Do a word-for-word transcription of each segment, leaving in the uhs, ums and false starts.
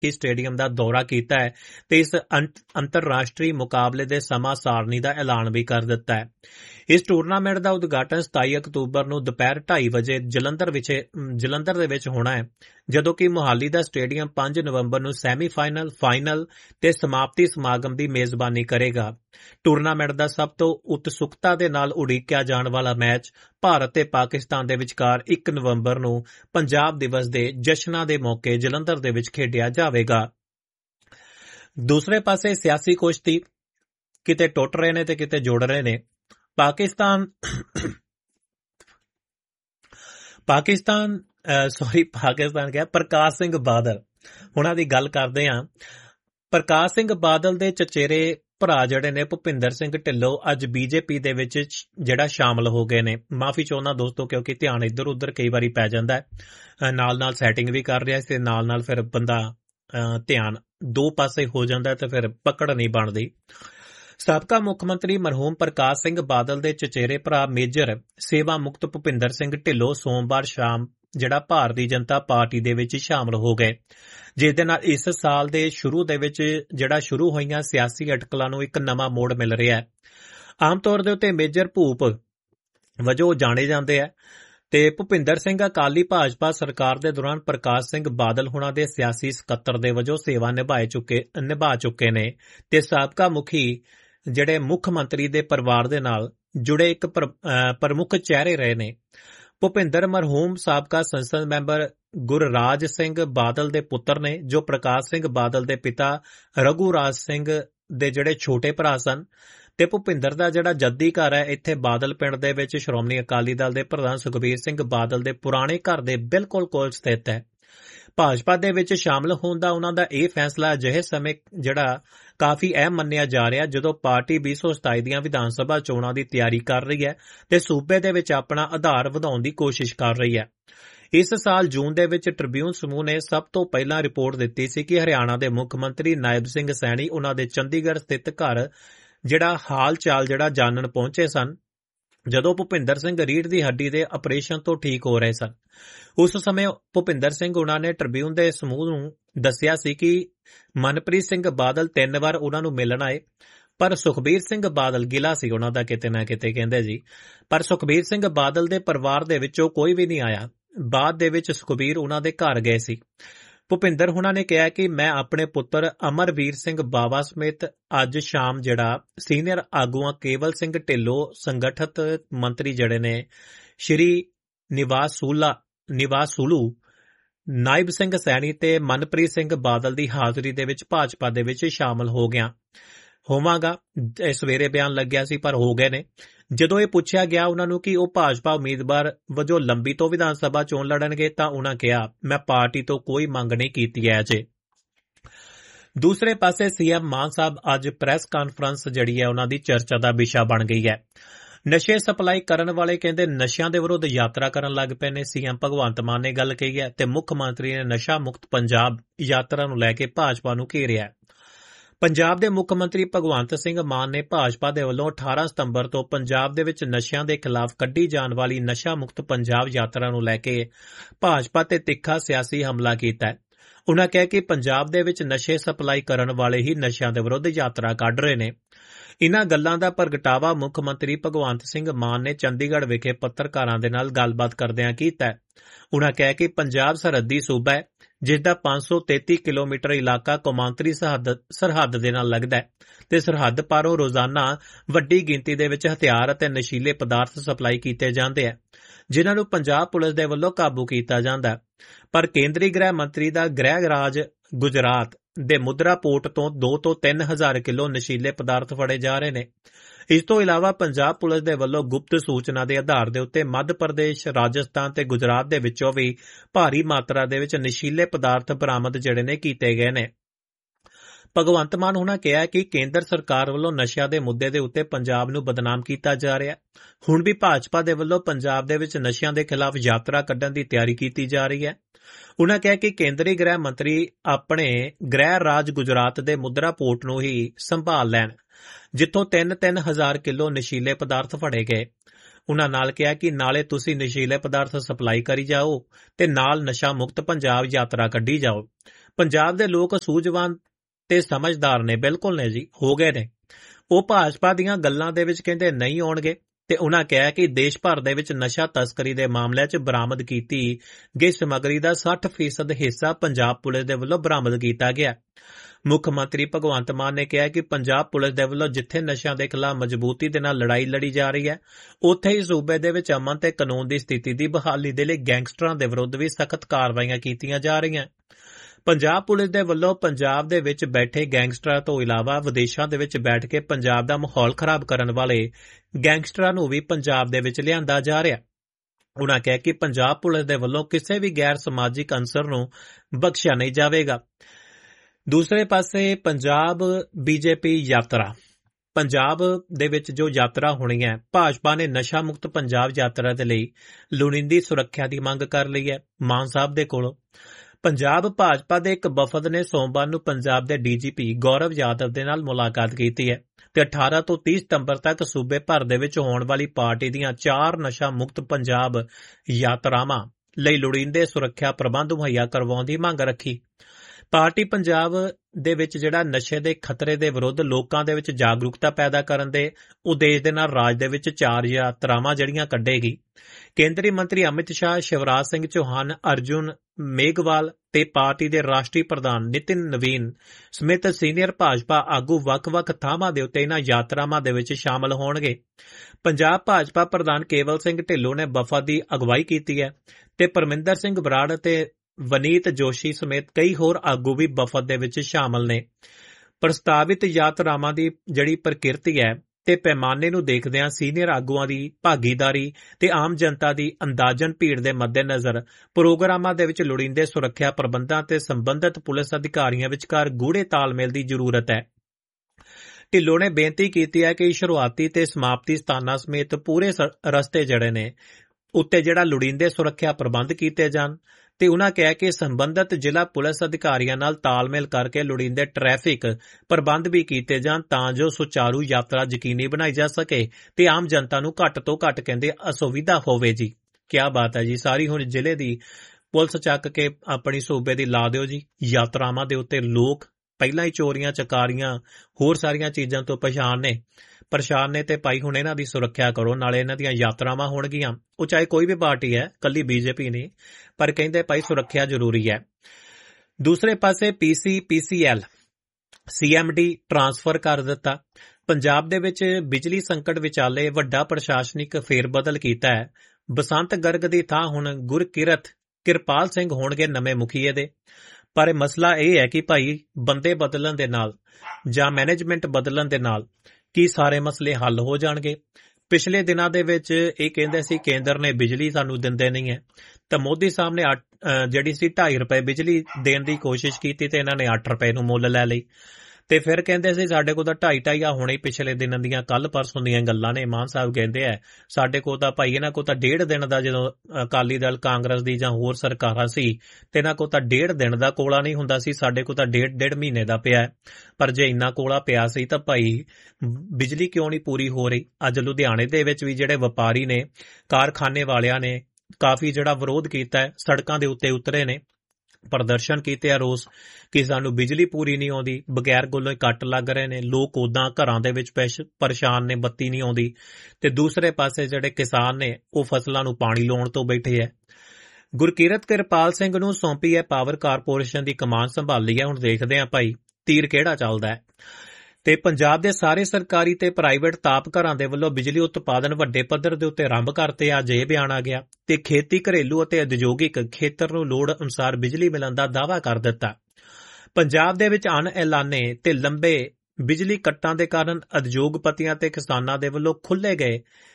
Hockey stadium ਦਾ ਦੌਰਾ ਕੀਤਾ ਹੈ ਤੇ ਇਸ ਅੰਤਰਰਾਸ਼ਟਰੀ ਮੁਕਾਬਲੇ ਦੇ ਸਮਾਂ ਸਾਰਣੀ ਦਾ ਐਲਾਨ ਵੀ ਕਰ ਦਿੱਤਾ ਹੈ। ਇਸ ਟੂਰਨਾਮੈਂਟ ਦਾ ਉਦਘਾਟਨ ਸਤਾਈ ਅਕਤੂਬਰ ਨੂੰ ਦੁਪਹਿਰ ਢਾਈ ਵਜੇ ਜਲੰਧਰ ਵਿੱਚ ਜਲੰਧਰ ਦੇ ਵਿੱਚ ਹੋਣਾ ਹੈ, ਜਦੋਂ ਕਿ ਮੁਹਾਲੀ ਦਾ ਸਟੇਡੀਅਮ ਪੰਜ ਨਵੰਬਰ ਨੂੰ ਸੈਮੀਫਾਈਨਲ, ਫਾਈਨਲ ਤੇ ਸਮਾਪਤੀ ਸਮਾਗਮ ਦੀ ਮੇਜ਼ਬਾਨੀ ਕਰੇਗਾ। ਟੂਰਨਾਮੈਂਟ ਦਾ ਸਭ ਤੋਂ ਉਤਸੁਕਤਾ ਦੇ ਨਾਲ ਉਡੀਕਿਆ ਜਾਣ ਵਾਲਾ ਮੈਚ ਭਾਰਤ ਤੇ ਪਾਕਿਸਤਾਨ ਦੇ ਵਿਚਕਾਰ ਇੱਕ ਨਵੰਬਰ ਨੂੰ ਪੰਜਾਬ ਦਿਵਸ ਦੇ ਜਸ਼ਨਾਂ ਦੇ ਮੌਕੇ ਜਲੰਧਰ ਦੇ ਵਿੱਚ ਖੇਡਿਆ ਜਾਵੇਗਾ। ਦੂਸਰੇ ਪਾਸੇ ਸਿਆਸੀ ਕੁਸ਼ਤੀ ਕਿਤੇ ਟੁੱਟ ਰਹੇ ਨੇ ਤੇ ਕਿਤੇ ਜੁੜ ਰਹੇ ਨੇ। ਪਾਕਿਸਤਾਨ ਪਾਕਿਸਤਾਨ ਸੌਰੀ ਪਾਕਿਸਤਾਨ ਕਿਹਾ ਪ੍ਰਕਾਸ਼ ਸਿੰਘ ਬਾਦਲ ਉਹਨਾਂ ਦੀ ਗੱਲ ਕਰਦੇ ਹਾਂ। ਪ੍ਰਕਾਸ਼ ਸਿੰਘ ਬਾਦਲ ਦੇ ਚਚੇਰੇ ਭਰਾ ਜਿਹੜੇ ਨੇ ਭੁਪਿੰਦਰ ਸਿੰਘ ਢਿੱਲੋਂ ਅੱਜ ਬੀਜੇਪੀ ਦੇ ਵਿੱਚ ਜਿਹੜਾ ਸ਼ਾਮਲ ਹੋ ਗਏ ਨੇ। ਮਾਫੀ ਚਾਹੁੰਦਾ ਦੋਸਤੋ, ਕਿਉਂਕਿ ਧਿਆਨ ਇੱਧਰ ਉੱਧਰ ਕਈ ਵਾਰੀ ਪੈ ਜਾਂਦਾ ਹੈ, ਨਾਲ ਨਾਲ ਸੈਟਿੰਗ ਵੀ ਕਰ ਰਿਹਾ ਤੇ ਨਾਲ ਨਾਲ ਫਿਰ ਬੰਦਾ ਧਿਆਨ ਦੋ ਪਾਸੇ ਹੋ ਜਾਂਦਾ ਤੇ ਫਿਰ ਪਕੜ ਨਹੀਂ ਬਣਦੀ। ਸਾਬਕਾ ਮੁੱਖ ਮੰਤਰੀ ਮਰਹੂਮ ਪ੍ਰਕਾਸ਼ ਸਿੰਘ ਬਾਦਲ ਦੇ ਚਚੇਰੇ ਭਰਾ ਮੇਜਰ ਸੇਵਾ ਮੁਕਤ ਭੁਪਿੰਦਰ ਸਿੰਘ ਢਿੱਲੋਂ ਸੋਮਵਾਰ ਸ਼ਾਮ ਜਿਹੜਾ ਭਾਰਤੀ ਜਨਤਾ ਪਾਰਟੀ ਦੇ ਵਿੱਚ ਸ਼ਾਮਲ ਹੋ ਗਏ, ਜਿਸ ਦੇ ਨਾਲ ਇਸ ਸਾਲ ਦੇ ਸ਼ੁਰੂ ਦੇ ਵਿੱਚ ਜਿਹੜਾ ਸ਼ੁਰੂ ਹੋਈਆਂ ਸਿਆਸੀ ਅਟਕਲਾਂ ਨੂੰ ਇੱਕ ਨਵਾਂ ਮੋੜ ਮਿਲ ਰਿਹਾ ਹੈ। ਆਮ ਤੌਰ ਦੇ ਉੱਤੇ ਮੇਜਰ ਭੂਪ ਵਜੋਂ ਜਾਣੇ ਜਾਂਦੇ ਆ ਤੇ ਭੁਪਿੰਦਰ ਸਿੰਘ ਅਕਾਲੀ ਭਾਜਪਾ ਸਰਕਾਰ ਦੇ ਦੌਰਾਨ ਪ੍ਰਕਾਸ਼ ਸਿੰਘ ਬਾਦਲ ਹੁਣਾਂ ਦੇ ਸਿਆਸੀ ਸਕੱਤਰ ਦੇ ਵਜੋਂ ਸੇਵਾ ਨਿਭਾਏ ਚੁੱਕੇ ਨਿਭਾ ਚੁੱਕੇ ਨੇ ਤੇ ਸਾਬਕਾ ਮੁਖੀ ਜਿਹੜੇ ਮੁੱਖ ਮੰਤਰੀ ਦੇ ਪਰਿਵਾਰ ਦੇ ਨਾਲ ਜੁੜੇ ਇੱਕ ਪ੍ਰਮੁੱਖ ਚਿਹਰੇ ਰਹੇ ਨੇ। ਭੁਪਿੰਦਰ ਮਰਹੂਮ ਸਾਬਕਾ ਸੰਸਦ ਮੈਂਬਰ ਗੁਰਰਾਜ ਸਿੰਘ ਬਾਦਲ ਦੇ ਪੁੱਤਰ ਨੇ, ਜੋ ਪ੍ਰਕਾਸ਼ ਸਿੰਘ ਬਾਦਲ ਦੇ ਪਿਤਾ ਰਘੂਰਾਜ ਸਿੰਘ ਦੇ ਜਿਹੜੇ ਛੋਟੇ ਭਰਾ ਸਨ। ਤੇ ਭੁਪਿੰਦਰ ਦਾ ਜਿਹੜਾ ਜੱਦੀ ਘਰ ਹੈ ਇੱਥੇ ਬਾਦਲ ਪਿੰਡ ਦੇ ਵਿੱਚ ਸ਼੍ਰੋਮਣੀ ਅਕਾਲੀ ਦਲ ਦੇ ਪ੍ਰਧਾਨ ਸੁਖਬੀਰ ਸਿੰਘ ਬਾਦਲ ਦੇ ਪੁਰਾਣੇ ਘਰ ਦੇ ਬਿਲਕੁਲ ਕੋਲ ਸਥਿਤ ਹੈ। ਭਾਜਪਾ ਦੇ ਵਿੱਚ ਸ਼ਾਮਲ ਹੋਣ ਦਾ ਉਹਨਾਂ ਦਾ ਇਹ ਫੈਸਲਾ ਅਜਿਹੇ ਸਮੇਂ ਜਿਹੜਾ ਕਾਫੀ ਅਹਿਮ ਮੰਨਿਆ ਜਾ ਰਿਹਾ ਜਦੋਂ ਪਾਰਟੀ ਵੀਹ ਸੌ ਸਤਾਈ ਦੀਆਂ ਵਿਧਾਨ ਸਭਾ ਚੋਣਾਂ ਦੀ ਤਿਆਰੀ ਕਰ ਰਹੀ ਹੈ ਤੇ ਸੂਬੇ ਦੇ ਵਿੱਚ ਆਪਣਾ ਆਧਾਰ ਵਧਾਉਣ ਦੀ ਕੋਸ਼ਿਸ਼ ਕਰ ਰਹੀ ਹੈ। ਇਸ ਸਾਲ ਜੂਨ ਦੇ ਵਿੱਚ ਟ੍ਰਿਬਿਊਨ ਸਮੂਹ ਨੇ ਸਭ ਤੋਂ ਪਹਿਲਾਂ ਰਿਪੋਰਟ ਦਿੱਤੀ ਸੀ ਕਿ ਹਰਿਆਣਾ ਦੇ ਮੁੱਖ ਮੰਤਰੀ ਨਾਇਬ ਸਿੰਘ ਸੈਣੀ ਉਹਨਾਂ ਦੇ ਚੰਡੀਗੜ੍ਹ ਸਥਿਤ ਘਰ ਜਿਹੜਾ ਹਾਲ ਚਾਲ ਜਿਹੜਾ ਜਾਣਨ ਪਹੁੰਚੇ ਸਨ ਜਦੋਂ ਭੁਪਿੰਦਰ ਸਿੰਘ ਰੀੜ੍ਹ ਦੀ ਹੱਡੀ ਦੇ ਆਪਰੇਸ਼ਨ ਤੋਂ ਠੀਕ ਹੋ ਰਹੇ ਸਨ। ਉਸ ਸਮੇਂ ਭੁਪਿੰਦਰ ਸਿੰਘ ਉਹਨਾਂ ਨੇ ਟ੍ਰਿਬਿਊਨ ਦੇ ਸਮੂਹ ਨੂੰ ਦੱਸਿਆ ਸੀ ਕਿ ਮਨਪ੍ਰੀਤ ਸਿੰਘ ਬਾਦਲ ਤਿੰਨ ਵਾਰ ਉਹਨਾਂ ਨੂੰ ਮਿਲਣ ਆਏ, ਪਰ ਸੁਖਬੀਰ ਸਿੰਘ ਬਾਦਲ ਗਿਲਾ ਸੀ ਉਹਨਾਂ ਦਾ ਕਿਤੇ ਨਾ ਕਿਤੇ, ਕਹਿੰਦੇ ਜੀ, ਪਰ ਸੁਖਬੀਰ ਸਿੰਘ ਬਾਦਲ ਦੇ ਪਰਿਵਾਰ ਦੇ ਵਿੱਚੋਂ ਕੋਈ ਵੀ ਨਹੀਂ ਆਇਆ। ਬਾਅਦ ਦੇ ਵਿੱਚ ਸੁਖਬੀਰ ਉਹਨਾਂ ਦੇ ਘਰ ਗਏ ਸੀ। ਭੁਪਿੰਦਰ ਹੁਣਾਂ ਨੇ ਕਿਹਾ ਕਿ ਮੈਂ ਆਪਣੇ ਪੁੱਤਰ ਅਮਰਵੀਰ ਸਿੰਘ ਬਾਵਾ ਸਮੇਤ ਅੱਜ ਸ਼ਾਮ ਜਿਹੜਾ ਸੀਨੀਅਰ ਆਗੂਆਂ ਕੇਵਲ ਸਿੰਘ ਢਿੱਲੋਂ, ਸੰਗਠਤ ਮੰਤਰੀ ਜਿਹੜੇ ਨੇ ਸ਼੍ਰੀ ਨਿਵਾਸ ਸੂਲਾ ਨਿਵਾਸ ਸੂਲੂ, ਨਾਇਬ ਸਿੰਘ ਸੈਣੀ ਤੇ ਮਨਪ੍ਰੀਤ ਸਿੰਘ ਬਾਦਲ ਦੀ ਹਾਜ਼ਰੀ ਦੇ ਵਿੱਚ ਭਾਜਪਾ ਦੇ ਵਿੱਚ ਸ਼ਾਮਲ ਹੋ ਗਿਆ ਹੋਵਾਂਗਾ। ਇਹ ਸਵੇਰੇ ਬਿਆਨ ਲੱਗਿਆ ਸੀ ਪਰ ਹੋ ਗਏ ਨੇ। ਜਦੋਂ ਇਹ ਪੁੱਛਿਆ ਗਿਆ ਉਹਨਾਂ ਨੂੰ ਕਿ ਉਹ ਭਾਜਪਾ ਉਮੀਦਵਾਰ ਵਜੋਂ ਲੰਬੀ ਤੋਂ ਵਿਧਾਨ ਸਭਾ ਚੋਣ ਲੜਨਗੇ ਤਾਂ ਉਹਨਾਂ ਕਿਹਾ, ਮੈਂ ਪਾਰਟੀ ਤੋਂ ਕੋਈ ਮੰਗ ਨਹੀਂ ਕੀਤੀ ਹੈ ਅਜੇ। ਦੂਸਰੇ ਪਾਸੇ ਸੀਐਮ ਮਾਨ ਸਾਹਿਬ ਅੱਜ ਪ੍ਰੈਸ ਕਾਨਫਰੰਸ ਜਿਹੜੀ ਹੈ ਉਹਨਾਂ ਦੀ ਚਰਚਾ ਦਾ ਵਿਸ਼ਾ ਬਣ ਗਈ ਹੈ। ਨਸ਼ੇ ਸਪਲਾਈ ਕਰਨ ਵਾਲੇ ਕਹਿੰਦੇ ਨਸ਼ਿਆਂ ਦੇ ਵਿਰੁੱਧ ਯਾਤਰਾ ਕਰਨ ਲੱਗ ਪਏ ਨੇ। ਸੀਐਮ ਭਗਵੰਤ ਮਾਨ ਨੇ ਗੱਲ ਕਹੀ ਹੈ ਤੇ ਮੁੱਖ ਮੰਤਰੀ ਨੇ ਨਸ਼ਾ ਮੁਕਤ ਪੰਜਾਬ ਯਾਤਰਾ ਨੂੰ ਲੈ ਕੇ ਭਾਜਪਾ ਨੂੰ ਘੇਰਿਆ। ਪੰਜਾਬ ਦੇ ਮੁੱਖ ਮੰਤਰੀ ਭਗਵੰਤ ਸਿੰਘ ਮਾਨ ਨੇ ਭਾਜਪਾ ਦੇ ਵੱਲੋਂ ਅਠਾਰਾਂ ਸਤੰਬਰ ਤੋਂ ਪੰਜਾਬ ਦੇ ਵਿੱਚ ਨਸ਼ਿਆਂ ਦੇ ਖਿਲਾਫ ਕੱਢੀ ਜਾਣ ਵਾਲੀ ਨਸ਼ਾ ਮੁਕਤ ਪੰਜਾਬ ਯਾਤਰਾ ਨੂੰ ਲੈ ਕੇ ਭਾਜਪਾ ਤੇ ਤਿੱਖਾ ਸਿਆਸੀ ਹਮਲਾ ਕੀਤਾ ਹੈ। ਉਨ੍ਹਾਂ ਕਿਹਾ ਕਿ ਪੰਜਾਬ ਦੇ ਵਿੱਚ ਨਸ਼ੇ ਸਪਲਾਈ ਕਰਨ ਵਾਲੇ ਹੀ ਨਸ਼ਿਆਂ ਦੇ ਵਿਰੁੱਧ ਯਾਤਰਾ ਕੱਢ ਰਹੇ ਨੇ। ਇਨ੍ਹਾਂ ਗੱਲਾਂ ਦਾ ਪ੍ਰਗਟਾਵਾ ਮੁੱਖ ਮੰਤਰੀ ਭਗਵੰਤ ਸਿੰਘ ਮਾਨ ਨੇ ਚੰਡੀਗੜ੍ਹ ਵਿਖੇ ਪੱਤਰਕਾਰਾਂ ਦੇ ਨਾਲ ਗੱਲਬਾਤ ਕਰਦਿਆਂ ਕੀਤਾ। ਉਨ੍ਹਾਂ ਕਿਹਾ ਕਿ ਪੰਜਾਬ ਸਰਹੱਦੀ ਸੂਬਾ ਹੈ ਜਿਸ ਦਾ ਪੰਜ ਸੌ ਤੇਤੀ ਕਿਲੋਮੀਟਰ ਇਲਾਕਾ ਕੌਮਾਂਤਰੀ ਸਰਹੱਦ ਦੇ ਨਾਲ ਲੱਗਦਾ ਹੈ ਤੇ ਸਰਹੱਦ ਪਾਰੋਂ ਰੋਜ਼ਾਨਾ ਵੱਡੀ ਗਿਣਤੀ ਦੇ ਵਿੱਚ ਹਥਿਆਰ ਅਤੇ ਨਸ਼ੀਲੇ ਪਦਾਰਥ ਸਪਲਾਈ ਕੀਤੇ ਜਾਂਦੇ ਆ, ਜਿਨ੍ਹਾਂ ਨੂੰ ਪੰਜਾਬ ਪੁਲਿਸ ਦੇ ਵੱਲੋਂ ਕਾਬੂ ਕੀਤਾ ਜਾਂਦਾ। ਪਰ ਕੇਂਦਰੀ ਗ੍ਰਹਿ ਮੰਤਰੀ ਦਾ ਗ੍ਰਹਿ ਰਾਜ ਗੁਜਰਾਤ ਦੇ ਮੁਦਰਾ ਪੋਰਟ ਤੋਂ ਦੋ ਤੋਂ ਤਿੰਨ ਹਜ਼ਾਰ ਕਿਲੋ ਨਸ਼ੀਲੇ ਪਦਾਰਥ ਫੜੇ ਜਾ ਰਹੇ ਨੇ। ਇਸ ਤੋਂ ਇਲਾਵਾ ਪੰਜਾਬ ਪੁਲਿਸ ਦੇ ਵੱਲੋਂ ਗੁਪਤ ਸੂਚਨਾ ਦੇ ਆਧਾਰ ਦੇ ਉੱਤੇ ਮੱਧ ਪ੍ਰਦੇਸ਼, ਰਾਜਸਥਾਨ ਤੇ ਗੁਜਰਾਤ ਦੇ ਵਿੱਚੋਂ ਵੀ ਭਾਰੀ ਮਾਤਰਾ ਦੇ ਵਿੱਚ ਨਸ਼ੀਲੇ ਪਦਾਰਥ ਬਰਾਮਦ ਜਿਹੜੇ ਨੇ ਕੀਤੇ ਗਏ ਨੇ। ਭਗਵੰਤ ਮਾਨ ਉਹਨਾਂ ਕਿਹਾ ਕਿ ਕੇਂਦਰ ਸਰਕਾਰ ਵੱਲੋਂ ਨਸ਼ਿਆਂ ਦੇ ਮੁੱਦੇ ਦੇ ਉੱਤੇ ਪੰਜਾਬ ਨੂੰ ਬਦਨਾਮ ਕੀਤਾ ਜਾ ਰਿਹਾ। ਹੁਣ ਵੀ ਭਾਜਪਾ ਦੇ ਵੱਲੋਂ ਪੰਜਾਬ ਦੇ ਵਿੱਚ ਨਸ਼ਿਆਂ ਦੇ ਖਿਲਾਫ ਯਾਤਰਾ ਕੱਢਣ ਦੀ ਤਿਆਰੀ ਕੀਤੀ ਜਾ ਰਹੀ ਹੈ। ਉਨ੍ਹਾਂ ਕਿਹਾ ਕਿ ਕੇਂਦਰੀ ਗ੍ਰਹਿ ਮੰਤਰੀ ਆਪਣੇ ਗ੍ਰਹਿ ਰਾਜ ਗੁਜਰਾਤ ਦੇ ਮੁਦਰਾ ਪੋਰਟ ਨੂੰ ਹੀ ਸੰਭਾਲ ਲੈਣ, ਜਿੱਥੋਂ ਤਿੰਨ ਤਿੰਨ ਹਜ਼ਾਰ ਕਿਲੋ ਨਸ਼ੀਲੇ ਪਦਾਰਥ ਫੜੇ ਗਏ। ਉਨ੍ਹਾਂ ਨਾਲ ਕਿਹਾ ਕਿ ਨਾਲੇ ਤੁਸੀਂ ਨਸ਼ੀਲੇ ਪਦਾਰਥ ਸਪਲਾਈ ਕਰੀ ਜਾਓ ਤੇ ਨਾਲ ਨਸ਼ਾ ਮੁਕਤ ਪੰਜਾਬ ਯਾਤਰਾ ਕੱਢੀ ਜਾਓ। ਪੰਜਾਬ ਦੇ ਲੋਕ ਸੂਝਵਾਨ ਤੇ ਸਮਝਦਾਰ ਨੇ, ਬਿਲਕੁਲ ਨੇ ਜੀ, ਹੋ ਗਏ ਨੇ। ਉਹ ਭਾਜਪਾ ਦੀਆਂ ਗੱਲਾਂ ਦੇ ਵਿੱਚ ਕਹਿੰਦੇ ਨਹੀਂ ਆਉਣਗੇ ਤੇ ਉਹਨਾਂ ਕਿਹਾ ਕਿ ਦੇਸ਼ ਭਰ ਦੇ ਵਿੱਚ ਨਸ਼ਾ ਤਸਕਰੀ ਦੇ ਮਾਮਲਿਆਂ 'ਚ ਬਰਾਮਦ ਕੀਤੀ ਗਈ ਸਮੱਗਰੀ ਦਾ ਸੱਠ ਫੀਸਦ ਹਿੱਸਾ ਪੰਜਾਬ ਪੁਲਿਸ ਦੇ ਵੱਲੋਂ ਬਰਾਮਦ ਕੀਤਾ ਗਿਆ। ਮੁੱਖ ਮੰਤਰੀ ਭਗਵੰਤ ਮਾਨ ਨੇ ਕਿਹਾ ਕਿ ਪੰਜਾਬ ਪੁਲਿਸ ਦੇ ਵੱਲੋਂ ਜਿੱਥੇ ਨਸ਼ਿਆਂ ਦੇ ਖਿਲਾਫ ਮਜ਼ਬੂਤੀ ਦੇ ਨਾਲ ਲੜਾਈ ਲੜੀ ਜਾ ਰਹੀ ਹੈ, ਉੱਥੇ ਹੀ ਸੂਬੇ ਦੇ ਵਿੱਚ ਅਮਨ ਤੇ ਕਾਨੂੰਨ ਦੀ ਸਥਿਤੀ ਦੀ ਬਹਾਲੀ ਦੇ ਲਈ ਗੈਂਗਸਟਰਾਂ ਦੇ ਵਿਰੁੱਧ ਵੀ ਸਖਤ ਕਾਰਵਾਈਆਂ ਕੀਤੀਆਂ ਜਾ ਰਹੀਆਂ। ਪੰਜਾਬ ਪੁਲਿਸ ਦੇ ਵੱਲੋਂ ਪੰਜਾਬ ਦੇ ਵਿੱਚ ਬੈਠੇ ਗੈਂਗਸਟਰਾਂ ਤੋਂ ਇਲਾਵਾ ਵਿਦੇਸ਼ਾਂ ਦੇ ਵਿੱਚ ਬੈਠ ਕੇ ਪੰਜਾਬ ਦਾ ਮਾਹੌਲ ਖਰਾਬ ਕਰਨ ਵਾਲੇ ਗੈਂਗਸਟਰਾਂ ਨੂੰ ਵੀ ਪੰਜਾਬ ਦੇ ਵਿੱਚ ਲਿਆਂਦਾ ਜਾ ਰਿਹਾ। ਉਨ੍ਹਾਂ ਕਿਹਾ ਕਿ ਪੰਜਾਬ ਪੁਲਿਸ ਦੇ ਵੱਲੋਂ ਕਿਸੇ ਵੀ ਗੈਰ ਸਮਾਜਿਕ ਅਨਸਰ ਨੂੰ ਬਖਸ਼ਿਆ ਨਹੀਂ ਜਾਵੇਗਾ। ਦੂਸਰੇ ਪਾਸੇ ਪੰਜਾਬ ਬੀਜੇਪੀ ਯਾਤਰਾ, ਪੰਜਾਬ ਦੇ ਵਿੱਚ ਜੋ ਯਾਤਰਾ ਹੋਣੀ ਹੈ, ਭਾਜਪਾ ਨੇ ਨਸ਼ਾ ਮੁਕਤ ਪੰਜਾਬ ਯਾਤਰਾ ਦੇ ਲਈ ਲੋੜੀਂਦੀ ਸੁਰੱਖਿਆ ਦੀ ਮੰਗ ਕਰ ਲਈ ਹੈ ਮਾਨ ਸਾਹਿਬ ਦੇ ਕੋਲੋਂ। ਪੰਜਾਬ ਭਾਜਪਾ ਦੇ ਇੱਕ ਵਫਦ ਨੇ ਸੋਮਵਾਰ ਨੂੰ ਪੰਜਾਬ ਦੇ ਡੀਜੀਪੀ ਗੌਰਵ ਯਾਦਵ ਦੇ ਨਾਲ ਮੁਲਾਕਾਤ ਕੀਤੀ ਹੈ ਤੇ ਅਠਾਰਾਂ ਤੋਂ ਤੀਹ ਸਤੰਬਰ ਤੱਕ ਸੂਬੇ ਭਰ ਦੇ ਵਿੱਚ ਹੋਣ ਵਾਲੀ ਪਾਰਟੀ ਦੀਆਂ ਚਾਰ ਨਸ਼ਾ ਮੁਕਤ ਪੰਜਾਬ ਯਾਤਰਾਵਾਂ ਲਈ ਲੋੜੀਂਦੇ ਸੁਰੱਖਿਆ ਪ੍ਰਬੰਧ ਮੁਹੱਈਆ ਕਰਵਾਉਣ ਦੀ ਮੰਗ ਰੱਖੀ। ਪਾਰਟੀ ਪੰਜਾਬ ਦੇ ਵਿੱਚ ਜਿਹੜਾ ਨਸ਼ੇ ਦੇ ਖਤਰੇ ਦੇ ਵਿਰੁੱਧ ਲੋਕਾਂ ਦੇ ਵਿੱਚ ਜਾਗਰੂਕਤਾ ਪੈਦਾ ਕਰਨ ਦੇ ਉਦੇਸ਼ ਦੇ ਨਾਲ ਰਾਜ ਦੇ ਵਿੱਚ ਚਾਰ ਯਾਤਰਾਵਾਂ ਜਿਹੜੀਆਂ ਕੱਢੇਗੀ। ਕੇਂਦਰੀ ਮੰਤਰੀ ਅਮਿਤ ਸ਼ਾਹ, ਸ਼ਿਵਰਾਜ ਸਿੰਘ ਚੌਹਾਨ, ਅਰਜੁਨ ਮੇਘਵਾਲ ਤੇ ਪਾਰਟੀ ਦੇ ਰਾਸ਼ਟਰੀ ਪ੍ਰਧਾਨ ਨਿਤਿਨ ਨਵੀਨ ਸਮੇਤ ਸੀਨੀਅਰ ਭਾਜਪਾ ਆਗੂ ਵੱਖ-ਵੱਖ ਥਾਵਾਂ ਦੇ ਉੱਤੇ ਇਹਨਾਂ ਯਾਤਰਾਵਾਂ ਦੇ ਵਿੱਚ ਸ਼ਾਮਲ ਹੋਣਗੇ। ਪੰਜਾਬ ਭਾਜਪਾ ਪ੍ਰਧਾਨ ਕੇਵਲ ਸਿੰਘ ਢਿੱਲੋਂ ਨੇ ਵਫਦ ਦੀ ਅਗਵਾਈ ਕੀਤੀ ਹੈ ਤੇ ਪਰਮਿੰਦਰ ਸਿੰਘ ਬਰਾੜ ਤੇ ਵਨੀਤ ਜੋਸ਼ੀ ਸਮੇਤ ਕਈ ਹੋਰ ਆਗੂ ਵੀ ਵਫਦ ਦੇ ਵਿੱਚ ਸ਼ਾਮਲ ਨੇ। ਪ੍ਰਸਤਾਵਿਤ ਯਾਤਰਾਵਾਂ ਦੀ ਜਿਹੜੀ ਪ੍ਰਕਿਰਤੀ ਹੈ ਤੇ ਪੈਮਾਨੇ ਨੂੰ ਦੇਖਦਿਆਂ ਸੀਨੀਅਰ ਆਗੂਆਂ ਦੀ ਭਾਗੀਦਾਰੀ ਤੇ ਆਮ ਜਨਤਾ ਦੀ ਅੰਦਾਜ਼ਨ ਭੀੜ ਦੇ ਮੱਦੇਨਜ਼ਰ ਪ੍ਰੋਗਰਾਮਾਂ ਦੇ ਵਿੱਚ ਲੋੜੀਂਦੇ ਸੁਰੱਖਿਆ ਪ੍ਰਬੰਧਾਂ ਤੇ ਸੰਬੰਧਿਤ ਪੁਲਿਸ ਅਧਿਕਾਰੀਆਂ ਵਿਚਕਾਰ ਗੂੜ੍ਹੇ ਤਾਲਮੇਲ ਦੀ ਜ਼ਰੂਰਤ ਹੈ। ਢਿੱਲੋਂ ਨੇ ਬੇਨਤੀ ਕੀਤੀ ਹੈ ਕਿ ਸ਼ੁਰੂਆਤੀ ਤੇ ਸਮਾਪਤੀ ਸਥਾਨਾਂ ਸਮੇਤ ਪੂਰੇ ਰਸਤੇ ਜਿਹੜੇ ਨੇ ਉੱਤੇ ਜਿਹੜਾ ਲੋੜੀਂਦੇ ਸੁਰੱਖਿਆ ਪ੍ਰਬੰਧ ਕੀਤੇ ਜਾਣ ਤੇ ਉਨ੍ਹਾਂ ਕਿਹਾ ਕਿ ਸੰਬੰਧਿਤ ਜ਼ਿਲ੍ਹਾ ਪੁਲਿਸ ਅਧਿਕਾਰੀਆਂ ਨਾਲ ਤਾਲਮੇਲ ਕਰਕੇ ਲੋੜੀਂਦੇ ਟ੍ਰੈਫਿਕ ਪ੍ਰਬੰਧ ਵੀ ਕੀਤੇ ਜਾਣ ਤਾਂ ਜੋ ਸੁਚਾਰੂ ਯਾਤਰਾ ਯਕੀਨੀ ਬਣਾਈ ਜਾ ਸਕੇ ਤੇ ਆਮ ਜਨਤਾ ਨੂੰ ਘੱਟ ਤੋਂ ਘੱਟ ਕਹਿੰਦੇ ਅਸੁਵਿਧਾ ਹੋਵੇ ਜੀ। ਕਿਆ ਬਾਤ ਹੈ ਜੀ। ਸਾਰੀ ਹੁਣ ਜ਼ਿਲ੍ਹੇ ਦੀ ਪੁਲਿਸ ਚੱਕ ਕੇ ਆਪਣੀ ਸੂਬੇ ਦੀ ਲਾ ਦਿਓ ਜੀ। ਯਾਤਰਾਵਾਂ ਦੇ ਉੱਤੇ ਲੋਕ ਪਹਿਲਾਂ ਹੀ ਚੋਰੀਆਂ ਚਕਾਰੀਆਂ ਹੋਰ ਸਾਰੀਆਂ ਚੀਜ਼ਾਂ ਤੋਂ ਪਛਾਣ ਨੇ ਪਰੇਸ਼ਾਨ ਨੇ ਤੇ ਭਾਈ ਹੁਣ ਇਹਨਾਂ ਦੀ ਸੁਰੱਖਿਆ ਕਰੋ। ਨਾਲੇ ਇਹਨਾਂ ਦੀਆਂ ਯਾਤਰਾਵਾਂ ਹੋਣਗੀਆਂ, ਉਹ ਚਾਹੇ ਕੋਈ ਵੀ ਪਾਰਟੀ ਹੈ, ਕੱਲੀ ਬੀਜੇਪੀ ਨਹੀਂ, ਪਰ ਕਹਿੰਦੇ ਭਾਈ ਸੁਰੱਖਿਆ ਜ਼ਰੂਰੀ ਹੈ। ਦੂਸਰੇ ਪਾਸੇ ਪੀਸੀ ਪੀਸੀਐਲ ਸੀਐਮਡੀ ਟਰਾਂਸਫਰ ਕਰ ਦਿੱਤਾ। ਪੰਜਾਬ ਦੇ ਵਿੱਚ ਬਿਜਲੀ ਸੰਕਟ ਵਿਚਾਲੇ ਵੱਡਾ ਪ੍ਰਸ਼ਾਸਨਿਕ ਫੇਰਬਦਲ ਕੀਤਾ ਹੈ। ਬਸੰਤ ਗਰਗ ਦੀ ਥਾਂ ਹੁਣ ਗੁਰਕਿਰਤ ਕਿਰਪਾਲ ਸਿੰਘ ਹੋਣਗੇ ਨਵੇਂ ਮੁਖੀਏ ਦੇ। ਪਰ ਮਸਲਾ ਇਹ ਹੈ ਕਿ ਭਾਈ ਬੰਦੇ ਬਦਲਣ ਦੇ ਨਾਲ ਜਾਂ ਮੈਨੇਜਮੈਂਟ ਬਦਲਣ ਦੇ ਨਾਲ ਕੀ ਸਾਰੇ ਮਸਲੇ ਹੱਲ ਹੋ ਜਾਣਗੇ? ਪਿਛਲੇ ਦਿਨਾਂ ਦੇ ਵਿੱਚ ਇਹ ਕਹਿੰਦੇ ਸੀ ਕੇਂਦਰ ਨੇ ਬਿਜਲੀ ਸਾਨੂੰ ਦਿੰਦੇ ਨਹੀਂ ਹੈ, ਤਾਂ ਮੋਦੀ ਸਾਹਿਬ ਨੇ ਜਿਹੜੀ ਸੀ ਢਾਈ ਰੁਪਏ ਬਿਜਲੀ ਦੇਣ ਦੀ ਕੋਸ਼ਿਸ਼ ਕੀਤੀ ਤੇ ਇਹਨਾਂ ਨੇ ਅੱਠ ਰੁਪਏ ਨੂੰ ਮੁੱਲ ਲੈ ਲਈ ਤੇ ਫਿਰ ਕਹਿੰਦੇ ਸੀ ਸਾਡੇ ਕੋਲ ਤਾਂ ਢਾਈ ਢਾਈ ਆ। ਹੁਣੇ ਪਿਛਲੇ ਦਿਨਾਂ ਦੀਆਂ ਕੱਲ ਪਰਸੋਂ ਦੀਆਂ ਗੱਲਾਂ ਨੇ। ਮਾਨ ਸਾਹਿਬ ਕਹਿੰਦੇ ਆ ਸਾਡੇ ਕੋਲ ਤਾਂ ਭਾਈ ਇਹਨਾਂ ਕੋਲ ਤਾਂ ਡੇਢ ਦਿਨ ਦਾ, ਜਦੋਂ ਅਕਾਲੀ ਦਲ ਕਾਂਗਰਸ ਦੀ ਜਾਂ ਹੋਰ ਸਰਕਾਰਾਂ ਸੀ ਤੇ ਇਹਨਾਂ ਕੋਲ ਤਾਂ ਡੇਢ ਦਿਨ ਦਾ ਕੋਲਾ ਨਹੀਂ ਹੁੰਦਾ ਸੀ, ਸਾਡੇ ਕੋਲ ਤਾਂ ਡੇਢ ਡੇਢ ਮਹੀਨੇ ਦਾ ਪਿਆ। ਪਰ ਜੇ ਇੰਨਾ ਕੋਲਾ ਪਿਆ ਸੀ ਤਾਂ ਭਾਈ ਬਿਜਲੀ ਕਿਉਂ ਨਹੀਂ ਪੂਰੀ ਹੋ ਰਹੀ? ਅੱਜ ਲੁਧਿਆਣੇ ਦੇ ਵਿੱਚ ਵੀ ਜਿਹੜੇ ਵਪਾਰੀ ਨੇ, ਕਾਰਖਾਨੇ ਵਾਲਿਆਂ ਨੇ ਕਾਫੀ ਜਿਹੜਾ ਵਿਰੋਧ ਕੀਤਾ, ਸੜਕਾਂ ਦੇ ਉੱਤੇ ਉਤਰੇ ਨੇ, ਪ੍ਰਦਰਸ਼ਨ ਕੀਤੇ ਆ ਰੋਸ ਕਿ ਸਾਨੂੰ ਬਿਜਲੀ ਪੂਰੀ ਨਹੀਂ ਆਉਂਦੀ, ਬਗੈਰ ਗੱਲੋਂ ਕੱਟ ਲੱਗ ਰਹੇ ਨੇ। ਲੋਕ ਉਦਾਂ ਘਰਾਂ ਦੇ ਵਿੱਚ ਪਰੇਸ਼ਾਨ ਨੇ, ਬੱਤੀ ਨਹੀਂ ਆਉਂਦੀ ਤੇ ਦੂਸਰੇ ਪਾਸੇ ਜਿਹੜੇ ਕਿਸਾਨ ਨੇ ਉਹ ਫਸਲਾਂ ਨੂੰ ਪਾਣੀ ਲਾਉਣ ਤੋਂ ਬੈਠੇ ਹੈ। ਗੁਰਕਿਰਤ ਕਿਰਪਾਲ ਸਿੰਘ ਨੂੰ ਸੌਂਪੀ ਹੈ ਪਾਵਰ ਕਾਰਪੋਰੇਸ਼ਨ ਦੀ ਕਮਾਨ ਸੰਭਾਲੀ ਹੈ। ਹੁਣ ਦੇਖਦੇ ਹਾਂ ਭਾਈ ਤੀਰ ਕਿਹੜਾ ਚੱਲਦਾ ਹੈ। ਤੇ ਪੰਜਾਬ ਦੇ ਸਾਰੇ ਸਰਕਾਰੀ ਤੇ ਪ੍ਰਾਈਵੇਟ ਤਾਪ ਘਰਾਂ ਦੇ ਵੱਲੋਂ ਬਿਜਲੀ ਉਤਪਾਦਨ ਵੱਡੇ ਪੱਧਰ ਦੇ ਉੱਤੇ ਆਰੰਭ ਕਰਤੇ। ਅੱਜ ਇਹ ਬਿਆਨ ਆ ਗਿਆ ਤੇ ਖੇਤੀ, ਘਰੇਲੂ ਅਤੇ ਉਦਯੋਗਿਕ ਖੇਤਰ ਨੂੰ ਲੋੜ ਅਨੁਸਾਰ ਬਿਜਲੀ ਮਿਲਣ ਦਾ ਦਾਅਵਾ ਕਰ ਦਿੱਤਾ। ਪੰਜਾਬ ਦੇ ਵਿੱਚ ਅਣਐਲਾਨੇ ਤੇ ਲੰਬੇ ਬਿਜਲੀ ਕੱਟਾਂ ਦੇ ਕਾਰਨ ਉਦਯੋਗਪਤੀਆਂ ਤੇ ਕਿਸਾਨਾਂ ਦੇ ਵੱਲੋਂ ਖੁੱਲ੍ਹੇ ਗਏ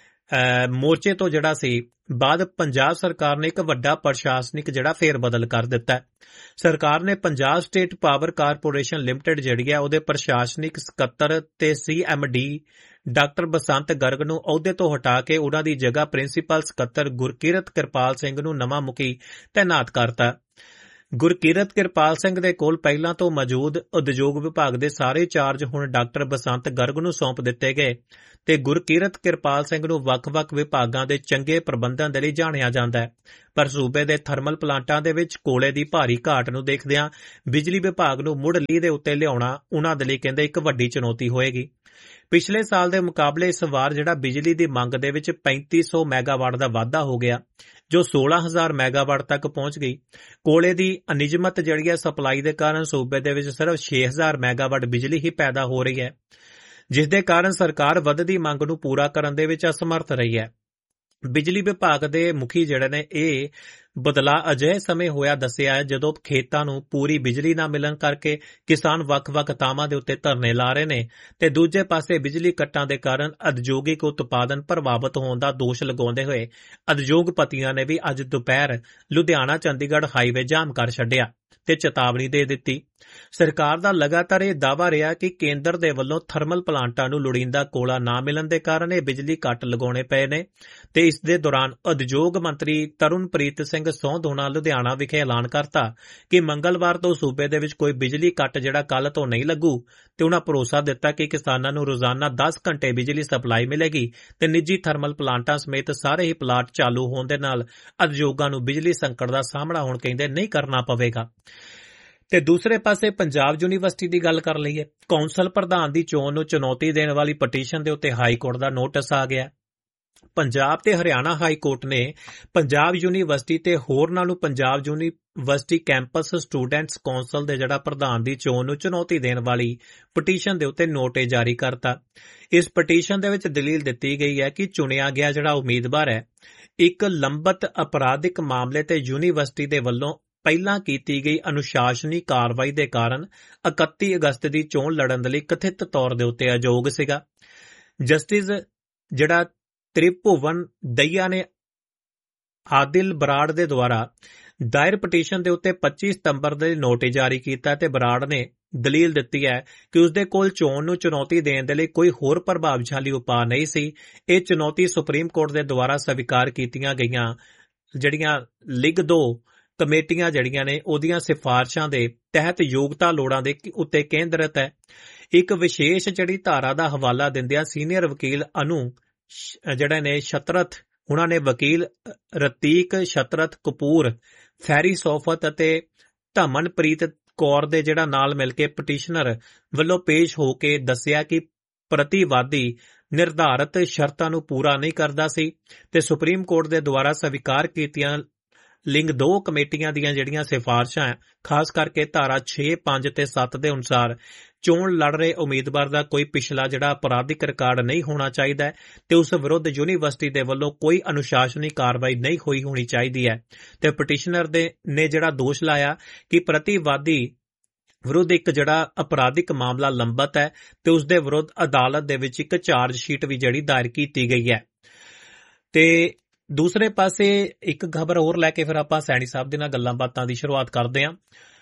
ਮੋਰਚੇ ਤੋਂ ਜਿਹੜਾ ਸੀ ਬਾਅਦ ਪੰਜਾਬ ਸਰਕਾਰ ਨੇ ਇੱਕ ਵੱਡਾ ਪ੍ਰਸ਼ਾਸਨਿਕ ਜਿਹੜਾ ਫੇਰ ਬਦਲ ਕਰ ਦਿੱਤਾ। ਸਰਕਾਰ ਨੇ Punjab state power corporation limited ਜਿਹੜੀ ਹੈ ਉਹਦੇ ਪ੍ਰਸ਼ਾਸਨਿਕ ਸਕੱਤਰ ਤੇ ਸੀ ਐਮ ਡੀ ਡਾਕਟਰ ਬਸੰਤ ਗਰਗ ਨੂੰ ਅਹੁਦੇ ਤੋਂ ਹਟਾ ਕੇ ਉਹਨਾਂ ਦੀ ਜਗ੍ਹਾ ਪ੍ਰਿੰਸੀਪਲ ਸਕੱਤਰ ਗੁਰਕਿਰਤ ਕਿਰਪਾਲ ਸਿੰਘ ਨੂੰ ਨਵਾਂ ਮੁਖੀ ਤੈਨਾਤ ਕਰਤਾ। ਗੁਰਕਿਰਤ ਕਿਰਪਾਲ ਸਿੰਘ ਦੇ ਕੋਲ ਪਹਿਲਾਂ ਤੋਂ ਮੌਜੂਦ ਉਦਯੋਗ ਵਿਭਾਗ ਦੇ ਸਾਰੇ ਚਾਰਜ ਹੁਣ ਡਾਕਟਰ ਬਸੰਤ ਗਰਗ ਨੂੰ ਸੌਂਪ ਦਿੱਤੇ ਗਏ ਤੇ ਗੁਰਕੀਰਤ ਕਿਰਪਾਲ ਸਿੰਘ ਨੂੰ ਵੱਖ-ਵੱਖ ਵਿਭਾਗਾਂ ਦੇ ਚੰਗੇ ਪ੍ਰਬੰਧਨ ਦੇ ਲਈ ਜਾਣਿਆ ਜਾਂਦਾ ਹੈ। ਪਰ ਸੂਬੇ ਦੇ ਥਰਮਲ ਪਲਾਂਟਾਂ ਦੇ ਵਿੱਚ ਕੋਲੇ ਦੀ ਭਾਰੀ ਘਾਟ ਨੂੰ ਦੇਖਦਿਆਂ ਬਿਜਲੀ ਵਿਭਾਗ ਨੂੰ ਮੁੜ ਲੀਹ ਦੇ ਉੱਤੇ ਲਿਆਉਣਾ ਉਹਨਾਂ ਦੇ ਲਈ ਕਹਿੰਦੇ ਇੱਕ ਵੱਡੀ ਚੁਣੌਤੀ ਹੋਏਗੀ। ਪਿਛਲੇ ਸਾਲ ਦੇ ਮੁਕਾਬਲੇ ਇਸ ਵਾਰ ਜਿਹੜਾ ਬਿਜਲੀ ਦੀ ਮੰਗ ਦੇ ਵਿੱਚ ਪੈਂਤੀ ਸੌ ਮੈਗਾਵਾਟ ਦਾ ਵਾਧਾ ਹੋ ਗਿਆ, ਜੋ ਸੋਲਾਂ ਹਜ਼ਾਰ ਮੈਗਾਵਾਟ ਤੱਕ ਪਹੁੰਚ ਗਈ। ਕੋਲੇ ਦੀ ਅਨਿਯਮਤ ਜਿਹੜੀ ਹੈ ਸਪਲਾਈ ਦੇ ਕਾਰਨ ਸੂਬੇ ਦੇ ਵਿੱਚ ਸਿਰਫ ਛੇ ਹਜ਼ਾਰ ਮੈਗਾਵਾਟ ਬਿਜਲੀ ਹੀ ਪੈਦਾ ਹੋ ਰਹੀ ਹੈ, ਜਿਸ ਦੇ ਕਾਰਨ ਸਰਕਾਰ ਵੱਧਦੀ ਮੰਗ ਨੂੰ ਪੂਰਾ ਕਰਨ ਦੇ ਵਿੱਚ ਅਸਮਰਥ ਰਹੀ ਹੈ। ਬਿਜਲੀ ਵਿਭਾਗ ਦੇ ਮੁਖੀ ਜਿਹੜੇ ਨੇ ਇਹ ਬਦਲਾਅ ਅਜਿਹੇ ਸਮੇਂ ਹੋਇਆ ਦੱਸਿਆ ਹੈ ਜਦੋਂ ਖੇਤਾਂ ਨੂੰ ਪੂਰੀ ਬਿਜਲੀ ਨਾ ਮਿਲਣ ਕਰਕੇ ਕਿਸਾਨ ਵੱਖ-ਵੱਖ ਥਾਵਾਂ ਦੇ ਉੱਤੇ ਧਰਨੇ ਲਾ ਰਹੇ ਨੇ ਤੇ ਦੂਜੇ ਪਾਸੇ ਬਿਜਲੀ ਕੱਟਾਂ ਦੇ ਕਾਰਨ ਉਦਯੋਗਿਕ ਉਤਪਾਦਨ ਪ੍ਰਭਾਵਿਤ ਹੋਣ ਦਾ ਦੋਸ਼ ਲਗਾਉਂਦੇ ਹੋਏ ਉਦਯੋਗਪਤੀਆਂ ਨੇ ਵੀ ਅੱਜ ਦੁਪਹਿਰ ਲੁਧਿਆਣਾ ਚੰਡੀਗੜ੍ਹ ਹਾਈਵੇ ਜਾਮ ਕਰ ਛੱਡਿਆ ਤੇ ਚੇਤਾਵਨੀ ਦੇ ਦਿੱਤੀ। ਸਰਕਾਰ ਦਾ ਲਗਾਤਾਰ ਇਹ ਦਾਅਵਾ ਰਿਹਾ ਕਿ ਕੇਂਦਰ ਦੇ ਵੱਲੋਂ ਥਰਮਲ ਪਲਾਂਟਾਂ ਨੂੰ ਲੋੜੀਂਦਾ ਕੋਲਾ ਨਾ ਮਿਲਣ ਦੇ ਕਾਰਨ ਇਹ ਬਿਜਲੀ ਕੱਟ ਲਗਾਉਣੇ ਪਏ ਨੇ ਤੇ ਇਸ ਦੇ ਦੌਰਾਨ ਉਦਯੋਗ ਮੰਤਰੀ ਤਰੁਣਪ੍ਰੀਤ ਸਿੰਘ ਸੌਂਧ ਹੋਣਾ ਲੁਧਿਆਣਾ ਵਿਖੇ ਐਲਾਨ ਕਰਤਾ ਕਿ ਮੰਗਲਵਾਰ ਤੋਂ ਸੂਬੇ ਦੇ ਵਿੱਚ ਕੋਈ ਬਿਜਲੀ ਕੱਟ ਜਿਹੜਾ ਕੱਲ ਤੋਂ ਨਹੀਂ ਲੱਗੂ ਤੇ ਉਹਨਾਂ ਭਰੋਸਾ ਦਿੱਤਾ ਕਿ ਕਿਸਾਨਾਂ ਨੂੰ ਰੋਜ਼ਾਨਾ ਦਸ ਘੰਟੇ ਬਿਜਲੀ ਸਪਲਾਈ ਮਿਲੇਗੀ ਤੇ ਨਿੱਜੀ ਥਰਮਲ ਪਲਾਂਟਾਂ ਸਮੇਤ ਸਾਰੇ ਹੀ ਪਲਾਂਟ ਚਾਲੂ ਹੋਣ ਦੇ ਨਾਲ ਉਦਯੋਗਾਂ ਨੂੰ ਬਿਜਲੀ ਸੰਕਟ ਦਾ ਸਾਹਮਣਾ ਹੁਣ ਕਹਿੰਦੇ ਨਹੀਂ ਕਰਨਾ ਪਵੇਗਾ। ਤੇ ਦੂਸਰੇ ਪਾਸੇ ਪੰਜਾਬ ਯੂਨੀਵਰਸਿਟੀ ਦੀ ਗੱਲ ਕਰ ਲਈਏ। ਕੌਂਸਲ ਪ੍ਰਧਾਨ ਦੀ ਚੋਣ ਨੂੰ ਚੁਣੌਤੀ ਦੇਣ ਵਾਲੀ ਪਟੀਸ਼ਨ ਦੇ ਉੱਤੇ ਹਾਈ ਕੋਰਟ ਦਾ ਨੋਟਿਸ ਆ ਗਿਆ। ਪੰਜਾਬ ਤੇ ਹਰਿਆਣਾ ਹਾਈ ਕੋਰਟ ਨੇ ਪੰਜਾਬ ਯੂਨੀਵਰਸਿਟੀ ਤੇ ਹੋਰਨਾਂ ਨੂੰ Punjab university campus students council ਦੇ ਜਿਹੜਾ ਪ੍ਰਧਾਨ ਦੀ ਚੋਣ ਨੂੰ ਚੁਣੌਤੀ ਦੇਣ ਵਾਲੀ ਪਟੀਸ਼ਨ ਦੇ ਉੱਤੇ ਨੋਟਿਸ ਜਾਰੀ ਕਰਤਾ। ਇਸ ਪਟੀਸ਼ਨ ਦੇ ਵਿੱਚ ਦਲੀਲ ਦਿੱਤੀ ਗਈ ਹੈ ਕਿ ਚੁਣਿਆ ਗਿਆ ਜਿਹੜਾ ਉਮੀਦਵਾਰ ਹੈ ਇੱਕ ਲੰਬਤ ਅਪਰਾਧਿਕ ਮਾਮਲੇ ਤੇ ਯੂਨੀਵਰਸਿਟੀ ਦੇ ਵੱਲੋਂ ਪਹਿਲਾਂ ਕੀਤੀ ਗਈ ਅਨੁਸ਼ਾਸਨੀ ਕਾਰਵਾਈ ਦੇ ਕਾਰਨ ਇਕੱਤੀ ਅਗਸਤ ਦੀ ਚੋਣ ਲੜਨ ਦੇ ਲਈ ਕਥਿਤ ਤੌਰ ਦੇ ਉੱਤੇ ਅਯੋਗ ਸੀਗਾ। ਜਸਟਿਸ ਜਿਹੜਾ ਤ੍ਰਿਭੁਵਨ ਦਈਆ ਨੇ ਆਦਿਲ ਬਰਾੜ ਦੇ ਦੁਆਰਾ ਦਾਇਰ ਪਟੀਸ਼ਨ ਦੇ ਉੱਤੇ ਪੱਚੀ ਸਤੰਬਰ ਦੇ ਨੋਟਿਸ ਜਾਰੀ ਕੀਤਾ ਤੇ ਬਰਾੜ ਨੇ ਦਲੀਲ ਦਿੱਤੀ ਹੈ ਕਿ ਉਸਦੇ ਕੋਲ ਚੋਣ ਨੂੰ ਚੁਣੌਤੀ ਦੇਣ ਦੇ ਲਈ ਕੋਈ ਹੋਰ ਪ੍ਰਭਾਵਸ਼ਾਲੀ ਉਪਾਅ ਨਹੀਂ ਸੀ। ਇਹ ਚੁਣੌਤੀ ਸੁਪਰੀਮ ਕੋਰਟ ਦੇ ਦੁਆਰਾ ਸਵੀਕਾਰ ਕੀਤੀਆਂ ਗਈਆਂ ਜਿਹੜੀਆਂ ਲਿਗ ਦੋ ਕਮੇਟੀਆਂ ਜਿਹੜੀਆਂ ਨੇ ਉਹਦੀਆਂ ਸਿਫਾਰਸ਼ਾਂ ਦੇ ਤਹਿਤ ਯੋਗਤਾ ਲੋੜਾਂ ਦੇ ਉੱਤੇ ਕੇਂਦਰਿਤ ਹੈ। ਇੱਕ ਵਿਸ਼ੇਸ਼ ਜਿਹੜੀ ਧਾਰਾ ਦਾ ਹਵਾਲਾ ਦਿੰਦਿਆਂ ਸੀਨੀਅਰ ਵਕੀਲ ਅਨੂ ਜਿਹੜੇ ਨੇ ਸ਼ਤਰਥ ਉਹਨਾਂ ਨੇ ਵਕੀਲ ਰਤੀਕ ਸ਼ਤਰਥ ਕਪੂਰ ਫੈਰੀ ਸੋਫਤ ਅਤੇ ਧਮਨਪ੍ਰੀਤ ਕੌਰ ਦੇ ਜਿਹੜਾ ਨਾਲ ਮਿਲ ਕੇ ਪਟੀਸ਼ਨਰ ਵੱਲੋਂ ਪੇਸ਼ ਹੋ ਕੇ ਦੱਸਿਆ ਕਿ ਪ੍ਰਤੀਵਾਦੀ ਨਿਰਧਾਰਤ ਸ਼ਰਤਾਂ ਨੂੰ ਪੂਰਾ ਨਹੀਂ ਕਰਦਾ ਸੀ ਤੇ ਸੁਪਰੀਮ ਕੋਰਟ ਦੇ ਦੁਆਰਾ ਸਵੀਕਾਰ ਕੀਤੀਆਂ ਲਿੰਗ ਦੋ ਕਮੇਟੀਆਂ ਦੀਆਂ ਜਿਹੜੀਆਂ ਸਿਫਾਰਸ਼ਾਂ ਖਾਸ ਕਰਕੇ ਧਾਰਾ ਛੇ ਪੰਜ ਤੇ ਸੱਤ ਦੇ ਅਨੁਸਾਰ ਚੋਣ ਲੜ ਰਹੇ ਉਮੀਦਵਾਰ ਦਾ ਕੋਈ ਪਿਛਲਾ ਜਿਹੜਾ ਅਪਰਾਧਿਕ ਰਿਕਾਰਡ ਨਹੀਂ ਹੋਣਾ ਚਾਹੀਦਾ ਤੇ ਉਸ ਵਿਰੁੱਧ ਯੂਨੀਵਰਸਿਟੀ ਦੇ ਵੱਲੋਂ ਕੋਈ ਅਨੁਸ਼ਾਸਨੀ ਕਾਰਵਾਈ ਨਹੀਂ ਹੋਈ ਹੋਣੀ ਚਾਹੀਦੀ ਹੈ ਤੇ ਪਟੀਸ਼ਨਰ ਦੇ ਨੇ ਜਿਹੜਾ ਦੋਸ਼ ਲਾਇਆ ਕਿ ਪ੍ਰਤੀਵਾਦੀ ਵਿਰੁੱਧ ਇੱਕ ਜਿਹੜਾ ਅਪਰਾਧਿਕ ਮਾਮਲਾ ਲੰਬਤ ਹੈ ਤੇ ਉਸ ਦੇ ਵਿਰੁੱਧ ਅਦਾਲਤ ਦੇ ਵਿੱਚ ਇੱਕ ਚਾਰਜ ਸ਼ੀਟ ਵੀ ਜਿਹੜੀ ਦਾਇਰ ਕੀਤੀ ਗਈ ਹੈ। ਤੇ ਦੂਸਰੇ ਪਾਸੇ ਇੱਕ ਖਬਰ ਹੋਰ ਲੈ ਕੇ ਫਿਰ ਆਪਾਂ ਸੈਣੀ ਸਾਹਿਬ ਦੇ ਨਾਲ ਗੱਲਾਂ ਬਾਤਾਂ ਦੀ ਸ਼ੁਰੂਆਤ ਕਰਦੇ ਹਾਂ।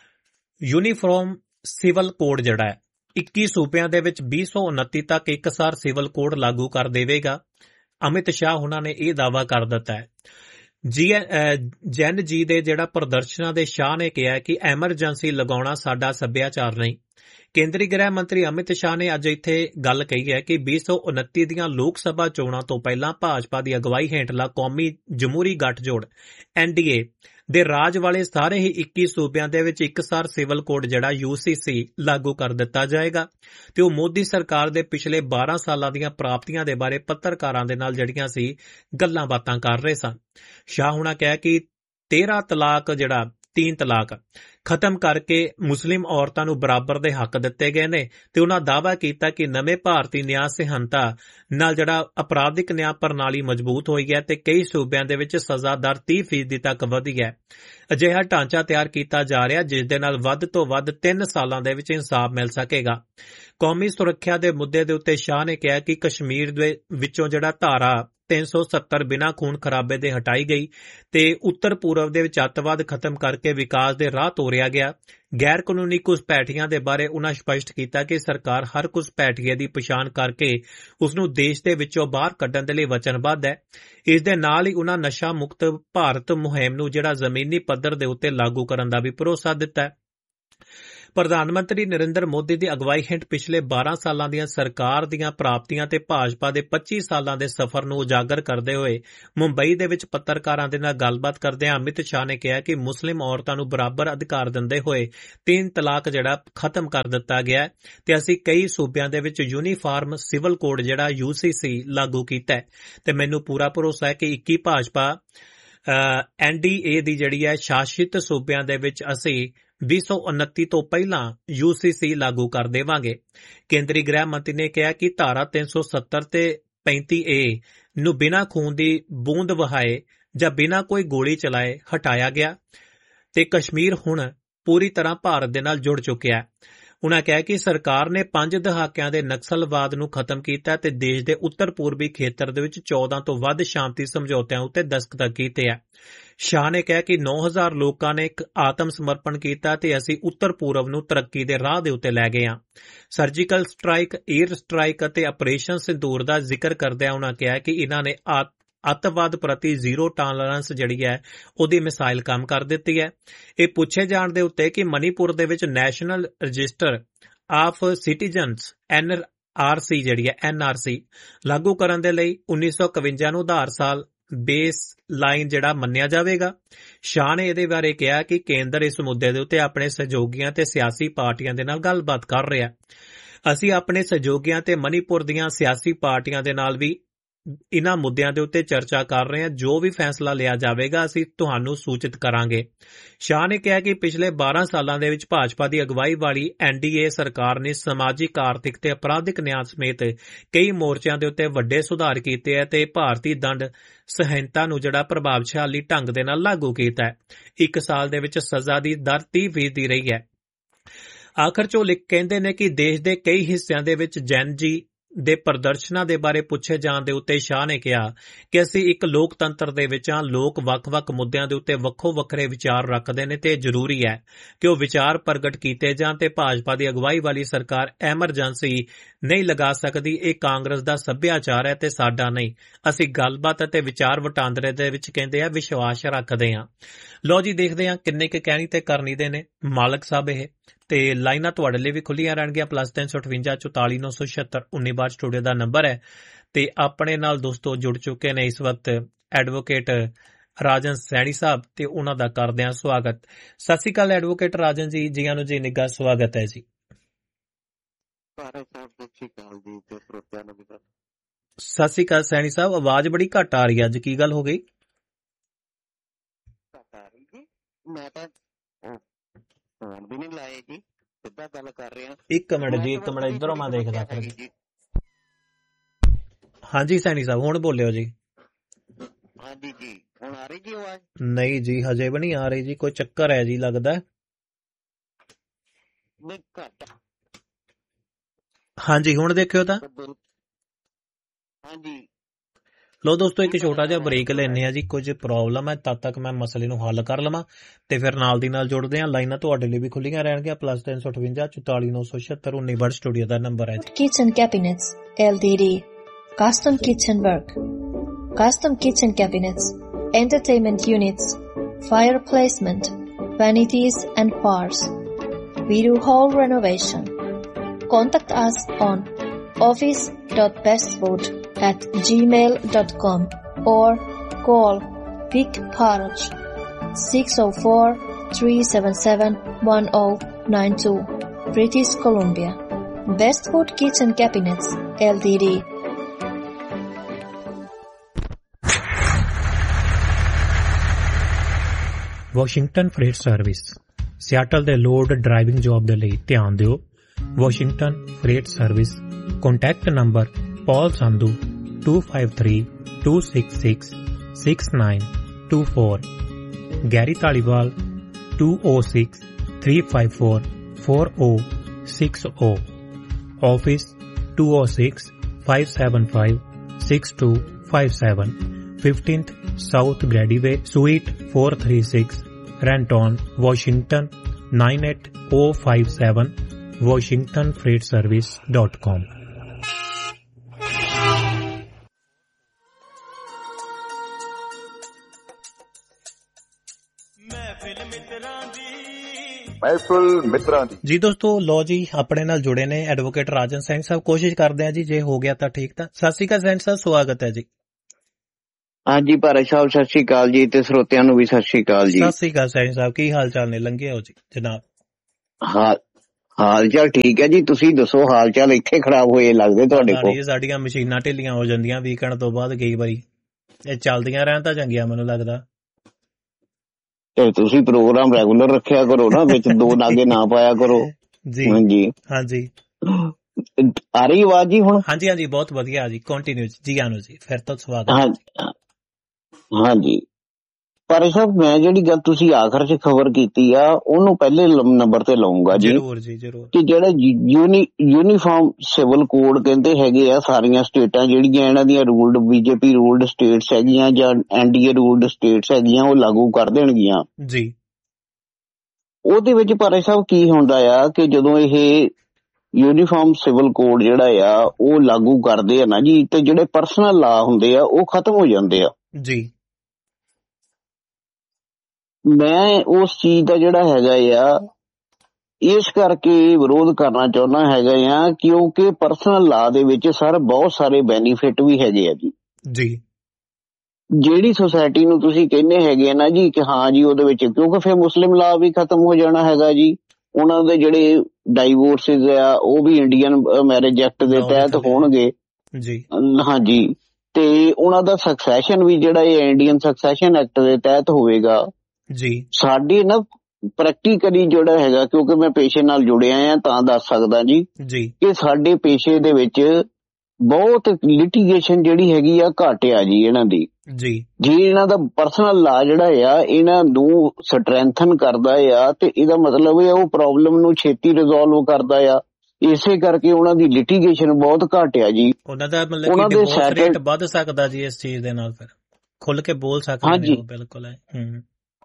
ਯੂਨੀਫਾਰਮ ਸਿਵਲ ਕੋਡ ਜਿਹੜਾ ਹੈ ਇੱਕੀ ਸੂਬਿਆਂ ਦੇ ਵਿੱਚ ਵੀਹ ਸੌ ਉਨੱਤੀ ਤੱਕ ਇੱਕਸਾਰ ਸਿਵਲ ਕੋਡ ਲਾਗੂ ਕਰ ਦੇਵੇਗਾ। ਅਮਿਤ ਸ਼ਾਹ ਉਹਨਾਂ ਨੇ ਇਹ ਦਾਅਵਾ ਕਰ ਦਿੱਤਾ ਹੈ। ਜੀ ਜੈਨ ਜੀ ਦੇ ਜਿਹੜਾ ਪ੍ਰਦਰਸ਼ਨਾਂ ਦੇ ਸ਼ਾਹ ਨੇ ਕਿਹਾ ਕਿ ਐਮਰਜੈਂਸੀ ਲਗਾਉਣਾ ਸਾਡਾ ਸੱਭਿਆਚਾਰ ਨਹੀਂ। ਕੇਂਦਰੀ ਗ੍ਰਹਿ ਮੰਤਰੀ ਅਮਿਤ ਸ਼ਾਹ ਨੇ ਅੱਜ ਇੱਥੇ ਗੱਲ ਕਹੀ ਹੈ ਕਿ ਵੀਹ ਸੌ ਉਨੱਤੀ ਦੀਆਂ ਲੋਕ ਸਭਾ ਚੋਣਾਂ ਤੋਂ ਪਹਿਲਾਂ ਭਾਜਪਾ ਦੀ ਅਗਵਾਈ ਹੇਠਲਾ ਕੌਮੀ ਜਮਹੂਰੀ ਗੱਠਜੋੜ ਐਨ ਡੀ ਏ ਦੇ ਰਾਜ ਵਾਲੇ ਸਾਰੇ ਹੀ ਇੱਕੀ ਸੂਬਿਆਂ ਦੇ ਵਿੱਚ ਇੱਕਸਾਰ ਸਿਵਲ ਕੋਡ ਜਿਹੜਾ ਯੂ ਸੀ ਸੀ ਲਾਗੂ ਕਰ ਦਿੱਤਾ ਜਾਏਗਾ ਤੇ ਉਹ ਮੋਦੀ ਸਰਕਾਰ ਦੇ ਪਿਛਲੇ ਬਾਰਾਂ ਸਾਲਾਂ ਦੀਆਂ ਪ੍ਰਾਪਤੀਆਂ ਦੇ ਬਾਰੇ ਪੱਤਰਕਾਰਾਂ ਦੇ ਨਾਲ ਜਿਹੜੀਆਂ ਸੀ ਗੱਲਾਂ ਬਾਤਾਂ ਕਰ ਰਹੇ ਸਨ। ਸ਼ਾਹ ਹੁਣਾਂ ਕਿਹਾ ਕਿ ਤੇਰਾਂ ਤਲਾਕ ਜਿਹੜਾ ਤੀਨ ਤਲਾਕ ਖਤਮ ਕਰਕੇ ਮੁਸਲਿਮ ਔਰਤਾਂ ਨੂੰ ਬਰਾਬਰ ਦੇ ਹੱਕ ਦਿੱਤੇ ਗਏ ਨੇ ਤੇ ਉਹਨਾਂ ਦਾਅਵਾ ਕੀਤਾ ਕਿ ਨਵੇਂ ਭਾਰਤੀ ਨਿਆਂ ਸਿਹਨਤਾ ਨਾਲ ਜਿਹੜਾ ਅਪਰਾਧਿਕ ਨਿਆਂ ਪ੍ਰਣਾਲੀ ਮਜ਼ਬੂਤ ਹੋਈ ਹੈ ਤੇ ਕਈ ਸੂਬਿਆਂ ਦੇ ਵਿੱਚ ਸਜ਼ਾ ਦਰ ਤੀਹ ਫੀਸਦੀ ਤੱਕ ਵਧੀ ਹੈ। ਅਜਿਹਾ ਢਾਂਚਾ ਤਿਆਰ ਕੀਤਾ ਜਾ ਰਿਹਾ ਜਿਸ ਦੇ ਨਾਲ ਵੱਧ ਤੋਂ ਵੱਧ ਤਿੰਨ ਸਾਲਾਂ ਦੇ ਵਿੱਚ ਇਨਸਾਫ ਮਿਲ ਸਕੇਗਾ। ਕੌਮੀ ਸੁਰੱਖਿਆ ਦੇ ਮੁੱਦੇ ਦੇ ਉੱਤੇ ਸ਼ਾਹ ਨੇ ਕਿਹਾ ਕਿ ਕਸ਼ਮੀਰ ਦੇ ਵਿੱਚੋਂ ਜਿਹੜਾ ਧਾਰਾ ਤਿੰਨ ਸੌ ਸੱਤਰ ਬਿਨਾਂ ਖੂਨ ਖਰਾਬੇ ਦੇ ਹਟਾਈ ਗਈ ਤੇ ਉੱਤਰ ਪੂਰਬ ਦੇ ਵਿੱਚ ਅੱਤਵਾਦ ਖਤਮ ਕਰਕੇ ਵਿਕਾਸ ਦੇ ਰਾਹ ਤੋਰਿਆ ਗਿਆ। ਗੈਰ ਕਾਨੂੰਨੀ ਘੁਸਪੈਠੀਆਂ ਦੇ ਬਾਰੇ ਉਨ੍ਹਾਂ ਸਪਸ਼ਟ ਕੀਤਾ ਕਿ ਸਰਕਾਰ ਹਰ ਘੁਸਪੈਠੀਏ ਦੀ ਪਛਾਣ ਕਰਕੇ ਉਸ ਨੂੰ ਦੇਸ਼ ਦੇ ਵਿੱਚੋਂ ਬਾਹਰ ਕੱਢਣ ਦੇ ਲਈ ਵਚਨਬੱਧ ਹੈ। ਇਸ ਦੇ ਨਾਲ ਹੀ ਉਨ੍ਹਾਂ ਨਸ਼ਾ ਮੁਕਤ ਭਾਰਤ ਮੁਹਿੰਮ ਨੂੰ ਜਿਹੜਾ ਜ਼ਮੀਨੀ ਪੱਧਰ ਦੇ ਉੱਤੇ ਲਾਗੂ ਕਰਨ ਦਾ ਵੀ ਭਰੋਸਾ ਦਿੱਤਾ ਹੈ। ਪ੍ਰਧਾਨ ਮੰਤਰੀ ਨਰਿੰਦਰ ਮੋਦੀ ਦੀ ਅਗਵਾਈ ਹੇਠ ਪਿਛਲੇ ਬਾਰਾਂ ਸਾਲਾਂ ਦੀਆਂ ਸਰਕਾਰ ਦੀਆਂ ਪ੍ਰਾਪਤੀਆਂ ਤੇ ਭਾਜਪਾ ਦੇ ਪੱਚੀ ਸਾਲਾਂ ਦੇ ਸਫ਼ਰ ਨੂੰ ਉਜਾਗਰ ਕਰਦੇ ਹੋਏ ਮੁੰਬਈ ਦੇ ਵਿੱਚ ਪੱਤਰਕਾਰਾਂ ਦੇ ਨਾਲ ਗੱਲਬਾਤ ਕਰਦਿਆਂ ਅਮਿਤ ਸ਼ਾਹ ਨੇ ਕਿਹਾ ਕਿ ਮੁਸਲਿਮ ਔਰਤਾਂ ਨੂੰ ਬਰਾਬਰ ਅਧਿਕਾਰ ਦਿੰਦੇ ਹੋਏ ਤਿੰਨ ਤਲਾਕ ਜਿਹੜਾ ਖਤਮ ਕਰ ਦਿੱਤਾ ਗਿਆ ਤੇ ਅਸੀਂ ਕਈ ਸੂਬਿਆਂ ਦੇ ਵਿੱਚ ਯੂਨੀਫਾਰਮ ਸਿਵਲ ਕੋਡ ਜਿਹੜਾ ਯੂ ਸੀ ਸੀ ਲਾਗੂ ਕੀਤਾ ਤੇ ਮੈਨੂੰ ਪੂਰਾ ਭਰੋਸਾ ਹੈ ਕਿ ਇੱਕੀ ਭਾਜਪਾ ਐਨ ਡੀ ਏ ਦੀ ਜਿਹੜੀ ਹੈ ਸ਼ਾਸਿਤ ਸੂਬਿਆਂ ਦੇ ਵਿੱਚ ਅਸੀਂ ਵੀਹ ਸੌ ਉਨੱਤੀ ਤੋਂ ਪਹਿਲਾਂ ਯੂ ਸੀ ਸੀ ਲਾਗੂ ਕਰ ਦੇਵਾਂਗੇ। ਕੇਂਦਰੀ ਗ੍ਰਹਿ ਮੰਤਰੀ ਨੇ ਕਿਹਾ ਕਿ ਧਾਰਾ ਤਿੰਨ ਸੌ ਸੱਤਰ ਤੇ ਪੈਂਤੀ ਏ ਨੂੰ ਬਿਨਾਂ ਖੂਨ ਦੀ ਬੂੰਦ ਵਹਾਏ ਜਾਂ ਬਿਨਾਂ ਕੋਈ ਗੋਲੀ ਚਲਾਏ ਹਟਾਇਆ ਗਿਆ ਤੇ ਕਸ਼ਮੀਰ ਹੁਣ ਪੂਰੀ ਤਰ੍ਹਾਂ ਭਾਰਤ ਦੇ ਨਾਲ ਜੁੜ ਚੁੱਕਿਆ ਹੈ। ਉਨ੍ਹਾਂ ਕਿਹਾ ਕਿ ਸਰਕਾਰ ਨੇ ਪੰਜ ਦਹਾਕਿਆਂ ਦੇ ਨਕਸਲਵਾਦ ਨੂੰ ਖਤਮ ਕੀਤਾ ਤੇ ਦੇਸ਼ ਦੇ ਉੱਤਰ ਪੂਰਬੀ ਖੇਤਰ ਦੇ ਵਿੱਚ ਚੌਦਾਂ ਤੋਂ ਵੱਧ ਸ਼ਾਂਤੀ ਸਮਝੌਤਿਆਂ ਉੱਤੇ ਦਸਤਖਤ ਕੀਤੇ ਹੈ। ਸ਼ਾਹ ਨੇ ਕਿਹਾ ਕਿ ਨੌ ਹਜ਼ਾਰ ਲੋਕਾਂ ਨੇ ਇੱਕ ਆਤਮ ਸਮਰਪਣ ਕੀਤਾ ਤੇ ਅਸੀਂ ਉੱਤਰ ਪੂਰਬ ਨੂੰ ਤਰੱਕੀ ਦੇ ਰਾਹ ਦੇ ਉੱਤੇ ਲੈ ਗਏ ਹਾਂ। ਸਰਜੀਕਲ ਸਟ੍ਰਾਈਕ, ਏਅਰ ਸਟ੍ਰਾਈਕ ਅਤੇ ਆਪਰੇਸ਼ਨ ਸਿੰਦੂਰ ਦਾ ਜ਼ਿਕਰ ਕਰਦਿਆਂ ਉਨ੍ਹਾਂ ਕਿਹਾ ਕਿ ਇਨ੍ਹਾਂ ਨੇ ਅੱਤਵਾਦ ਪ੍ਰਤੀ ਜ਼ੀਰੋ ਟਾਲਰੈਂਸ ਜਿਹੜੀ ਹੈ ਉਹਦੀ ਮਿਸਾਈਲ ਕੰਮ ਕਰ ਦਿੱਤੀ ਹੈ। ਇਹ ਪੁੱਛੇ ਜਾਣ ਦੇ ਉੱਤੇ ਕਿ ਮਨੀਪੁਰ ਦੇ ਵਿੱਚ national register of citizens N R C ਜਿਹੜੀ ਹੈ ਐਨ ਆਰ ਸੀ ਲਾਗੂ ਕਰਨ ਦੇ ਲਈ ਉੱਨੀ ਸੌ ਇਕਵੰਜਾ ਨੂੰ ਆਧਾਰ ਸਾਲ ਬੇਸ ਲਾਈਨ ਜਿਹੜਾ ਮੰਨਿਆ ਜਾਵੇਗਾ। ਸ਼ਾਹ ਨੇ ਇਹਦੇ ਬਾਰੇ ਕਿਹਾ ਕਿ ਕੇਂਦਰ ਇਸ ਮੁੱਦੇ ਦੇ ਉੱਤੇ ਆਪਣੇ ਸਹਿਯੋਗੀਆਂ ਤੇ ਸਿਆਸੀ ਪਾਰਟੀਆਂ ਦੇ ਨਾਲ ਗੱਲਬਾਤ ਕਰ ਰਿਹਾ। ਅਸੀਂ ਆਪਣੇ ਸਹਿਯੋਗੀਆਂ ਤੇ ਮਨੀਪੁਰ ਦੀਆਂ ਸਿਆਸੀ ਪਾਰਟੀਆਂ ਦੇ ਨਾਲ ਵੀ ਇਨ੍ਹਾਂ ਮੁੱਦਿਆਂ ਦੇ ਉੱਤੇ ਚਰਚਾ ਕਰ ਰਹੇ ਹਾਂ। ਜੋ ਵੀ ਫੈਸਲਾ ਲਿਆ ਜਾਵੇਗਾ ਅਸੀਂ ਤੁਹਾਨੂੰ ਸੂਚਿਤ ਕਰਾਂਗੇ। ਸ਼ਾਹ ਨੇ ਕਿਹਾ ਕਿ ਪਿਛਲੇ ਬਾਰਾਂ ਸਾਲਾਂ ਦੇ ਵਿੱਚ ਭਾਜਪਾ ਦੀ ਅਗਵਾਈ ਵਾਲੀ ਐਨ ਡੀ ਏ ਸਰਕਾਰ ਨੇ ਸਮਾਜਿਕ, ਆਰਥਿਕ ਤੇ ਅਪਰਾਧਿਕ ਨਿਆਂ ਸਮੇਤ ਕਈ ਮੋਰਚਿਆਂ ਦੇ ਉੱਤੇ ਵੱਡੇ ਸੁਧਾਰ ਕੀਤੇ ਹੈ ਤੇ ਭਾਰਤੀ ਦੰਡ ਸੰਹਿਤਾ ਨੂੰ ਜਿਹੜਾ ਪ੍ਰਭਾਵਸ਼ਾਲੀ ਢੰਗ ਦੇ ਨਾਲ ਲਾਗੂ ਕੀਤਾ ਹੈ। ਇੱਕ ਸਾਲ ਦੇ ਵਿੱਚ ਸਜ਼ਾ ਦੀ ਦਰ ਤੀਹ ਫੀਸਦੀ ਰਹੀ ਹੈ। ਆਖਰ ਚੋਂ ਲਿਖ ਕਹਿੰਦੇ ਨੇ ਕਿ ਦੇਸ਼ ਦੇ ਕਈ ਹਿੱਸਿਆਂ ਦੇ ਵਿੱਚ ਜੈਨ ਜੀ ਦੇ ਪ੍ਰਦਰਸ਼ਨਾਂ ਦੇ ਬਾਰੇ ਪੁੱਛੇ ਜਾਣ ਦੇ ਉੱਤੇ ਸ਼ਾਹ ਨੇ ਕਿਹਾ ਕਿ ਅਸੀਂ ਇੱਕ ਲੋਕਤੰਤਰ ਦੇ ਵਿੱਚ ਹਾਂ। ਲੋਕ ਵੱਖ-ਵੱਖ ਮੁੱਦਿਆਂ ਦੇ ਉੱਤੇ ਵੱਖੋ ਵੱਖਰੇ ਵਿਚਾਰ ਰੱਖਦੇ ਨੇ ਤੇ ਜ਼ਰੂਰੀ ਹੈ ਕਿ ਉਹ ਵਿਚਾਰ ਪ੍ਰਗਟ ਕੀਤੇ ਜਾਣ ਤੇ ਭਾਜਪਾ ਦੀ ਅਗਵਾਈ ਵਾਲੀ ਸਰਕਾਰ ਐਮਰਜੈਂਸੀ ਨਹੀਂ ਲਗਾ ਸਕਦੀ। ਇਹ ਕਾਂਗਰਸ ਦਾ ਸੱਭਿਆਚਾਰ ਹੈ ਤੇ ਸਾਡਾ ਨਹੀਂ। ਅਸੀਂ ਗੱਲਬਾਤ ਅਤੇ ਵਿਚਾਰ ਵਟਾਂਦਰੇ ਦੇ ਵਿੱਚ ਕਹਿੰਦੇ ਆ ਵਿਸ਼ਵਾਸ ਰੱਖਦੇ ਹਾਂ। ਲਓ ਜੀ, ਦੇਖਦੇ ਹਾਂ ਕਿੰਨੇ ਕੁ ਕਹਿਣੀ ਤੇ ਕਰਨੀ ਦੇ ਨੇ ਮਾਲਕ ਸਾਹਿਬ ਇਹ ਤੇ ਲਾਈਨਾਂ ਤੁਹਾਡੇ ਲਈ ਵੀ ਖੁੱਲੀਆਂ ਰਹਿਣਗੀਆਂ। ਪਲੱਸ ਤਿੰਨ ਸੌ ਅਠਵੰਜਾ ਚੁਤਾਲੀ ਨੌ ਸੌ ਛਿਅੱਤਰ ਉੱਨੀ ਬਾਰ ਸਟੂਡੀਓ ਦਾ ਨੰਬਰ ਹੈ ਤੇ ਆਪਣੇ ਨਾਲ ਦੋਸਤੋ ਜੁੜ ਚੁੱਕੇ ਨੇ ਇਸ ਵਕਤ ਐਡਵੋਕੇਟ ਰਾਜਨ ਸੈਣੀ ਸਾਹਿਬ ਤੇ ਉਹਨਾਂ ਦਾ ਕਰਦੇ ਹਾਂ ਸਵਾਗਤ। ਸਤਿ ਸ਼੍ਰੀ ਅਕਾਲ ਐਡਵੋਕੇਟ ਰਾਜਨ ਜੀ, ਜੀਆਂ ਨੂੰ ਜੀ ਨਿੱਘਾ ਸਵਾਗਤ ਹੈ ਜੀ। ਸਤਿ ਸ਼੍ਰੀ ਅਕਾਲ ਸੈਣੀ ਸਾਹਿਬ, ਆਵਾਜ਼ ਬੜੀ ਘੱਟ ਆ ਰਹੀ ਹੈ ਅੱਜ, ਕੀ ਗੱਲ ਹੋ ਗਈ? ਮੈਂ ਤਾਂ ਫੋਨ ਵੀ ਨਹੀਂ ਲਾਏ ਜੀ, ਸਿੱਧਾ ਗੱਲ ਕਰ ਰਿਹਾ। ਇੱਕ ਮਿੰਟ ਜੀ, ਇੱਕ ਮਿੰਟ ਇੱਧਰੋਂ ਮੈਂ ਦੇਖਦਾ ਫਿਰ। ਹਾਂਜੀ ਸੈਣੀ ਸਾਹਿਬ, ਹੁਣ ਬੋਲਿਓ ਜੀ। ਹਾਂਜੀ ਜੀ, ਹੁਣ ਆ ਰਹੀ ਜੀ ਆਵਾਜ਼? ਨਹੀਂ ਜੀ, ਹਜੇ ਵੀ ਨਹੀਂ ਆ ਰਹੀ ਜੀ, ਕੋਈ ਚੱਕਰ ਹੈ ਜੀ ਲੱਗਦਾ। ਨਹੀਂ ਘੱਟ। ਹਾਂਜੀ ਹੁਣ ਦੇਖਿਓ ਤਾਂ। ਹਾਂਜੀ ਲੋ ਦੋਸਤੋ, ਇੱਕ ਛੋਟਾ ਜਿਹਾ ਬ੍ਰੇਕ ਲੈਣੇ ਆ ਜੀ, ਕੁਝ ਪ੍ਰੋਬਲਮ ਹੈ, ਤਦ ਤੱਕ ਮੈਂ ਮਸਲੇ ਨੂੰ ਹੱਲ ਕਰ ਲਵਾਂ ਤੇ ਫਿਰ ਨਾਲ ਦੀ ਨਾਲ ਜੁੜਦੇ ਹਾਂ। ਲਾਈਨਾਂ ਤੁਹਾਡੇ ਲਈ ਵੀ ਖੁੱਲੀਆਂ ਰਹਿਣਗੀਆਂ। ਪਲੱਸ ਤਿੰਨ ਸੌ ਅਠਵੰਜਾ ਚੁਤਾਲੀ ਨੌ ਸੌ ਛਿਅੱਤਰ ਉੱਨੀ ਬਾਰ ਸਟੂਡੀਓ ਦਾ ਨੰਬਰ ਹੈ। Kitchen Cabinets L T D Custom Kitchen Work, Custom Kitchen Cabinets, Entertainment Units, Fire Placement, Vanities and Bars. We do whole renovation. Contact us on office dot bestfood at gmail dot com or call Vic Paraj six oh four, three seven seven, one oh nine two, British Columbia. Bestfood Kitchen Cabinets L T D. Washington fret service Seattle ਦੇ load driving job ਦੇ ਲਈ ਧਿਆਨ ਦਿਓ। Washington fret service, contact number Paul Sandhu two five three, two six six, six nine two four, Gary Taliwal two oh six, three five four, four oh six oh, Office two oh six, five seven five, six two five seven, fifteenth South Grady Way, Suite four thirty-six, Renton, Washington nine eight oh five seven, washington freight service dot com. ਮੈਂ ਮਹਿਫਲ ਮਿੱਤਰਾਂ ਦੀ। ਜੀ ਦੋਸਤੋ, ਲੋ ਜੀ ਆਪਣੇ ਨਾਲ ਜੁੜੇ ਨੇ advocate ਰਾਜਨ ਸਿੰਘ ਸਾਹਿਬ। ਕੋਸ਼ਿਸ਼ ਕਰਦੇ ਆ ਜੀ, ਜੇ ਹੋ ਗਿਆ ਤਾਂ ਠੀਕ। ਤਾਂ ਸਤਿ ਸ਼੍ਰੀ ਅਕਾਲ ਸਿੰਘ ਸਾਹਿਬ, ਸਵਾਗਤ ਹੈ ਜੀ। ਹਾਂਜੀ ਭਾਰਤ ਸਾਹਿਬ, ਸਤਿ ਸ਼੍ਰੀ ਅਕਾਲ ਜੀ, ਤੇ ਸਰੋਤਿਆਂ ਨੂੰ ਵੀ ਸਤਿ ਸ਼੍ਰੀ ਅਕਾਲ ਜੀ। ਸਤਿ ਸ਼੍ਰੀ ਅਕਾਲ ਸਿੰਘ ਸਾਹਿਬ, ਕੀ ਹਾਲ ਚਾਲ ਨੇ? ਲੰਘੇ ਹੋ ਜੀ ਜਨਾਬ? ਹਾਂ, ਹਾਲ ਚਾਲ ਠੀਕ ਹੈ ਜੀ। ਤੁਸੀਂ ਦੱਸੋ, ਹਾਲ ਚਾਲ ਇੱਥੇ ਖਰਾਬ ਹੋਏ ਲੱਗਦੇ ਤੁਹਾਡੇ ਕੋਲ? ਸਾਡੀਆਂ ਮਸ਼ੀਨਾਂ ਢਿੱਲੀਆਂ ਹੋ ਜਾਂਦੀਆਂ ਵੀਕਐਂਡ ਤੋਂ ਬਾਅਦ ਕਈ ਵਾਰੀ, ਇਹ ਚੱਲਦੀਆਂ ਰਹਿਣ ਤਾਂ ਚੰਗੀਆਂ ਮੈਨੂੰ ਲੱਗਦਾ। ਤੇ ਤੁਸੀਂ ਪ੍ਰੋਗਰਾਮ ਰੈਗੂਲਰ ਰੱਖਿਆ ਕਰੋ ਨਾ, ਵਿੱਚ ਦੋ ਨਾਗੇ ਨਾ ਪਾਇਆ ਕਰੋ ਜੀ। ਹਾਂਜੀ ਹਾਂਜੀ, ਆ ਰਹੀ ਆਵਾਜ਼ ਜੀ ਹੁਣ? ਹਾਂਜੀ ਹਾਂਜੀ, ਬਹੁਤ ਵਧੀਆ ਜੀ, ਕੰਟੀਨਿਊ ਜੀ। ਆਨੋ ਜੀ, ਫਿਰ ਤੋਂ ਸਵਾਗਤ। ਹਾਂ ਹਾਂਜੀ ਭਾਰਤ ਸਾਹਿਬ, ਮੈਂ ਜਿਹੜੀ ਗੱਲ ਤੁਸੀਂ ਆਖਰ 'ਚ ਖਬਰ ਕੀਤੀ ਆ ਉਹਨੂੰ ਪਹਿਲੇ ਨੰਬਰ ਤੇ ਲਾਉਂਗਾ ਜੀ। ਜਰੂਰ ਜੀ ਜਰੂਰ। ਕਿ ਜਿਹੜਾ ਯੂਨੀ ਯੂਨੀਫਾਰਮ ਸਿਵਲ ਕੋਡ ਕਹਿੰਦੇ ਹੈਗੇ ਆ, ਸਾਰੀਆਂ ਸਟੇਟਾਂ ਜਿਹੜੀਆਂ ਇਹਨਾਂ ਦੀਆਂ ਰੂਲਡ ਬੀਜੇਪੀ ਰੂਲਡ ਸਟੇਟਸ ਹੈਗੀਆਂ ਜਾਂ ਐਨਡੀਏ ਰੂਲਡ ਸਟੇਟਸ ਹੈਗੀਆਂ, ਉਹ ਲਾਗੂ ਕਰ ਦੇਣਗੀਆਂ ਜੀ। ਉਹਦੇ ਵਿੱਚ ਭਾਰਤ ਸਾਹਿਬ ਕੀ ਹੁੰਦਾ ਆ ਕਿ ਜਦੋਂ ਇਹ ਯੂਨੀਫਾਰਮ ਸਿਵਲ ਕੋਡ ਜਿਹੜਾ ਆ ਉਹ ਲਾਗੂ ਕਰਦੇ ਆ ਨਾ ਜੀ, ਤੇ ਜਿਹੜੇ ਪਰਸਨਲ ਲਾ ਹੁੰਦੇ ਆ ਉਹ ਖਤਮ ਹੋ ਜਾਂਦੇ ਆ ਜੀ। ਮੈਂ ਉਸ ਚੀਜ਼ ਦਾ ਜਿਹੜਾ ਹੈਗਾ ਆ ਇਸ ਕਰਕੇ ਵਿਰੋਧ ਕਰਨਾ ਚਾਹੁੰਦਾ ਹੈਗਾ ਆ, ਕਿਉਂਕਿ ਪਰਸਨਲ ਲਾ ਦੇ ਵਿੱਚ ਸਰ ਬਹੁਤ ਸਾਰੇ ਬੈਨੀਫਿਟ ਵੀ ਹੈਗੇ ਆ ਜੀ। ਜੀ। ਜਿਹੜੀ ਸੁਸਾਇਟੀ ਨੂੰ ਤੁਸੀਂ ਕਹਿੰਦੇ ਹੈਗੇ ਆ ਨਾ ਜੀ ਕਿ ਹਾਂ ਜੀ ਉਹਦੇ ਵਿੱਚ, ਕਿਉਂਕਿ ਫਿਰ ਮੁਸਲਿਮ ਲਾ ਵੀ ਖਤਮ ਹੋ ਜਾਣਾ ਹੈਗਾ ਜੀ, ਉਹਨਾਂ ਦੇ ਜਿਹੜੇ ਡਾਈਵੋਰਸਿਸ ਆ ਉਹ ਵੀ ਇੰਡੀਅਨ ਮੈਰਿਜ ਐਕਟ ਦੇ ਤਹਿਤ ਹੋਣਗੇ ਜੀ। ਹਾਂਜੀ, ਤੇ ਉਹਨਾਂ ਦਾ ਸਕਸੈਸ਼ਨ ਵੀ ਜਿਹੜਾ ਇਹ ਇੰਡੀਅਨ ਸਕਸੈਸ਼ਨ ਐਕਟ ਦੇ ਤਹਿਤ ਹੋਵੇਗਾ ਜੀ। ਸਾਡੇ ਨਾ ਪ੍ਰੈਕਟੀਕਲੀ ਜਿਹੜਾ ਹੈਗਾ, ਕਿਉਂਕਿ ਮੈਂ ਪੇਸ਼ੇ ਨਾਲ ਜੁੜਿਆ ਆ ਤਾਂ ਦੱਸ ਸਕਦਾ ਜੀ ਜੀ ਕਿ ਸਾਡੇ ਪੇਸ਼ੇ ਦੇ ਵਿੱਚ ਬਹੁਤ ਲਿਟੀਗੇਸ਼ਨ ਜਿਹੜੀ ਹੈਗੀ ਆ ਘੱਟ ਆ ਜੀ ਇਹਨਾਂ ਦੀ ਜੀ। ਜੇ ਇਹਨਾਂ ਦਾ ਪਰਸਨਲ ਲਾ ਜਿਹੜਾ ਆ ਇਹਨਾਂ ਨੂੰ ਸਟਰੈਂਥਨ ਕਰਦਾ ਆ, ਤੇ ਇਹਦਾ ਮਤਲਬ ਇਹ ਉਹ ਪ੍ਰੋਬਲਮ ਨੂੰ ਛੇਤੀ ਰਿਜ਼ੋਲਵ ਕਰਦਾ ਆ, ਇਸੇ ਕਰਕੇ ਉਹਨਾਂ ਦੀ ਲਿਟੀਗੇਸ਼ਨ ਬਹੁਤ ਘੱਟ ਆ ਜੀ। ਉਹਨਾਂ ਦਾ ਮਤਲਬ ਕਿ ਡਿਵੋਰਸ ਰੇਟ ਵੱਧ ਸਕਦਾ ਜੀ ਇਸ ਚੀਜ਼ ਦੇ ਨਾਲ, ਫਿਰ ਖੁੱਲ ਕੇ ਬੋਲ ਸਕਦੇ ਨੇ। ਬਿਲਕੁਲ ਹੈ, ਹੂੰ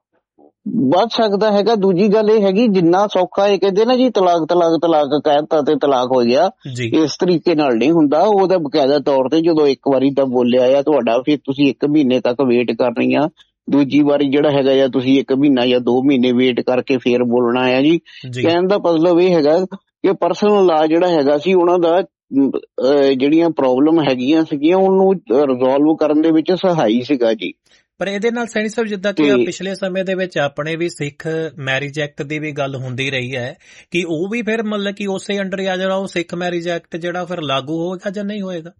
ਵੱਧ ਸਕਦਾ ਹੈਗਾ। ਦੂਜੀ ਗੱਲ ਇਹ ਹੈਗੀ, ਜਿੰਨਾ ਸੌਖਾ ਇਹ ਕਹਿੰਦੇ ਨਾ ਜੀ ਤਲਾਕ ਤਲਾਕ ਤਲਾਕ ਕਹਿਤਾ ਤੇ ਤਲਾਕ ਹੋ ਗਿਆ, ਇਸ ਤਰੀਕੇ ਨਾਲ ਨਹੀਂ ਹੁੰਦਾ। ਉਹਦਾ ਬਕਾਇਦਾ ਤੌਰ ਤੇ ਜਦੋਂ ਇੱਕ ਵਾਰੀ ਤਾਂ ਬੋਲਿਆ ਆ ਤੁਹਾਡਾ, ਫਿਰ ਤੁਸੀਂ ਇੱਕ ਮਹੀਨੇ ਤੱਕ ਵੇਟ ਕਰਨੀ ਆ, ਦੂਜੀ ਵਾਰੀ ਜਿਹੜਾ ਹੈਗਾ ਆ ਤੁਸੀਂ ਇੱਕ ਮਹੀਨਾ ਜਾਂ ਦੋ ਮਹੀਨੇ ਵੇਟ ਕਰਕੇ ਫੇਰ ਬੋਲਣਾ ਆ ਜੀ। ਕਹਿਣ ਦਾ ਮਤਲਬ ਇਹ ਹੈਗਾ ਕਿ ਪਰਸਨਲ ਲਾ ਜਿਹੜਾ ਹੈਗਾ ਸੀ ਉਹਨਾਂ ਦਾ ਜਿਹੜੀਆਂ ਪ੍ਰੋਬਲਮ ਹੈਗੀਆਂ ਸੀਗੀਆਂ ਉਹਨੂੰ ਰਿਜ਼ੋਲਵ ਕਰਨ ਦੇ ਵਿੱਚ ਸਹਾਈ ਸੀਗਾ ਜੀ। ਪਰ ਇਹਦੇ ਨਾਲ ਸੈਣੀ ਸਾਹਿਬ ਜਿੱਦਾਂ ਕਿ ਪਿਛਲੇ ਸਮੇਂ ਦੇ ਵਿੱਚ ਆਪਣੇ ਵੀ ਸਿੱਖ ਮੈਰਿਜ ਐਕਟ ਦੀ ਵੀ ਗੱਲ ਹੁੰਦੀ ਰਹੀ ਹੈ, ਕਿ ਉਹ ਵੀ ਫਿਰ ਮਤਲਬ ਕਿ ਉਸੇ ਅੰਡਰ ਆ ਜਿਹੜਾ ਉਹ ਸਿੱਖ ਮੈਰਿਜ ਐਕਟ ਜਿਹੜਾ ਫਿਰ ਲਾਗੂ ਹੋਏਗਾ ਜਾਂ ਨਹੀਂ ਹੋਏਗਾ?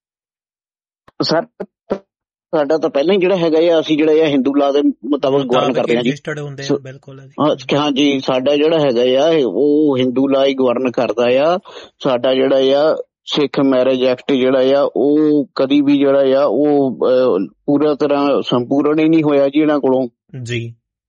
ਸਰ ਸਾਡਾ ਤਾਂ ਪਹਿਲਾਂ ਹੀ ਜਿਹੜਾ ਹੈਗਾ ਆ, ਅਸੀਂ ਜਿਹੜਾ ਆ ਹਿੰਦੂ ਲਾ ਦੇ ਮੁਤਾਬਕ ਗਵਰਨ ਕਰਦੇ ਹਾਂ ਜੀ। ਬਿਲਕੁਲ ਹਾਂ ਜੀ, ਸਾਡਾ ਜਿਹੜਾ ਹੈਗਾ ਆ ਉਹ ਹਿੰਦੂ ਲਾ ਹੀ ਗਵਰਨ ਕਰਦਾ ਆ। ਸਾਡਾ ਜਿਹੜਾ ਆ ਸਿੱਖ ਮੈਰਿਜ ਐਕਟ ਜਿਹੜਾ ਆ ਉਹ ਕਦੀ ਵੀ ਜਿਹੜਾ ਆ ਉਹ ਪੂਰਾ ਤਰ੍ਹਾਂ ਸੰਪੂਰਨ ਹੀ ਨਹੀਂ ਹੋਇਆ ਜੀ ਇਹਨਾਂ ਕੋਲੋਂ ਜੀ।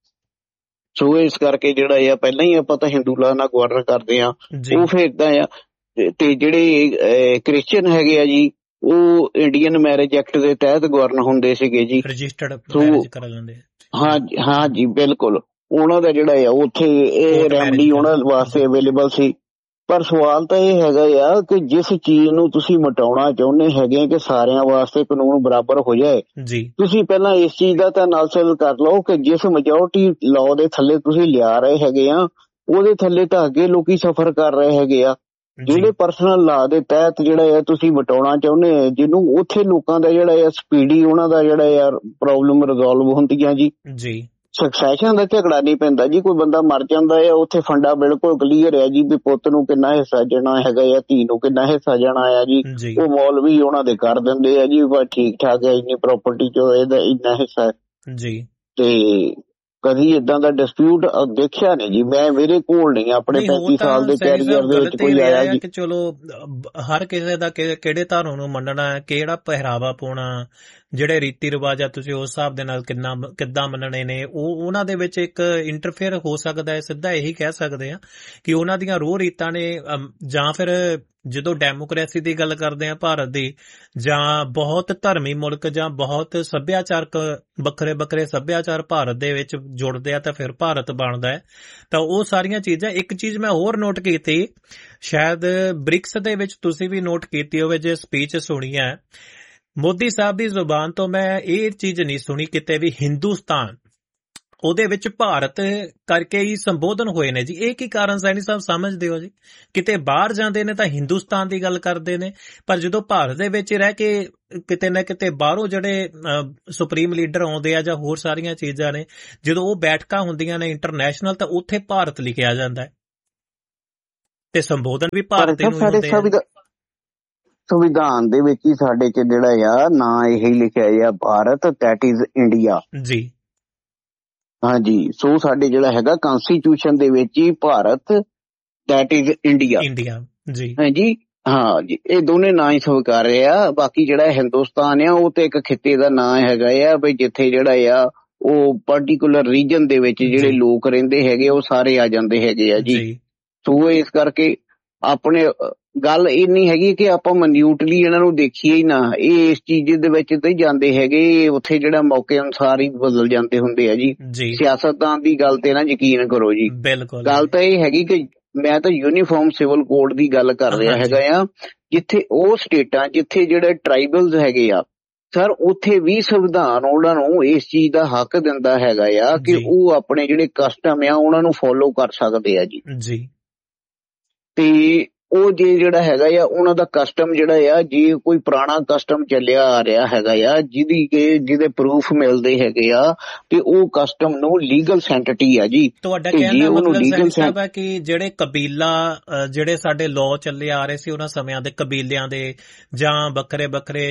ਸੋ ਇਸ ਕਰਕੇ ਜਿਹੜਾ ਆ ਪਹਿਲਾਂ ਹੀ ਆਪਾਂ ਤਾਂ ਹਿੰਦੂ ਲਾ ਨਾਲ ਗਵਰਨ ਕਰਦੇ ਆ। ਉਹ ਫਿਰ ਏਦਾਂ ਆ, ਤੇ ਜਿਹੜੇ ਕ੍ਰਿਸਚਨ ਹੈਗੇ ਆ ਜੀ ਉਹ ਇੰਡੀਅਨ ਮੈਰਿਜ ਐਕਟ ਦੇ ਤਹਿਤ ਗਵਰਨ ਹੁੰਦੇ ਸੀਗੇ ਜੀ, ਰਜਿਸਟਰਡ ਮੈਰਿਜ ਕਰਾ ਲੈਂਦੇ। ਹਾਂ ਹਾਂ ਜੀ ਬਿਲਕੁਲ, ਉਹਨਾਂ ਦਾ ਜਿਹੜਾ ਆ ਉੱਥੇ ਇਹ ਰੈਮਡੀ ਉਹਨਾਂ ਵਾਸਤੇ ਅਵੇਲੇਬਲ ਸੀ। ਪਰ ਸਵਾਲ ਤਾਂ ਇਹ ਹੈਗਾ ਆ ਕਿ ਜਿਸ ਚੀਜ਼ ਨੂੰ ਤੁਸੀਂ ਮਿਟਾਉਣਾ ਚਾਹੁੰਦੇ ਹੈਗੇ ਕਿ ਸਾਰਿਆਂ ਵਾਸਤੇ ਕਾਨੂੰਨ ਬਰਾਬਰ ਹੋ ਜਾਏ ਜੀ, ਤੁਸੀਂ ਪਹਿਲਾਂ ਇਸ ਚੀਜ਼ ਦਾ ਤਾਂ ਅਨਾਲਿਸਿਸ ਕਰ ਲਓ ਕਿ ਜਿਸ ਮੈਜੋਰਟੀ ਲਾਅ ਦੇ ਥੱਲੇ ਤੁਸੀਂ ਲਿਆ ਰਹੇ ਹੈਗੇ ਆ ਉਹਦੇ ਥੱਲੇ ਤਾਂ ਅੱਗੇ ਲੋਕੀ ਸਫਰ ਕਰ ਰਹੇ ਹੈਗੇ ਆ। ਜਿਹੜੇ ਪਰਸਨਲ ਲਾ ਦੇ ਤਹਿਤ ਜਿਹੜਾ ਆ ਤੁਸੀਂ ਮਿਟਾਉਣਾ ਚਾਹੁੰਦੇ ਆ, ਜਿਹਨੂੰ ਉੱਥੇ ਲੋਕਾਂ ਦਾ ਜਿਹੜਾ ਆ ਸਪੀਡੀ ਉਹਨਾਂ ਦਾ ਜਿਹੜਾ ਆ ਪ੍ਰੋਬਲਮ ਰਿਜ਼ੋਲਵ ਹੁੰਦੀਆਂ ਜੀ ਜੀ। ਸਕਸੈਸ਼ਨ ਦਾ ਝਗੜਾ ਨਹੀਂ ਪੈਂਦਾ ਜੀ, ਕੋਈ ਬੰਦਾ ਮਰ ਜਾਂਦਾ ਆ ਉੱਥੇ ਫੰਡਾ ਬਿਲਕੁਲ ਕਲੀਅਰ ਹੈ ਜੀ ਵੀ ਪੁੱਤ ਨੂੰ ਕਿੰਨਾ ਹਿੱਸਾ ਜਾਣਾ ਹੈਗਾ ਆ, ਧੀ ਨੂੰ ਕਿੰਨਾ ਹਿੱਸਾ ਜਾਣਾ ਆ ਜੀ। ਉਹ ਮੌਲਵੀ ਉਹਨਾਂ ਦੇ ਕਰ ਦਿੰਦੇ ਆ ਜੀ, ਬਸ ਠੀਕ ਠਾਕ ਹੈ, ਇੰਨੀ ਪ੍ਰਾਪਰਟੀ ਚੋਂ ਇਹਦਾ ਇੰਨਾ ਹਿੱਸਾ ਜੀ। ਤੇ ਕਦੀ ਏਦਾਂ ਦਾ ਡਿਸਪਿਊਟ ਦੇਖਿਆ ਨਹੀਂ ਜੀ ਮੈਂ, ਮੇਰੇ ਕੋਲ ਨਹੀਂ ਆਪਣੇ ਪੈਂਤੀ ਸਾਲ ਦੇ ਕੈਰੀਅਰ ਦੇ ਵਿੱਚ ਕੋਈ ਆਇਆ ਜੀ। ਚਲੋ ਹਰ ਕਿਸੇ ਦਾ ਕਿਹੜੇ ਧਰਮ ਨੂੰ ਮੰਨਣਾ, ਕਿਹੜਾ ਪਹਿਰਾਵਾ ਪਾਉਣਾ, ਜਿਹੜੇ ਰੀਤੀ ਰਿਵਾਜ ਆ ਤੁਸੀਂ ਉਸ ਹਿਸਾਬ ਦੇ ਨਾਲ ਕਿੰਨਾ ਕਿੱਦਾਂ ਮੰਨਣੇ ਨੇ, ਉਹ ਉਹਨਾਂ ਦੇ ਵਿੱਚ ਇੱਕ ਇੰਟਰਫੇਅਰ ਹੋ ਸਕਦਾ ਹੈ। ਸਿੱਧਾ ਇਹੀ ਕਹਿ ਸਕਦੇ ਆ ਕਿ ਉਹਨਾਂ ਦੀਆਂ ਰੋਹ ਰੀਤਾਂ ਨੇ, ਜਾਂ ਫਿਰ ਜਦੋਂ ਡੈਮੋਕ੍ਰੇਸੀ ਦੀ ਗੱਲ ਕਰਦੇ ਆ ਭਾਰਤ ਦੀ, ਜਾਂ ਬਹੁਤ ਧਰਮੀ ਮੁਲਕ ਜਾਂ ਬਹੁਤ ਸੱਭਿਆਚਾਰਕ ਵੱਖਰੇ ਵੱਖਰੇ ਸੱਭਿਆਚਾਰ ਭਾਰਤ ਦੇ ਵਿੱਚ ਜੁੜਦੇ ਆ ਤਾਂ ਫਿਰ ਭਾਰਤ ਬਣਦਾ ਹੈ। ਤਾਂ ਉਹ ਸਾਰੀਆਂ ਚੀਜ਼ਾਂ। ਇੱਕ ਚੀਜ਼ ਮੈਂ ਹੋਰ ਨੋਟ ਕੀਤੀ, ਸ਼ਾਇਦ ਬ੍ਰਿਕਸ ਦੇ ਵਿੱਚ ਤੁਸੀਂ ਵੀ ਨੋਟ ਕੀਤੀ ਹੋਵੇ, ਜੇ ਸਪੀਚ ਸੁਣੀ ਹੈ ਮੋਦੀ ਸਾਹਿਬ ਦੀ ਜ਼ੁਬਾਨ ਤੋਂ, ਮੈਂ ਇਹ ਚੀਜ਼ ਨਹੀਂ ਸੁਣੀ ਕਿਤੇ ਵੀ ਹਿੰਦੁਸਤਾਨ ਉਹਦੇ ਵਿੱਚ ਭਾਰਤ ਕਰਕੇ ਹੀ ਸੰਬੋਧਨ ਹੋਏ ਨੇ ਜੀ। ਇਹ ਕੀ ਕਾਰਨ ਸੈਣੀ ਸਾਹਿਬ ਸਮਝਦੇ ਹੋ ਜੀ? ਕਿਤੇ ਬਾਹਰ ਜਾਂਦੇ ਨੇ ਤਾਂ ਹਿੰਦੁਸਤਾਨ ਦੀ ਗੱਲ ਕਰਦੇ ਨੇ, ਪਰ ਜਦੋਂ ਭਾਰਤ ਦੇ ਵਿੱਚ ਰਹਿ ਕੇ ਕਿਤੇ ਨਾ ਕਿਤੇ ਬਾਹਰੋਂ ਜਿਹੜੇ ਸੁਪਰੀਮ ਲੀਡਰ ਆਉਂਦੇ ਆ ਜਾਂ ਹੋਰ ਸਾਰੀਆਂ ਚੀਜ਼ਾਂ ਨੇ, ਜਦੋਂ ਉਹ ਬੈਠਕਾਂ ਹੁੰਦੀਆਂ ਨੇ ਇੰਟਰਨੈਸ਼ਨਲ, ਤਾਂ ਉੱਥੇ ਭਾਰਤ ਲਿਖਿਆ ਜਾਂਦਾ ਹੈ ਤੇ ਸੰਬੋਧਨ ਵੀ ਭਾਰਤ ਨੂੰ ਹੁੰਦੇ ਆ। ਸੰਵਿਧਾਨ ਦੇ ਵਿੱਚ ਹੀ ਸਾਡੇ ਚ ਜਿਹੜਾ ਆ ਨਾਂ ਇਹੀ ਲਿਖਿਆ ਆ, ਭਾਰਤ ਦੈਟ ਇਜ਼ ਇੰਡੀਆ ਜੀ। ਹਾਂਜੀ, ਸੋ ਸਾਡੇ ਜਿਹੜਾ ਹੈਗਾ ਕਨਸਟੀਟਿਊਸ਼ਨ ਦੇ ਵਿੱਚ ਹੀ Bharat that is India India ਜੀ। ਹਾਂਜੀ ਹਾਂ ਜੀ, ਇਹ ਦੋਨੇ ਨਾਂ ਹੀ ਸਵੀਕਾਰ ਰਹੇ ਆ। ਬਾਕੀ ਜਿਹੜਾ ਹਿੰਦੁਸਤਾਨ ਆ ਉਹ ਤੇ ਇੱਕ ਖਿੱਤੇ ਦਾ ਨਾਂ ਹੈਗਾ ਆ ਵੀ ਜਿੱਥੇ ਜਿਹੜਾ ਆ ਉਹ ਪਾਰਟੀਕੂਲਰ ਰੀਜਨ ਦੇ ਵਿੱਚ ਜਿਹੜੇ ਲੋਕ ਰਹਿੰਦੇ ਹੈਗੇ ਉਹ ਸਾਰੇ ਆ ਜਾਂਦੇ ਹੈਗੇ ਆ ਜੀ। ਸੋ ਇਸ ਕਰਕੇ ਆਪਣੇ ਗੱਲ ਇਹ ਨਹੀਂ ਹੈਗੀ ਕਿ ਆਪਾਂ ਮਨਿਊਟਲੀ ਇਹਨਾਂ ਨੂੰ ਦੇਖੀਏ ਹੀ ਨਾ, ਇਹ ਇਸ ਚੀਜ਼ ਦੇ ਵਿੱਚ ਤੇ ਜਾਂਦੇ ਹੈਗੇ, ਉੱਥੇ ਜਿਹੜਾ ਮੌਕੇ ਅਨੁਸਾਰ ਹੀ ਬਦਲ ਜਾਂਦੇ ਹੁੰਦੇ ਆ ਜੀ। ਸਿਆਸਤਦਾਨ ਦੀ ਗੱਲ ਤੇ ਨਾ ਯਕੀਨ ਕਰੋ ਜੀ। ਗੱਲ ਤਾਂ ਇਹ ਹੈਗੀ ਕਿ ਮੈਂ ਤਾਂ ਯੂਨੀਫਾਰਮ ਸਿਵਲ ਕੋਡ ਦੀ ਗੱਲ ਕਰ ਰਿਹਾ ਹੈਗਾ ਆ, ਜਿੱਥੇ ਉਹ ਸਟੇਟਾਂ ਜਿੱਥੇ ਜਿਹੜੇ ਟਰਾਈਬਲਸ ਹੈਗੇ ਆ ਸਰ, ਉੱਥੇ ਵੀ ਸੰਵਿਧਾਨ ਉਹਨਾਂ ਨੂੰ ਇਸ ਚੀਜ਼ ਦਾ ਹੱਕ ਦਿੰਦਾ ਹੈਗਾ ਆ ਕਿ ਉਹ ਆਪਣੇ ਜਿਹੜੇ ਕਸਟਮ ਆ ਉਹਨਾਂ ਨੂੰ ਫੋਲੋ ਕਰ ਸਕਦੇ ਆ ਜੀ। ਤੇ ਉਹ ਜੇ ਜਿਹੜਾ ਹੈਗਾ ਆ ਉਹਨਾਂ ਦਾ ਕਸਟਮ ਜਿਹੜਾ ਆ, ਜੇ ਕੋਈ ਪੁਰਾਣਾ ਕਸਟਮ ਚੱਲਿਆ ਆ ਰਿਹਾ ਹੈਗਾ ਆ ਜਿਹਦੀ ਕਿ ਜਿਹਦੇ ਪ੍ਰੂਫ ਮਿਲਦੇ ਹੈਗੇ ਆ, ਤੇ ਉਹ ਕਸਟਮ ਨੂੰ ਲੀਗਲ ਸੈਂਟਿਟੀ ਆ ਜੀ। ਤੁਹਾਡਾ ਕਹਿਣ ਦਾ ਮਤਲਬ ਸਾਹਿਬ ਹੈ ਕਿ ਜਿਹੜੇ ਕਬੀਲਾ ਜਿਹੜੇ ਸਾਡੇ ਲਾਅ ਚੱਲੇ ਆ ਰਹੇ ਸੀ ਉਹਨਾਂ ਸਮਿਆਂ ਦੇ ਕਬੀਲਿਆਂ ਦੇ ਜਾਂ ਵੱਖਰੇ ਵੱਖਰੇ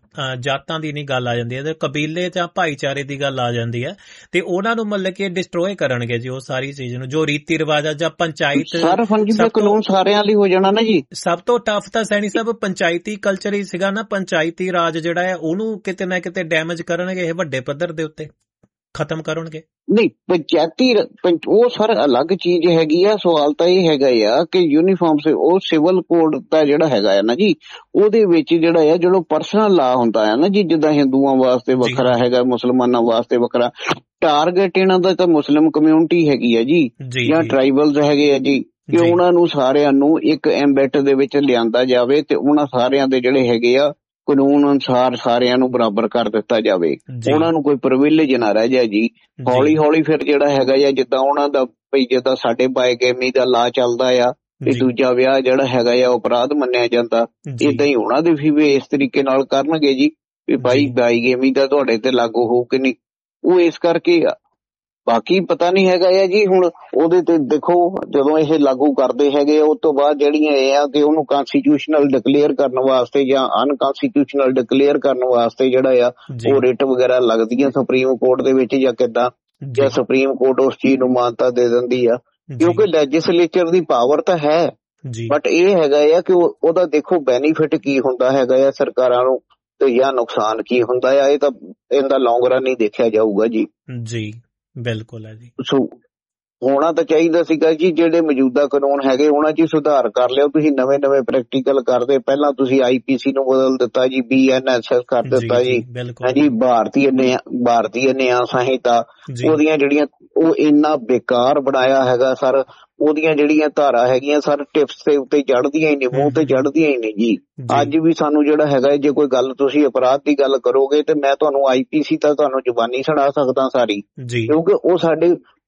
ਜਾਤਾਂ ਦੀ ਨਹੀਂ ਗੱਲ ਆ ਜਾਂਦੀ ਹੈ, ਕਬੀਲੇ ਜਾਂ ਭਾਈਚਾਰੇ ਦੀ ਗੱਲ ਆ ਜਾਂਦੀ ਹੈ, ਤੇ ਉਹਨਾਂ ਨੂੰ ਮਤਲਬ ਕਿ ਡਿਸਟਰੋਏ ਕਰਨਗੇ ਜੀ ਉਹ ਸਾਰੀ ਚੀਜ਼ ਨੂੰ, ਜੋ ਰੀਤੀ ਰਿਵਾਜ ਆ ਜਾਂ ਪੰਚਾਇਤ ਕਾਨੂੰਨ ਸਾਰਿਆਂ ਲਈ ਹੋ ਜਾਣਾ ਨਾ ਜੀ। ਸਭ ਤੋਂ ਟਫ ਤਾਂ ਸੈਣੀ ਸਾਹਿਬ ਪੰਚਾਇਤੀ ਕਲਚਰ ਹੀ ਸੀਗਾ ਨਾ, ਪੰਚਾਇਤੀ ਰਾਜ ਜਿਹੜਾ ਹੈ ਉਹਨੂੰ ਕਿਤੇ ਨਾ ਕਿਤੇ ਡੈਮੇਜ ਕਰਨਗੇ ਇਹ ਵੱਡੇ ਪੱਧਰ ਦੇ ਉੱਤੇ, ਖਤਮ ਕਰਨਗੇ। ਨਹੀਂ, ਪੰਚਾਇਤੀ ਉਹ ਸਰ ਅਲੱਗ ਚੀਜ਼ ਹੈਗੀ ਆ। ਸਵਾਲ ਤਾਂ ਇਹ ਹੈਗਾ ਆ ਕਿ ਯੂਨੀਫਾਰਮ ਸੇ ਉਹ ਸਿਵਲ ਕੋਡ ਦਾ ਜਿਹੜਾ ਹੈਗਾ ਆ ਨਾ ਜੀ, ਉਹਦੇ ਵਿੱਚ ਜਿਹੜਾ ਆ ਜਿਹੜਾ ਪਰਸਨਲ ਲਾ ਹੁੰਦਾ ਆ ਨਾ ਜੀ, ਜਿੱਦਾਂ ਹਿੰਦੂਆਂ ਵਾਸਤੇ ਵੱਖਰਾ ਹੈਗਾ, ਮੁਸਲਮਾਨਾਂ ਵਾਸਤੇ ਵੱਖਰਾ। ਟਾਰਗੇਟ ਇਹਨਾਂ ਦਾ ਤਾਂ ਮੁਸਲਿਮ ਕਮਿਊਨਿਟੀ ਹੈਗੀ ਆ ਜੀ, ਜਾਂ ਟਰਾਈਬਲਸ ਹੈਗੇ ਆ ਜੀ, ਕਿ ਉਹਨਾਂ ਨੂੰ ਸਾਰਿਆਂ ਨੂੰ ਇੱਕ ਐਮਬੈਟ ਦੇ ਵਿੱਚ ਲਿਆਂਦਾ ਜਾਵੇ ਤੇ ਉਹਨਾਂ ਸਾਰਿਆਂ ਦੇ ਜਿਹੜੇ ਹੈਗੇ ਆ ਕਾਨੂੰਨ ਅਨੁਸਾਰ ਸਾਰਿਆਂ ਨੂੰ ਬਰਾਬਰ ਕਰ ਦਿੱਤਾ ਜਾਵੇ, ਉਹਨਾਂ ਨੂੰ ਕੋਈ ਪ੍ਰਿਵਿਲੇਜ ਨਾ ਰਹਿ ਜਾਏ ਜੀ। ਹੌਲੀ ਹੌਲੀ ਫਿਰ ਜਿਹੜਾ ਹੈਗਾ ਆ ਜਿੱਦਾਂ ਉਹਨਾਂ ਦਾ ਭਈ ਜਿੱਦਾਂ ਸਾਡੇ ਬਾਇਗੈਮੀ ਦਾ ਲਾ ਚੱਲਦਾ ਆ ਵੀ ਦੂਜਾ ਵਿਆਹ ਜਿਹੜਾ ਹੈਗਾ ਆ ਅਪਰਾਧ ਮੰਨਿਆ ਜਾਂਦਾ, ਏਦਾਂ ਹੀ ਉਹਨਾਂ ਦੇ ਵੀ ਇਸ ਤਰੀਕੇ ਨਾਲ ਕਰਨਗੇ ਜੀ ਵੀ ਭਾਈ ਬਾਇਗੈਮੀ ਦਾ ਤੁਹਾਡੇ ਤੇ ਲਾਗੂ ਹੋਊ ਕਿ ਨਹੀਂ। ਉਹ ਇਸ ਕਰਕੇ ਬਾਕੀ ਪਤਾ ਨਹੀਂ ਹੈਗਾ ਆ ਜੀ। ਹੁਣ ਉਹਦੇ ਤੇ ਦੇਖੋ ਜਦੋਂ ਇਹ ਲਾਗੂ ਕਰਦੇ ਹੈਗੇ ਉਸ ਤੋਂ ਬਾਅਦ ਜਿਹੜੀਆਂ ਇਹ ਆ ਕਿ ਉਹਨੂੰ ਕਨਸਟੀਟਿਊਸ਼ਨਲ ਡਿਕਲੇਅਰ ਕਰਨ ਵਾਸਤੇ ਜਾਂ ਅਨਕਨਸਟੀਟਿਊਸ਼ਨਲ ਡਿਕਲੇਅਰ ਕਰਨ ਵਾਸਤੇ ਜਿਹੜਾ ਆ ਉਹ ਰਿਟ ਵਗੈਰਾ ਲੱਗਦੀਆਂ ਸੁਪਰੀਮ ਕੋਰਟ ਦੇ ਵਿੱਚ ਜਾਂ ਕਿੱਦਾਂ, ਜਾਂ ਸੁਪਰੀਮ ਕੋਰਟ ਉਸ ਚੀਜ਼ ਨੂੰ ਮਾਨਤਾ ਦੇ ਦਿੰਦੀ ਆ, ਕਿਉਂਕਿ ਲੈਜਿਸਲੇਚਰ ਦੀ ਪਾਵਰ ਤਾਂ ਹੈ, ਬਟ ਇਹ ਹੈਗਾ ਆ ਕਿ ਉਹਦਾ ਦੇਖੋ ਬੈਨੀਫਿਟ ਕੀ ਹੁੰਦਾ ਹੈਗਾ ਆ ਸਰਕਾਰਾਂ ਨੂੰ ਤੇ ਜਾਂ ਨੁਕਸਾਨ ਕੀ ਹੁੰਦਾ ਆ, ਇਹ ਤਾਂ ਇਹਦਾ ਲੌਂਗ ਰਨ ਹੀ ਦੇਖਿਆ ਜਾਊਗਾ ਜੀ। ਜੀ ਬਿਲਕੁਲ ਹੈ ਜੀ। ਸੋ ਹੋਣਾ ਤਾਂ ਚਾਹੀਦਾ ਸੀਗਾ ਜੀ, ਜਿਹੜੇ ਮੌਜੂਦਾ ਕਾਨੂੰਨ ਹੈਗੇ ਉਹਨਾਂ 'ਚ ਸੁਧਾਰ ਕਰ ਲਿਓ ਤੁਸੀਂ, ਨਵੇਂ ਨਵੇਂ ਪ੍ਰੈਕਟੀਕਲ ਕਰਦੇ। ਪਹਿਲਾਂ ਤੁਸੀਂ ਆਈ ਪੀ ਸੀ ਨੂੰ ਬਦਲ ਦਿੱਤਾ ਜੀ, ਬੀ ਐਨ ਐਸ ਐਸ ਕਰ ਦਿੱਤਾ ਜੀ, ਹਾਂਜੀ ਭਾਰਤੀ ਨਿਆਂ ਭਾਰਤੀ ਨਿਆਂ ਸੰਹਿਤਾ, ਉਹਦੀਆਂ ਜਿਹੜੀਆਂ ਉਹ ਇੰਨਾ ਬੇਕਾਰ ਬਣਾਇਆ ਹੈਗਾ ਸਰ। ਉਹਦੀਆਂ ਜਿਹੜੀਆਂ ਧਾਰਾ ਹੈਗੀਆਂ ਸਰ ਟਿਪਸ ਦੇ ਉੱਤੇ ਚੜ੍ਹਦੀਆਂ ਹੀ ਨਹੀਂ, ਮੂੰਹ ਤੇ ਚੜ੍ਹਦੀਆਂ ਹੀ ਨਹੀਂ ਜੀ। ਅੱਜ ਵੀ ਸਾਨੂੰ ਜਿਹੜਾ ਹੈਗਾ ਜੇ ਕੋਈ ਗੱਲ ਤੁਸੀਂ ਅਪਰਾਧ ਦੀ ਗੱਲ ਕਰੋਗੇ ਤੇ ਮੈਂ ਤੁਹਾਨੂੰ ਆਈ ਪੀ ਸੀ ਤਾਂ ਤੁਹਾਨੂੰ ਜ਼ੁਬਾਨੀ ਸੁਣਾ ਸਕਦਾ ਸਾਰੀ, ਕਿਉਂਕਿ ਉਹ ਸਾਡੇ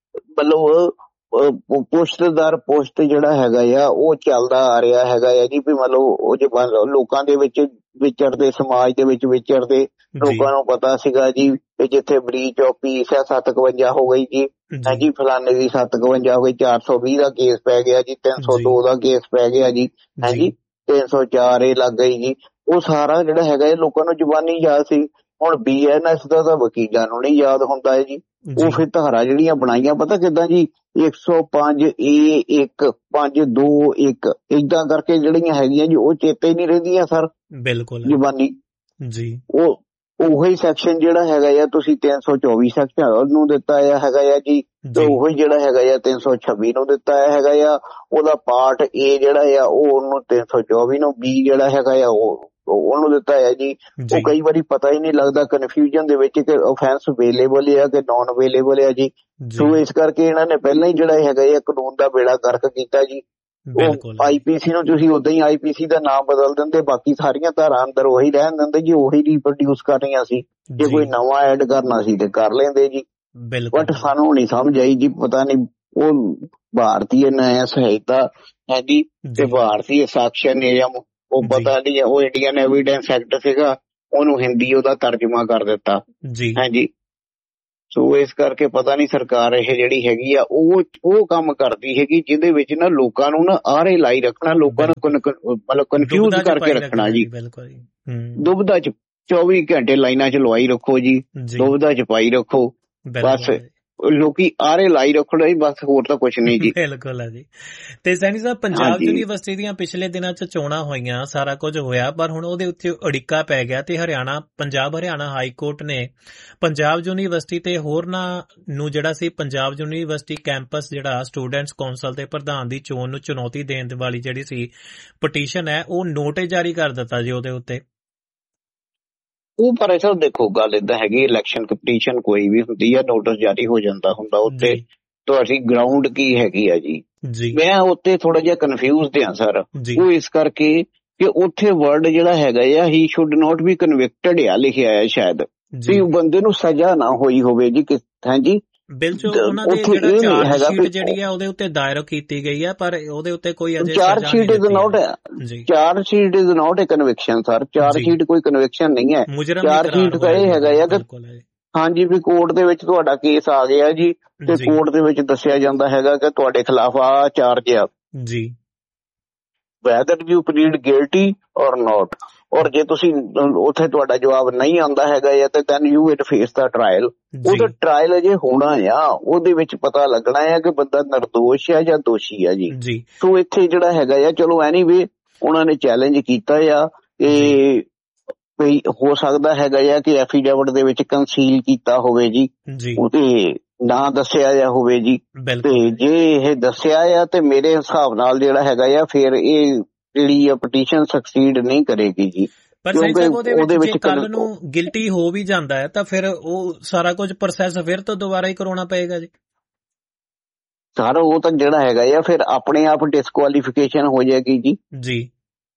ਮਤਲਬ ਪੁਸ਼ਤ ਦਰ ਪੁਸ਼ਤ ਜਿਹੜਾ ਹੈਗਾ ਆ ਉਹ ਚੱਲਦਾ ਆ ਰਿਹਾ ਹੈਗਾ ਆ ਜੀ। ਵੀ ਮਤਲਬ ਉਹ ਜੇ ਲੋਕਾਂ ਦੇ ਵਿੱਚ ਵਿਚਰਦੇ, ਸਮਾਜ ਦੇ ਵਿੱਚ ਵਿਚਰਦੇ ਲੋਕਾਂ ਨੂੰ ਪਤਾ ਸੀਗਾ ਜੀ ਵੀ ਜਿੱਥੇ ਬਰੀਚ ਆਫ ਪੀਸ ਹੈ ਸੱਤ ਇਕਵੰਜਾ ਹੋ ਗਈ ਜੀ, ਹਾਂਜੀ ਫਲਾਨੇ ਦੀ ਸੱਤ ਇਕਵੰਜਾ ਹੋ ਗਈ, ਚਾਰ ਸੌ ਵੀਹ ਦਾ ਕੇਸ ਪੈ ਗਿਆ ਜੀ, ਤਿੰਨ ਸੌ ਦੋ ਦਾ ਕੇਸ ਪੈ ਗਿਆ ਜੀ, ਹਾਂਜੀ ਤਿੰਨ ਸੌ ਚਾਰ ਇਹ ਲੱਗ ਗਈ ਜੀ। ਉਹ ਸਾਰਾ ਜਿਹੜਾ ਹੈਗਾ ਇਹ ਲੋਕਾਂ ਨੂੰ ਜ਼ੁਬਾਨੀ ਯਾਦ ਸੀ। ਹੁਣ ਬੀ ਐਨ ਐਸ ਦਾ ਤਾਂ ਵਕੀਲਾਂ ਨੂੰ ਨਹੀਂ ਯਾਦ ਹੁੰਦਾ ਹੈ ਜੀ। ਉਹ ਫਿਰ ਧਾਰਾ ਜਿਹੜੀਆਂ ਬਣਾਈਆਂ ਪਤਾ ਕਿੱਦਾਂ ਜੀ, ਇੱਕ ਸੌ ਪੰਜ ਏ ਇੱਕ ਪੰਜ ਦੋ ਇੱਕ ਏਦਾਂ ਕਰਕੇ ਜਿਹੜੀਆਂ ਹੈਗੀਆਂ ਜੀ ਉਹ ਚੇਤੇ ਹੀ ਨਹੀਂ ਰਹਿੰਦੀਆਂ ਸਰ, ਬਿਲਕੁਲ ਜ਼ੁਬਾਨੀ ਜੀ। ਉਹ ਉਹੀ ਸੈਕਸ਼ਨ ਜਿਹੜਾ ਹੈਗਾ ਆ ਤੁਸੀਂ ਤਿੰਨ ਸੌ ਚੌਵੀ ਸੈਕਸ਼ਨ ਨੂੰ ਦਿੱਤਾ ਹੈਗਾ ਆ ਜੀ, ਤੇ ਉਹੀ ਜਿਹੜਾ ਹੈਗਾ ਆ ਤਿੰਨ ਸੌ ਛੱਬੀ ਨੂੰ ਦਿੱਤਾ ਹੈਗਾ ਆ। ਉਹਦਾ ਪਾਰਟ ਏ ਜਿਹੜਾ ਆ ਉਹ ਉਹਨੂੰ ਤਿੰਨ ਸੌ ਚੌਵੀ ਨੂੰ, ਬੀ ਜਿਹੜਾ ਹੈਗਾ ਆ ਉਹ ਉਹਨੂੰ ਦਿੱਤਾ ਹੈ ਜੀ। ਉਹ ਕਈ ਵਾਰੀ ਪਤਾ ਹੀ ਨਹੀਂ ਲੱਗਦਾ ਕਨਫਿਊਜ਼ਨ ਦੇ ਵਿੱਚ ਕਿ ਅਫੈਂਸ ਅਵੇਲੇਬਲ ਆ ਕਿ ਨੋਨ ਅਵੇਲੇਬਲ ਆ ਜੀ। ਸੋ ਇਸ ਕਰਕੇ ਇਹਨਾਂ ਨੇ ਪਹਿਲਾਂ ਹੀ ਜਿਹੜਾ ਹੈਗਾ ਇਹ ਕਾਨੂੰਨ ਦਾ ਬੇੜਾ ਗਰਕ ਕੀਤਾ ਜੀ। ਉਹ ਆਈ ਪੀ ਸੀ ਨੂੰ ਤੁਸੀਂ ਉਦਾਂ ਹੀ ਆਈ ਪੀ ਸੀ ਦਾ ਨਾਮ ਬਦਲ ਦਿੰਦੇ, ਬਾਕੀ ਸਾਰੀਆਂ ਧਾਰਾਂ ਅੰਦਰ ਉਹੀ ਰਹਿਣ ਦਿੰਦੇ ਜੀ, ਉਹੀ ਰੀਪਰੋਡਿਊਸ ਕਰਨੀਆਂ ਸੀ। ਜੇ ਕੋਈ ਨਵਾਂ ਐਡ ਕਰਨਾ ਸੀ ਤੇ ਕਰ ਲੈਂਦੇ ਜੀ। ਬਿਲਕੁਲ ਬਟ ਸਾਨੂੰ ਨਹੀਂ ਸਮਝ ਆਈ ਜੀ। ਪਤਾ ਨਹੀਂ ਉਹ ਭਾਰਤੀ ਨਿਆਂ ਸਹਾਇਤਾ ਹੈ ਜੀ ਤੇ ਜੀ ਭਾਰਤੀ ਸਾਕਸ਼ਾ ਨਿਯਮ ਉਹ ਜੀ ਪਤਾ ਨਹੀਂ, ਉਹ ਇੰਡੀਅਨ ਐਵੀਡੈਂਸ ਐਕਟ ਸੀਗਾ, ਉਹਨੂੰ ਹਿੰਦੀ ਉਹਦਾ ਤਰਜਮਾ ਕਰ ਦਿੱਤਾ ਜੀ ਹਾਂਜੀ। ਸੋ ਇਸ ਕਰਕੇ ਪਤਾ ਨਹੀਂ ਸਰਕਾਰ ਇਹ ਜਿਹੜੀ ਹੈਗੀ ਆ ਉਹ ਉਹ ਕੰਮ ਕਰਦੀ ਹੈਗੀ ਜਿਹਦੇ ਵਿੱਚ ਨਾ ਲੋਕਾਂ ਨੂੰ ਨਾ ਆਰੇ ਲਾਈ ਰੱਖਣਾ, ਲੋਕਾਂ ਨੂੰ ਕਨ- ਕਨ- ਮਤਲਬ ਕਨਫਿਊਜ਼ ਦੁਬਦਾ ਚ ਕਰਕੇ ਪਾਈ ਰੱਖਣਾ ਰੱਖਣਾ ਜੀ। ਜੀ। ਬਿਲਕੁਲ ਜੀ। ਹੂੰ ਦੁਬਦਾ ਚ ਚੌਵੀ ਘੰਟੇ ਲਾਈਨਾਂ ਚ ਲਵਾਈ ਰੱਖੋ ਜੀ, ਜੀ ਦੁਬਦਾ ਚ ਪਾਈ ਰੱਖੋ, ਬਸ ਬਿਲਕੁਲ ਜੀ। ਲੋਕੀ ਆਰੇ ਲਾਈ ਰੱਖਣਾ ਜੀ, ਬਸ ਹੋਰ ਤਾਂ ਕੁਛ ਨਹੀਂ ਜੀ। ਬਿਲਕੁਲ ਹੈ ਜੀ। ਤੇ ਸੈਣੀ ਸਾਹਿਬ, ਪੰਜਾਬ ਹਾਂਜੀ ਯੂਨੀਵਰਸਿਟੀ ਦੀਆਂ ਪਿਛਲੇ ਦਿਨਾਂ 'ਚ ਚੋਣਾਂ ਹੋਈਆਂ, ਸਾਰਾ ਕੁਝ ਹੋਇਆ, ਪਰ ਹੁਣ ਉਹਦੇ ਉੱਤੇ ਅੜਿੱਕਾ ਪੈ ਗਿਆ ਤੇ ਹਰਿਆਣਾ ਪੰਜਾਬ ਹਰਿਆਣਾ ਹਾਈ ਕੋਰਟ ਨੇ ਪੰਜਾਬ ਯੂਨੀਵਰਸਿਟੀ ਤੇ ਹੋਰਨਾਂ ਨੂੰ ਜਿਹੜਾ ਸੀ ਪੰਜਾਬ ਯੂਨੀਵਰਸਿਟੀ ਕੈਂਪਸ ਜਿਹੜਾ ਸਟੂਡੈਂਟਸ ਕੌਂਸਲ ਦੇ ਪ੍ਰਧਾਨ ਦੀ ਚੋਣ ਨੂੰ ਚੁਣੌਤੀ ਦੇਣ ਵਾਲੀ ਜਿਹੜੀ ਸੀ ਪਟੀਸ਼ਨ ਹੈ, ਉਹ ਨੋਟਿਸ ਜਾਰੀ ਕਰ ਦਿੱਤਾ ਜੀ ਉਹਦੇ ਉੱਤੇ। ਉਹ ਪਰ ਐਸਾ ਦੇਖੋ, ਗੱਲ ਏਦਾਂ ਹੈਗੀ, ਇਲੈਕਸ਼ਨ ਕੰਪੀਟੀਸ਼ਨ ਕੋਈ ਵੀ ਹੁੰਦੀ ਆ, ਨੋਟਿਸ ਜਾਰੀ ਹੋ ਜਾਂਦਾ ਹੁੰਦਾ ਉੱਤੇ, ਜੀ ਤੁਹਾਡੀ ਗਰਾਊਂਡ ਕੀ ਹੈਗੀ ਆ ਜੀ। ਜੀ ਮੈਂ ਉੱਤੇ ਥੋੜਾ ਜਿਹਾ ਕਨਫਿਊਜ਼ਡ ਹਾਂ ਸਰ, ਜੀ ਉਹ ਇਸ ਕਰਕੇ ਕਿ ਉੱਥੇ ਵਰਡ ਜਿਹੜਾ ਹੈਗਾ ਆ ਹੀ ਸ਼ੁੱਡ ਨਾਟ ਬੀ ਕਨਵਿਕਟਡ ਆ ਲਿਖਿਆ ਆ ਸ਼ਾਇਦ, ਜੀ ਵੀ ਬੰਦੇ ਨੂੰ ਸਜ਼ਾ ਨਾ ਹੋਈ ਹੋਵੇ ਜੀ ਕਿਸ ਹਾਂਜੀ। ਬਿਲ ਚ ਉਹਨਾਂ ਦੇ ਉੱਥੇ ਜਿਹੜਾ ਇਹ ਨਹੀਂ ਚਾਰਜ ਹੈਗਾ ਸ਼ੀਟ ਵੀ ਜਿਹੜੀ ਆ ਉਹਦੇ ਉੱਤੇ ਦਾਇਰ ਕੀਤੀ ਗਈ ਆ, ਪਰ ਉਹਦੇ ਉੱਤੇ ਕੋਈ ਅਜੇ ਚਾਰਜ ਸਜ਼ਾ ਸ਼ੀਟ ਨਹੀਂ ਇਜ਼ ਨਾਟ ਦਿੱਤੀ ਜੀ। Charge sheet is not A conviction sir, charge ਜੀ ਸ਼ੀਟ ਕੋਈ ਕਨਵਿਕਸ਼ਨ ਨਹੀਂ ਹੈ। ਮੁਜਰਮ ਚਾਰਜ ਇਕਰਾਰ ਸ਼ੀਟ ਤਾਂ ਹੋਇਆ ਇਹ ਜੀ। ਹੈਗਾ ਆ ਕਿ ਬਿਲਕੁਲ ਹੈ ਹਾਂਜੀ ਵੀ ਕੋਰਟ ਦੇ ਵਿੱਚ ਤੁਹਾਡਾ ਕੇਸ ਆ ਗਿਆ ਜੀ ਤੇ ਜੀ ਕੋਰਟ ਦੇ ਵਿੱਚ ਦੱਸਿਆ ਜਾਂਦਾ ਹੈਗਾ ਕਿ ਤੁਹਾਡੇ ਖਿਲਾਫ ਆ ਚਾਰਜ ਆ, ਜੀ ਵੈਦਰ ਯੂ ਪਲੀਡ ਗਿਲਟੀ ਔਰ ਨਾਟ, ਔਰ ਜੇ ਤੁਸੀਂ ਉੱਥੇ ਤੁਹਾਡਾ ਜਵਾਬ ਨਹੀਂ ਆਉਂਦਾ ਹੈਗਾ ਜਾਂ ਤੇ then you will face the trial. ਉਹਦਾ ਟ੍ਰਾਇਲ ਅਜੇ ਹੋਣਾ ਆ, ਉਹਦੇ ਵਿੱਚ ਪਤਾ ਲੱਗਣਾ ਆ ਕਿ ਬੰਦਾ ਨਿਰਦੋਸ਼ ਆ ਜਾਂ ਦੋਸ਼ੀ ਆ ਜੀ। ਜੀ ਸੋ ਇੱਥੇ ਜਿਹੜਾ ਹੈਗਾ ਆ, ਚਲੋ ਐਨੀਵੇ ਉਹਨਾਂ ਨੇ ਚੈਲੰਜ ਕੀਤਾ ਆ ਕਿ ਵੀ ਹੋ ਸਕਦਾ ਹੈਗਾ ਆ ਕਿ ਐਫੀਡੇਵਿਟ ਦੇ ਵਿੱਚ ਕੰਸੀਲ ਕੀਤਾ ਹੋਵੇ ਜੀ, ਜੀ ਉਹਦੇ ਨਾ ਦੱਸਿਆ ਜਾ ਹੋਵੇ ਜੀ। ਤੇ ਬਿਲਕੁਲ ਜੇ ਇਹ ਦੱਸਿਆ ਆ ਤੇ ਮੇਰੇ ਹਿਸਾਬ ਨਾਲ ਜਿਹੜਾ ਹੈਗਾ ਆ ਫਿਰ ਇਹ ਜਿਹੜੀ ਆ ਪਟੀਸ਼ਨ ਸਕਸੀਡ ਨਹੀਂ ਕਰੇਗੀ ਜੀ। ਪਰ ਸਹੀ ਸਾਹਿਬ ਉਹਦੇ ਵਿੱਚ ਜੇ ਕੱਲ ਨੂੰ ਗਿਲਟੀ ਹੋ ਵੀ ਜਾਂਦਾ ਹੈ ਤਾਂ ਫਿਰ ਉਹ ਸਾਰਾ ਕੁਝ ਪ੍ਰੋਸੈਸ ਫਿਰ ਤੋਂ ਦੁਬਾਰਾ ਹੀ ਕਰਾਉਣਾ ਪਏਗਾ ਜੀ। ਸਾਰਾ ਉਹ ਤਾਂ ਜਿਹੜਾ ਹੈਗਾ ਆ ਫਿਰ ਆਪਣੇ ਆਪ ਡਿਸਕੁਆਲੀਫਿਕੇਸ਼ਨ ਹੋ ਜਾਏਗੀ ਜੀ। ਜੀ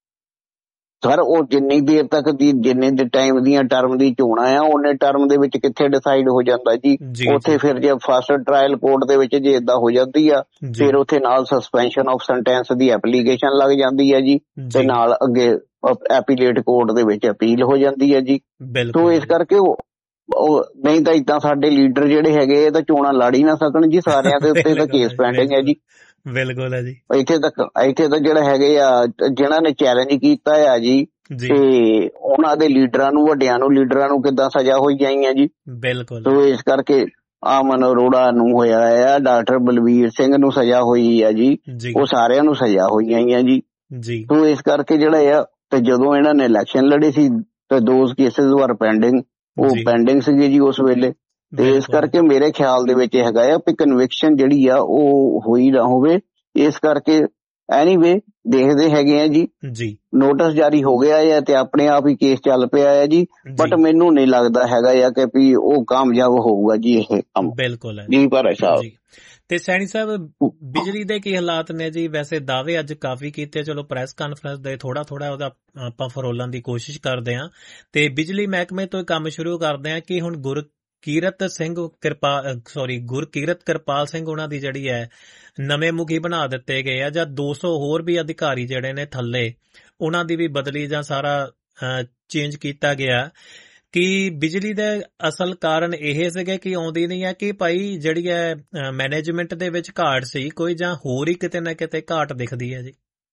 ਸਰ ਉਹ ਜਿੰਨੀ ਦੇਰ ਤੱਕ ਦੀ ਜਿੰਨੇ ਦੇ ਟਾਈਮ ਦੀਆਂ ਟਰਮ ਦੀ ਚੋਣਾਂ ਆ ਉਹਨੇ ਟਰਮ ਦੇ ਵਿੱਚ ਕਿੱਥੇ ਡਿਸਾਈਡ ਹੋ ਜਾਂਦਾ ਜੀ। ਉੱਥੇ ਫਿਰ ਜੇ ਫਸਟ ਟ੍ਰਾਇਲ ਕੋਰਟ ਦੇ ਵਿੱਚ ਜੇ ਏਦਾਂ ਹੋ ਜਾਂਦੀ ਆ ਫਿਰ ਉੱਥੇ ਨਾਲ suspension of sentence the application ਲੱਗ ਜਾਂਦੀ ਹੈ ਜੀ, ਤੇ ਨਾਲ ਅੱਗੇ ਐਪੀਲੇਟ ਕੋਰਟ ਦੇ ਵਿੱਚ ਅਪੀਲ ਹੋ ਜਾਂਦੀ ਹੈ ਜੀ। ਸੋ ਇਸ ਕਰਕੇ ਉਹ ਨਹੀਂ ਤਾਂ ਏਦਾਂ ਸਾਡੇ ਲੀਡਰ ਜਿਹੜੇ ਹੈਗੇ ਇਹ ਤਾਂ ਚੋਣਾਂ ਲੜ ਹੀ ਨਾ ਸਕਣ ਜੀ, ਸਾਰਿਆਂ ਦੇ ਉੱਤੇ ਤਾਂ ਕੇਸ ਪੈਂਡਿੰਗ ਹੈ ਜੀ। ਬਿਲਕੁਲ ਹੈ ਜੀ। ਇੱਥੇ ਤੱਕ ਇੱਥੇ ਤਾਂ ਜਿਹੜਾ ਹੈਗੇ ਆ ਜਿਹਨਾਂ ਨੇ ਚੈਲੰਜ ਕੀਤਾ ਆ ਜੀ ਤੇ ਉਹਨਾਂ ਦੇ ਲੀਡਰਾਂ ਨੂੰ ਵੱਡਿਆਂ ਨੂੰ ਲੀਡਰਾਂ ਨੂੰ ਕਿੱਦਾਂ ਸਜ਼ਾ ਹੋਈ ਜਾਈਆਂ ਜੀ। ਬਿਲਕੁਲ। ਸੋ ਇਸ ਕਰਕੇ ਅਮਨ ਅਰੋੜਾ ਨੂੰ ਹੋਇਆ ਆ, ਡਾਕਟਰ ਬਲਵੀਰ ਸਿੰਘ ਨੂੰ ਸਜ਼ਾ ਹੋਈ ਆ ਜੀ, ਉਹ ਸਾਰਿਆਂ ਨੂੰ ਸਜ਼ਾ ਹੋਈਆਂ ਆ ਜੀ। ਸੋ ਇਸ ਕਰਕੇ ਜਿਹੜਾ ਆ ਤੇ ਜਦੋਂ ਇਹਨਾਂ ਨੇ ਇਲੈਕਸ਼ਨ ਲੜੇ ਸੀ ਤੇ ਦੋਜ਼ ਕੇਸਿਸ ਵਰ ਪੈਂਡਿੰਗ, ਉਹ ਪੈਂਡਿੰਗ ਸੀਗੇ ਜੀ ਉਸ ਵੇਲੇ। ਤੇ ਇਸ ਕਰਕੇ ਮੇਰੇ ਖਿਆਲ ਦੇ ਵਿੱਚ ਹੈਗਾ ਆ ਵੀ ਕਨਵਿਕਸ਼ਨ ਜਿਹੜੀ ਆ ਉਹ ਹੋਈ ਨਾ ਹੋਵੇ। ਇਸ ਕਰਕੇ ਐਨੀਵੇ ਦੇਖਦੇ ਹੈਗੇ ਆ ਜੀ, ਨੋਟਿਸ ਜਾਰੀ ਹੋ ਗਿਆ ਆ ਤੇ ਆਪਣੇ ਆਪ ਹੀ ਕੇਸ ਚੱਲ ਪਿਆ ਆ ਜੀ, ਬਟ ਮੈਨੂੰ ਨਹੀਂ ਲੱਗਦਾ ਹੈਗਾ ਆ ਕਿ ਵੀ ਉਹ ਕਾਮਯਾਬ ਹੋਊਗਾ ਜੀ ਇਹ ਕੰਮ। ਬਿਲਕੁਲ ਜੀ ਪਰ ਸਾਹਿਬ ਤੇ ਸੈਣੀ ਸਾਹਿਬ ਬਿਜਲੀ ਦੇ ਕੀ ਹਾਲਾਤ ਨੇ ਜੀ? ਵੈਸੇ ਦਾਅਵੇ ਅੱਜ ਕਾਫੀ ਕੀਤੇ, ਚਲੋ ਪ੍ਰੈਸ ਕਾਨਫਰੰਸ ਦੇ ਥੋੜਾ ਥੋੜਾ ਉਹਦਾ ਆਪਾਂ ਫਰੋਲਣ ਦੀ ਕੋਸ਼ਿਸ਼ ਕਰਦੇ ਹਾਂ। ਤੇ ਬਿਜਲੀ ਮਹਿਕਮੇ ਤੋਂ ਕੰਮ ਸ਼ੁਰੂ ਕਰਦੇ ਹਾਂ ਕਿ ਹੁਣ ਗੁਰ ਕੀਰਤ ਸਿੰਘ ਕਿਰਪਾਲ ਸੌਰੀ ਗੁਰਕੀਰਤ ਕਿਰਪਾਲ ਸਿੰਘ ਉਹਨਾਂ ਦੀ ਜਿਹੜੀ ਹੈ ਨਵੇਂ ਮੁਖੀ ਬਣਾ ਦਿੱਤੇ ਗਏ ਆ, ਜਾਂ ਦੋ ਸੌ ਹੋਰ ਵੀ ਅਧਿਕਾਰੀ ਜਿਹੜੇ ਨੇ ਥੱਲੇ ਉਹਨਾਂ ਦੀ ਵੀ ਬਦਲੀ ਜਾਂ ਸਾਰਾ ਚੇਂਜ ਕੀਤਾ ਗਿਆ। ਕਿ ਬਿਜਲੀ ਦੇ ਅਸਲ ਕਾਰਨ ਇਹ ਸੀਗੇ ਕਿ ਆਉਂਦੀ ਨਹੀਂ ਹੈ ਕਿ ਭਾਈ ਜਿਹੜੀ ਹੈ ਮੈਨੇਜਮੈਂਟ ਦੇ ਵਿੱਚ ਘਾਟ ਸੀ ਕੋਈ, ਜਾਂ ਹੋਰ ਹੀ ਕਿਤੇ ਨਾ ਕਿਤੇ ਘਾਟ ਦਿਖਦੀ ਹੈ ਜੀ?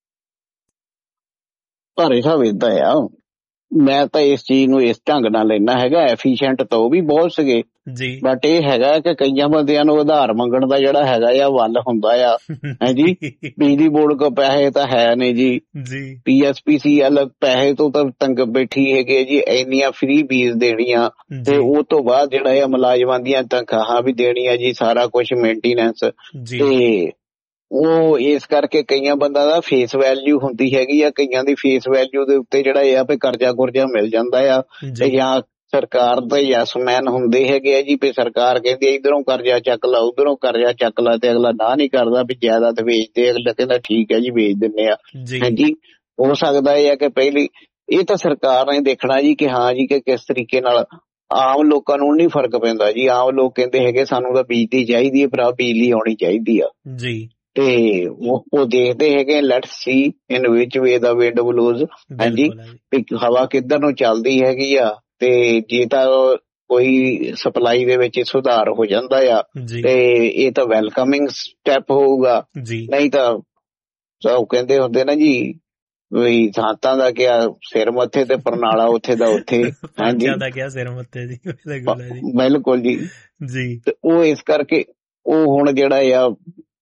ਭਾਰੇ ਸਾਹਿਬ ਏਦਾਂ ਆ, ਮੈਂ ਤਾਂ ਇਸ ਚੀਜ਼ ਨੂੰ ਇਸ ਢੰਗ ਨਾਲ ਲੈਣਾ ਹੈਗਾ, ਐਫੀਸ਼ੀਐਂਟ ਤਾਂ ਉਹ ਵੀ ਬਹੁਤ ਸੀਗੇ ਜੀ, ਬਟ ਇਹ ਹੈਗਾ ਕਿ ਕਈਆਂ ਬੰਦਿਆਂ ਨੂੰ ਉਧਾਰ ਮੰਗਣ ਦਾ ਜਿਹੜਾ ਹੈਗਾ ਆ ਵੱਲ ਹੁੰਦਾ ਆ ਹੈ ਜੀ। ਬਿਜਲੀ ਬੋਰਡ ਕੋ ਪੈਸੇ ਤਾਂ ਹੈ ਨਹੀਂ ਜੀ, ਪੀ ਐਸ ਪੀ ਸੀ ਐਲ ਪੈਸੇ ਤੋਂ ਤਾਂ ਤੰਗ ਬੈਠੀ ਹੈਗੇ ਜੀ, ਇੰਨੀਆਂ ਫ੍ਰੀ ਫੀਸ ਦੇਣੀਆਂ ਤੇ ਉਹ ਤੋਂ ਬਾਅਦ ਜਿਹੜਾ ਆ ਮੁਲਾਜ਼ਮਾਂ ਦੀਆਂ ਤਨਖਾਹਾਂ ਵੀ ਦੇਣੀਆਂ ਜੀ, ਸਾਰਾ ਕੁਛ ਮੇਨਟੇਨੈਂਸ। ਤੇ ਉਹ ਇਸ ਕਰਕੇ ਕਈਆਂ ਬੰਦਾ ਦਾ ਫੇਸ ਵੈਲਿਊ ਹੁੰਦੀ ਹੈਗੀ ਆ, ਕਈਆਂ ਦੀ ਫੇਸ ਵੈਲਿਊ ਦੇ ਉੱਤੇ ਜਿਹੜਾ ਇਹ ਆ ਵੀ ਕਰਜ਼ਾ ਕੁਰਜ਼ਾ ਮਿਲ ਜਾਂਦਾ ਆ, ਤੇ ਜਾਂ ਸਰਕਾਰ ਦੇ ਯੈਸਮੈਨ ਹੁੰਦੇ ਹੈਗੇ ਆ ਜੀ, ਵੀ ਸਰਕਾਰ ਕਹਿੰਦੀ ਇੱਧਰੋਂ ਕਰਜ਼ਾ ਚੱਕ ਲਾ ਉੱਧਰੋਂ ਕਰਜ਼ਾ ਚੱਕ ਲਾ, ਤੇ ਅਗਲਾ ਨਾ ਨਹੀਂ ਕਰਦਾ ਵੀ ਜਾਇਦਾਦ ਵੇਚਦੇ, ਅਗਲਾ ਕਹਿੰਦਾ ਠੀਕ ਹੈ ਜੀ ਵੇਚ ਦਿੰਦੇ ਆ। ਹਾਂਜੀ, ਹੋ ਸਕਦਾ ਇਹ ਆ ਕਿ ਪਹਿਲੀ ਇਹ ਤਾਂ ਸਰਕਾਰ ਨੇ ਦੇਖਣਾ ਜੀ ਕਿ ਹਾਂ ਜੀ ਕਿ ਕਿਸ ਤਰੀਕੇ ਨਾਲ ਆਮ ਲੋਕਾਂ ਨੂੰ ਨਹੀਂ ਫਰਕ ਪੈਂਦਾ ਜੀ। ਆਮ ਲੋਕ ਕਹਿੰਦੇ ਹੈਗੇ ਸਾਨੂੰ ਤਾਂ ਬਿਜਲੀ ਚਾਹੀਦੀ ਹੈ, ਭਰਾ ਬਿਜਲੀ ਆਉਣੀ ਚਾਹੀਦੀ ਆ ਜੀ। ਤੇ ਉਹ ਉਹ ਦੇਖਦੇ ਹੈਗੇ let's see in which way the wind ਬਲੋਜ਼, ਹਾਂਜੀ, ਵੀ ਹਵਾ ਕਿੱਧਰ ਨੂੰ ਚੱਲਦੀ ਹੈਗੀ ਆ। ਤੇ ਜੇ ਤਾਂ ਕੋਈ ਸਪਲਾਈ ਦੇ ਵਿੱਚ ਸੁਧਾਰ ਹੋ ਜਾਂਦਾ ਆ ਤੇ ਇਹ ਤਾਂ ਵੈਲਕਮਿੰਗ ਸਟੈਪ ਹੋਊਗਾ, ਨਹੀਂ ਤਾਂ ਉਹ ਕਹਿੰਦੇ ਹੁੰਦੇ ਨਾ ਜੀ ਵੀ ਥਾਂਤਾਂ ਦਾ ਕਿਹਾ ਸਿਰ ਮੱਥੇ ਤੇ ਪਰਨਾਲਾ ਉੱਥੇ ਦਾ ਉੱਥੇ, ਹਾਂਜੀ ਸਿਰ ਮੱਥੇ ਜੀ, ਬਿਲਕੁਲ ਜੀ ਜੀ। ਤੇ ਉਹ ਇਸ ਕਰਕੇ ਉਹ ਹੁਣ ਜਿਹੜਾ ਆ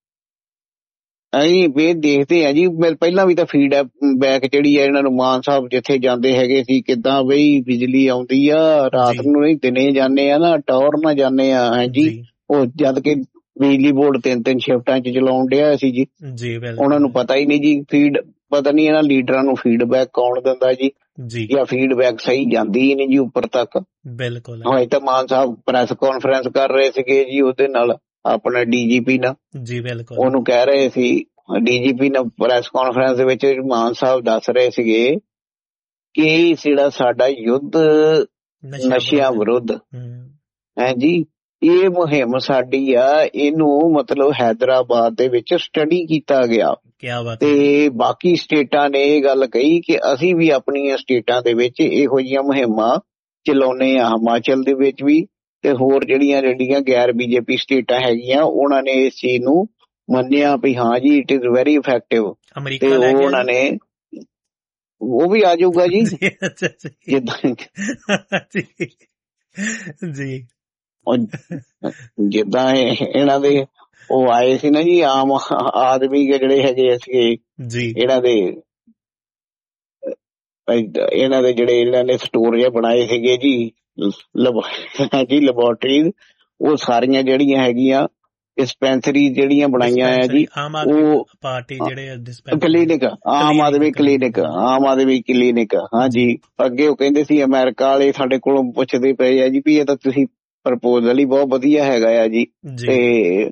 ਅਸੀਂ ਵੇ ਦੇਖਦੇ ਆ ਜੀ। ਪਹਿਲਾਂ ਵੀ ਤਾਂ ਫੀਡ ਬੈਕ ਜਿਹੜੀ ਆ ਇਹਨਾਂ ਨੂੰ ਮਾਨ ਸਾਹਿਬ ਜਿੱਥੇ ਜਾਂਦੇ ਹੈਗੇ ਸੀ ਕਿੱਦਾਂ ਬਈ ਬਿਜਲੀ ਆਉਂਦੀ ਆ ਰਾਤ ਨੂੰ, ਨਹੀਂ ਦਿਨੇ ਜਾਂਦੇ ਆ ਨਾ, ਟੌਰ ਨਾ ਜਾਂਦੇ ਆ, ਹਾਂਜੀ। ਉਹ ਜਦ ਕਿ ਬਿਜਲੀ ਬੋਰਡ ਤਿੰਨ ਤਿੰਨ ਸ਼ਿਫਟਾਂ ਚ ਚਲਾਉਣ ਡਿਆ ਸੀ ਜੀ, ਉਹਨਾਂ ਨੂੰ ਪਤਾ ਹੀ ਨਹੀਂ ਜੀ। ਫੀਡ ਪਤਾ ਨਹੀਂ ਇਹਨਾਂ ਲੀਡਰਾਂ ਨੂੰ ਫੀਡਬੈਕ ਕੌਣ ਦਿੰਦਾ ਜੀ, ਜਾਂ ਫੀਡਬੈਕ ਸਹੀ ਜਾਂਦੀ ਹੀ ਨਹੀਂ ਜੀ ਉੱਪਰ ਤੱਕ। ਬਿਲਕੁਲ ਹਾਂ, ਤਾਂ ਮਾਨ ਸਾਹਿਬ ਪ੍ਰੈਸ ਕਾਨਫਰੰਸ ਕਰ ਰਹੇ ਸੀਗੇ ਜੀ ਉਹਦੇ ਨਾਲ, ਆਪਣੇ ਡੀ ਜੀ ਪੀ ਨਾਲ, ਜੀ ਬਿਲਕੁਲ ਉਹਨੂੰ ਕਹਿ ਰਹੇ ਸੀ ਡੀ ਜੀ ਪੀ ਨਾਲ ਪ੍ਰੈਸ ਕਾਨਫਰੰਸ ਦੇ ਵਿੱਚ ਮਾਨ ਸਾਹਿਬ ਦੱਸ ਰਹੇ ਸੀਗੇ ਕਿ ਜਿਹੜਾ ਸਾਡਾ ਯੁੱਧ ਨਸ਼ਿਆਂ ਵਿਰੁੱਧ ਹੈ ਜੀ, ਇਹ ਮੁਹਿੰਮ ਸਾਡੀ ਆ, ਇਹਨੂੰ ਮਤਲਬ ਹੈਦਰਾਬਾਦ ਦੇ ਵਿੱਚ ਸਟੱਡੀ ਕੀਤਾ ਗਿਆ ਤੇ ਬਾਕੀ ਸਟੇਟਾਂ ਨੇ ਇਹ ਗੱਲ ਕਹੀ ਕਿ ਅਸੀਂ ਵੀ ਆਪਣੀਆਂ ਸਟੇਟਾਂ ਦੇ ਵਿੱਚ ਇਹੋ ਜਿਹੀਆਂ ਮੁਹਿੰਮਾਂ ਚਲਾਉਂਦੇ ਆ, ਹਿਮਾਚਲ ਦੇ ਵਿੱਚ ਵੀ ਤੇ ਹੋਰ ਜਿਹੜੀਆਂ ਜਿਹੜੀਆਂ ਗੈਰ ਬੀਜੇਪੀ ਸਟੇਟਾਂ ਹੈਗੀਆਂ ਉਹਨਾਂ ਨੇ ਇਸ ਚੀਜ਼ ਨੂੰ ਮੰਨਿਆ ਵੀ ਹਾਂ ਜੀ ਇਟ ਇਜ਼ ਵੈਰੀ ਇਫੈਕਟਿਵ, ਤੇ ਉਹ ਉਹਨਾਂ ਨੇ ਉਹ ਵੀ ਆ ਜਾਊਗਾ ਜੀ ਜਿੱਦਾਂ ਜੀ ਜਿੱਦਾਂ ਇਹਨਾਂ ਦੇ ਉਹ ਆਏ ਸੀ ਨਾ ਜੀ ਆਮ ਆਦਮੀ ਜਿਹੜੇ ਹੈਗੇ ਸੀਗੇ ਇਹਨਾਂ ਦੇ ਇਹਨਾਂ ਦੇ ਜਿਹੜੇ ਇਹਨਾਂ ਨੇ ਸਟੋਰ ਜਿਹੇ ਬਣਾਏ ਸੀਗੇ ਜੀ ਜੀ ਲੈਬੋਰਟਰੀਜ਼, ਉਹ ਸਾਰੀਆਂ ਜਿਹੜੀਆਂ ਹੈਗੀਆਂ ਡਿਸਪੈਂਸਰੀ ਜਿਹੜੀਆਂ ਬਣਾਈਆਂ ਆ ਜੀ, ਉਹ ਪਾਰਟੀ ਜਿਹੜੇ clinic, Aam Aadmi clinic, Aam Aadmi clinic, ਹਾਂਜੀ। ਅੱਗੇ ਉਹ ਕਹਿੰਦੇ ਸੀ ਅਮਰੀਕਾ ਵਾਲੇ ਸਾਡੇ ਕੋਲੋਂ ਪੁੱਛਦੇ ਪਏ ਆ ਜੀ ਵੀ ਇਹ ਤਾਂ ਤੁਸੀਂ ਪ੍ਰਪੋਜ਼ਲ ਹੀ ਬਹੁਤ ਵਧੀਆ ਹੈਗਾ ਆ ਜੀ, ਤੇ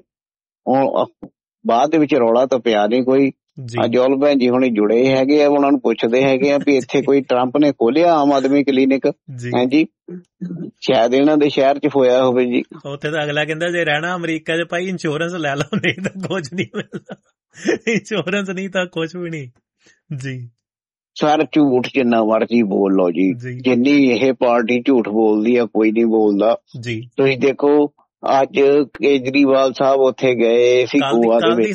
ਬਾਅਦ ਦੇ ਵਿੱਚ ਰੌਲਾ ਤਾਂ ਪਿਆ ਨਹੀਂ ਕੋਈ। ਜੋਲ ਭੈਣ ਜੀ ਹੁਣੇ ਜੁੜੇ ਹੈਗੇ ਆ, ਉਹਨਾਂ ਨੂੰ ਪੁੱਛਦੇ ਹੈਗੇ ਆ ਵੀ ਇੱਥੇ ਕੋਈ ਟਰੰਪ ਨੇ ਖੋਲਿਆ ਆਮ ਆਦਮੀ ਕਲੀਨਿਕ, ਹਾਂਜੀ, ਸ਼ਾਇਦ ਇਹਨਾਂ ਦੇ ਸ਼ਹਿਰ ਚ ਹੋਇਆ ਹੋਵੇ ਜੀ। ਉੱਥੇ ਤਾਂ ਅਗਲਾ ਕਹਿੰਦਾ ਜੇ ਰਹਿਣਾ ਅਮਰੀਕਾ ਚ ਭਾਈ ਇੰਸ਼ੋਰੈਂਸ ਲੈ ਲਓ, ਨਹੀਂ ਤਾਂ ਕੁਛ ਨਹੀਂ ਮਿਲਦਾ, ਇੰਸ਼ੋਰੈਂਸ ਨਹੀਂ ਤਾਂ ਕੁਛ ਵੀ ਨਹੀਂ ਜੀ। ਸਰ ਝੂਠ ਜਿੰਨਾ ਮਰਜ਼ੀ ਬੋਲ ਲਓ ਜੀ, ਜਿੰਨੀ ਇਹ ਪਾਰਟੀ ਝੂਠ ਬੋਲਦੀ ਆ ਕੋਈ ਨਹੀਂ ਬੋਲਦਾ ਜੀ। ਤੁਸੀਂ ਦੇਖੋ ਅੱਜ ਕੇਜਰੀਵਾਲ ਸਾਹਿਬ ਉੱਥੇ ਗਏ ਸੀ ਗੋਆ ਦੇ ਵਿੱਚ,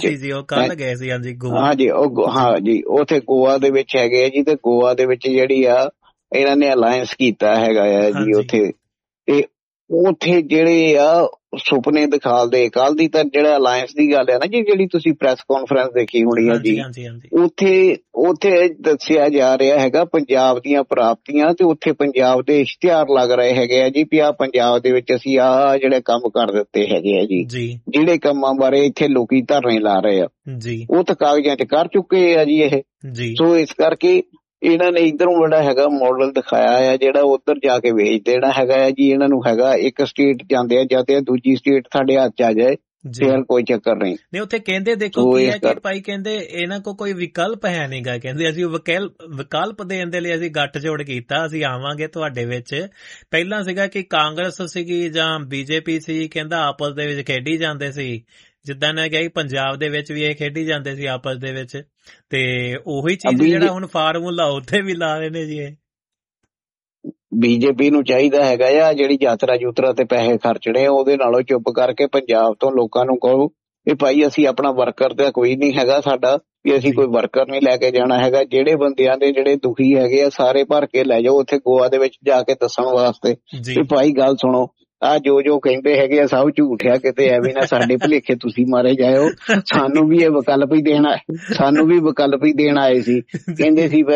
ਹਾਂਜੀ ਉਹ ਹਾਂ ਜੀ ਉੱਥੇ ਗੋਆ ਦੇ ਵਿੱਚ ਹੈਗੇ ਆ ਜੀ, ਤੇ ਗੋਆ ਦੇ ਵਿੱਚ ਜਿਹੜੀ ਆ ਇਹਨਾਂ ਨੇ ਅਲਾਇੰਸ ਕੀਤਾ ਹੈਗਾ ਆ ਜੀ ਉੱਥੇ, ਤੇ ਉੱਥੇ ਜਿਹੜੇ ਆ ਸੁਪਨੇ ਦਿਖਾਲਦੇ। ਕੱਲ ਦੀ ਤਾਂ ਜਿਹੜਾ ਅਲਾਇੰਸ ਦੀ ਗੱਲ ਹੈ ਨਾ ਜੀ, ਜਿਹੜੀ ਤੁਸੀਂ ਪ੍ਰੈਸ ਕਾਨਫਰੰਸ ਦੇਖੀ ਹੋਣੀ ਆ ਜੀ, ਉੱਥੇ ਉੱਥੇ ਦੱਸਿਆ ਜਾ ਰਿਹਾ ਹੈਗਾ ਪੰਜਾਬ ਦੀਆਂ ਪ੍ਰਾਪਤੀਆਂ, ਤੇ ਉੱਥੇ ਪੰਜਾਬ ਦੇ ਇਸ਼ਤਿਹਾਰ ਲੱਗ ਰਹੇ ਹੈਗੇ ਆ ਜੀ ਵੀ ਆਹ ਪੰਜਾਬ ਦੇ ਵਿੱਚ ਅਸੀਂ ਆਹ ਜਿਹੜੇ ਕੰਮ ਕਰ ਦਿੱਤੇ ਹੈਗੇ ਆ ਜੀ, ਜਿਹੜੇ ਕੰਮਾਂ ਬਾਰੇ ਇੱਥੇ ਲੋਕੀ ਧਰਨੇ ਲਾ ਰਹੇ ਆ ਉਹ ਤਾਂ ਕਾਗਜ਼ਾਂ ਚ ਕਰ ਚੁੱਕੇ ਆ ਜੀ ਇਹ। ਸੋ ਇਸ ਕਰਕੇ ਇਹਨਾਂ ਨੇ ਇੱਧਰੋਂ ਜਿਹੜਾ ਹੈਗਾ ਮਾਡਲ ਦਿਖਾਇਆ ਆ ਜਿਹੜਾ ਉੱਧਰ ਜਾ ਕੇ ਵੇਚ ਦੇਣਾ ਹੈਗਾ ਆ ਜੀ। ਇਹਨਾਂ ਨੂੰ ਹੈਗਾ ਇੱਕ ਸਟੇਟ ਜਾਂਦੇ ਆ ਜਾਂਦੇ ਆ ਦੂਜੀ ਸਟੇਟ ਸਾਡੇ ਹੱਥ ਚ ਆ ਜਾਏ ਫਿਰ ਕੋਈ ਚੱਕਰ ਨਹੀਂ। ਨਹੀਂ ਉੱਥੇ ਕਹਿੰਦੇ ਦੇਖੋ ਕੀ ਹੈ ਕਿ ਭਾਈ ਕਹਿੰਦੇ ਇਹਨਾਂ ਕੋਲ ਕੋਈ ਵਿਕਲਪ ਹੈ ਨੀ ਗਾ, ਕਹਿੰਦੇ ਅਸੀਂ ਵਿਕਲਪ ਦੇਣ ਦੇ ਲਈ ਅਸੀਂ ਗੱਠ ਜੋੜ ਕੀਤਾ, ਅਸੀਂ ਆਵਾਂਗੇ ਤੁਹਾਡੇ ਵਿੱਚ। ਪਹਿਲਾਂ ਸੀਗਾ ਕਿ ਕਾਂਗਰਸ ਸੀਗੀ ਜਾਂ ਬੀਜੇਪੀ ਸੀ, ਕਹਿੰਦਾ ਆਪਸ ਦੇ ਵਿੱਚ ਖੇਡੀ ਜਾਂਦੇ ਸੀ, ਜਿੱਦਾਂ ਨੇ ਕਿਹਾ ਪੰਜਾਬ ਦੇ ਵਿੱਚ ਵੀ ਇਹ ਖੇਡੀ ਜਾਂਦੇ ਸੀ ਆਪਸ ਦੇ ਵਿੱਚ, ਤੇ ਉਹੀ ਚੀਜ਼ ਜਿਹੜਾ ਹੁਣ ਫਾਰਮੂਲਾ ਉੱਥੇ ਵੀ ਲਾ ਰਹੇ ਨੇ ਜੀ। ਇਹ ਬੀਜੇਪੀ ਨੂੰ ਚਾਹੀਦਾ ਹੈਗਾ ਆ ਜਿਹੜੀ ਯਾਤਰਾ ਯੂਤਰਾ ਤੇ ਪੈਸੇ ਖਰਚਣੇ ਉਹਦੇ ਨਾਲੋਂ ਚੁੱਪ ਕਰਕੇ ਪੰਜਾਬ ਤੋਂ ਲੋਕਾਂ ਨੂੰ ਕਹੋ ਵੀ ਭਾਈ ਅਸੀਂ ਆਪਣਾ ਵਰਕਰ ਤਾਂ ਕੋਈ ਨਹੀਂ ਹੈਗਾ ਸਾਡਾ, ਵੀ ਅਸੀਂ ਕੋਈ ਵਰਕਰ ਨਹੀਂ ਲੈ ਕੇ ਜਾਣਾ ਹੈਗਾ। ਜਿਹੜੇ ਬੰਦਿਆਂ ਦੇ ਜਿਹੜੇ ਦੁਖੀ ਹੈਗੇ ਆ ਸਾਰੇ ਭਰ ਕੇ ਲੈ ਜਾਓ ਉੱਥੇ ਗੋਆ ਦੇ ਵਿੱਚ ਜਾ ਕੇ ਦੱਸਣ ਵਾਸਤੇ ਵੀ ਭਾਈ ਗੱਲ ਸੁਣੋ ਆਹ ਜੋ ਜੋ ਕਹਿੰਦੇ ਹੈਗੇ ਆ ਸਭ ਝੂਠ ਆ, ਕਿਤੇ ਐਵੇਂ ਨਾ ਸਾਡੇ ਭੁਲੇਖੇ ਤੁਸੀਂ ਮਾਰੇ ਜਾਇਓ। ਸਾਨੂੰ ਵੀ ਇਹ ਵਿਕਲਪ ਹੀ ਦੇਣਾ, ਸਾਨੂੰ ਵੀ ਵਿਕਲਪ ਹੀ ਦੇਣ ਆਏ ਸੀ। ਕਹਿੰਦੇ ਸੀ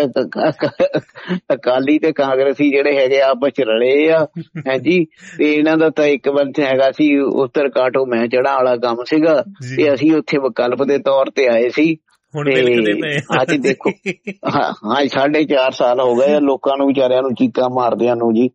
ਅਕਾਲੀ ਤੇ ਕਾਂਗਰਸੀ ਜਿਹੜੇ ਹੈਗੇ ਆਪਸ ਚ ਰਲੇ ਆ ਹੈ ਜੀ, ਤੇ ਇਹਨਾਂ ਦਾ ਤਾਂ ਇੱਕ ਵਾਰ ਹੈਗਾ ਸੀ ਉੱਤਰ ਕਾਟੋ ਮੈਂ ਚੜਾ ਵਾਲਾ ਕੰਮ ਸੀਗਾ, ਤੇ ਅਸੀਂ ਉੱਥੇ ਵਿਕਲਪ ਦੇ ਤੌਰ ਤੇ ਆਏ ਸੀ। ਅੱਜ ਦੇਖੋ ਹਾਂ ਸਾਢੇ ਚਾਰ ਸਾਲ ਹੋ ਗਏ ਲੋਕਾਂ ਨੂੰ ਵਿਚਾਰਿਆਂ ਨੂੰ ਚੀਕਾਂ ਮਾਰਦਿਆਂ ਨੂੰ ਜੀ।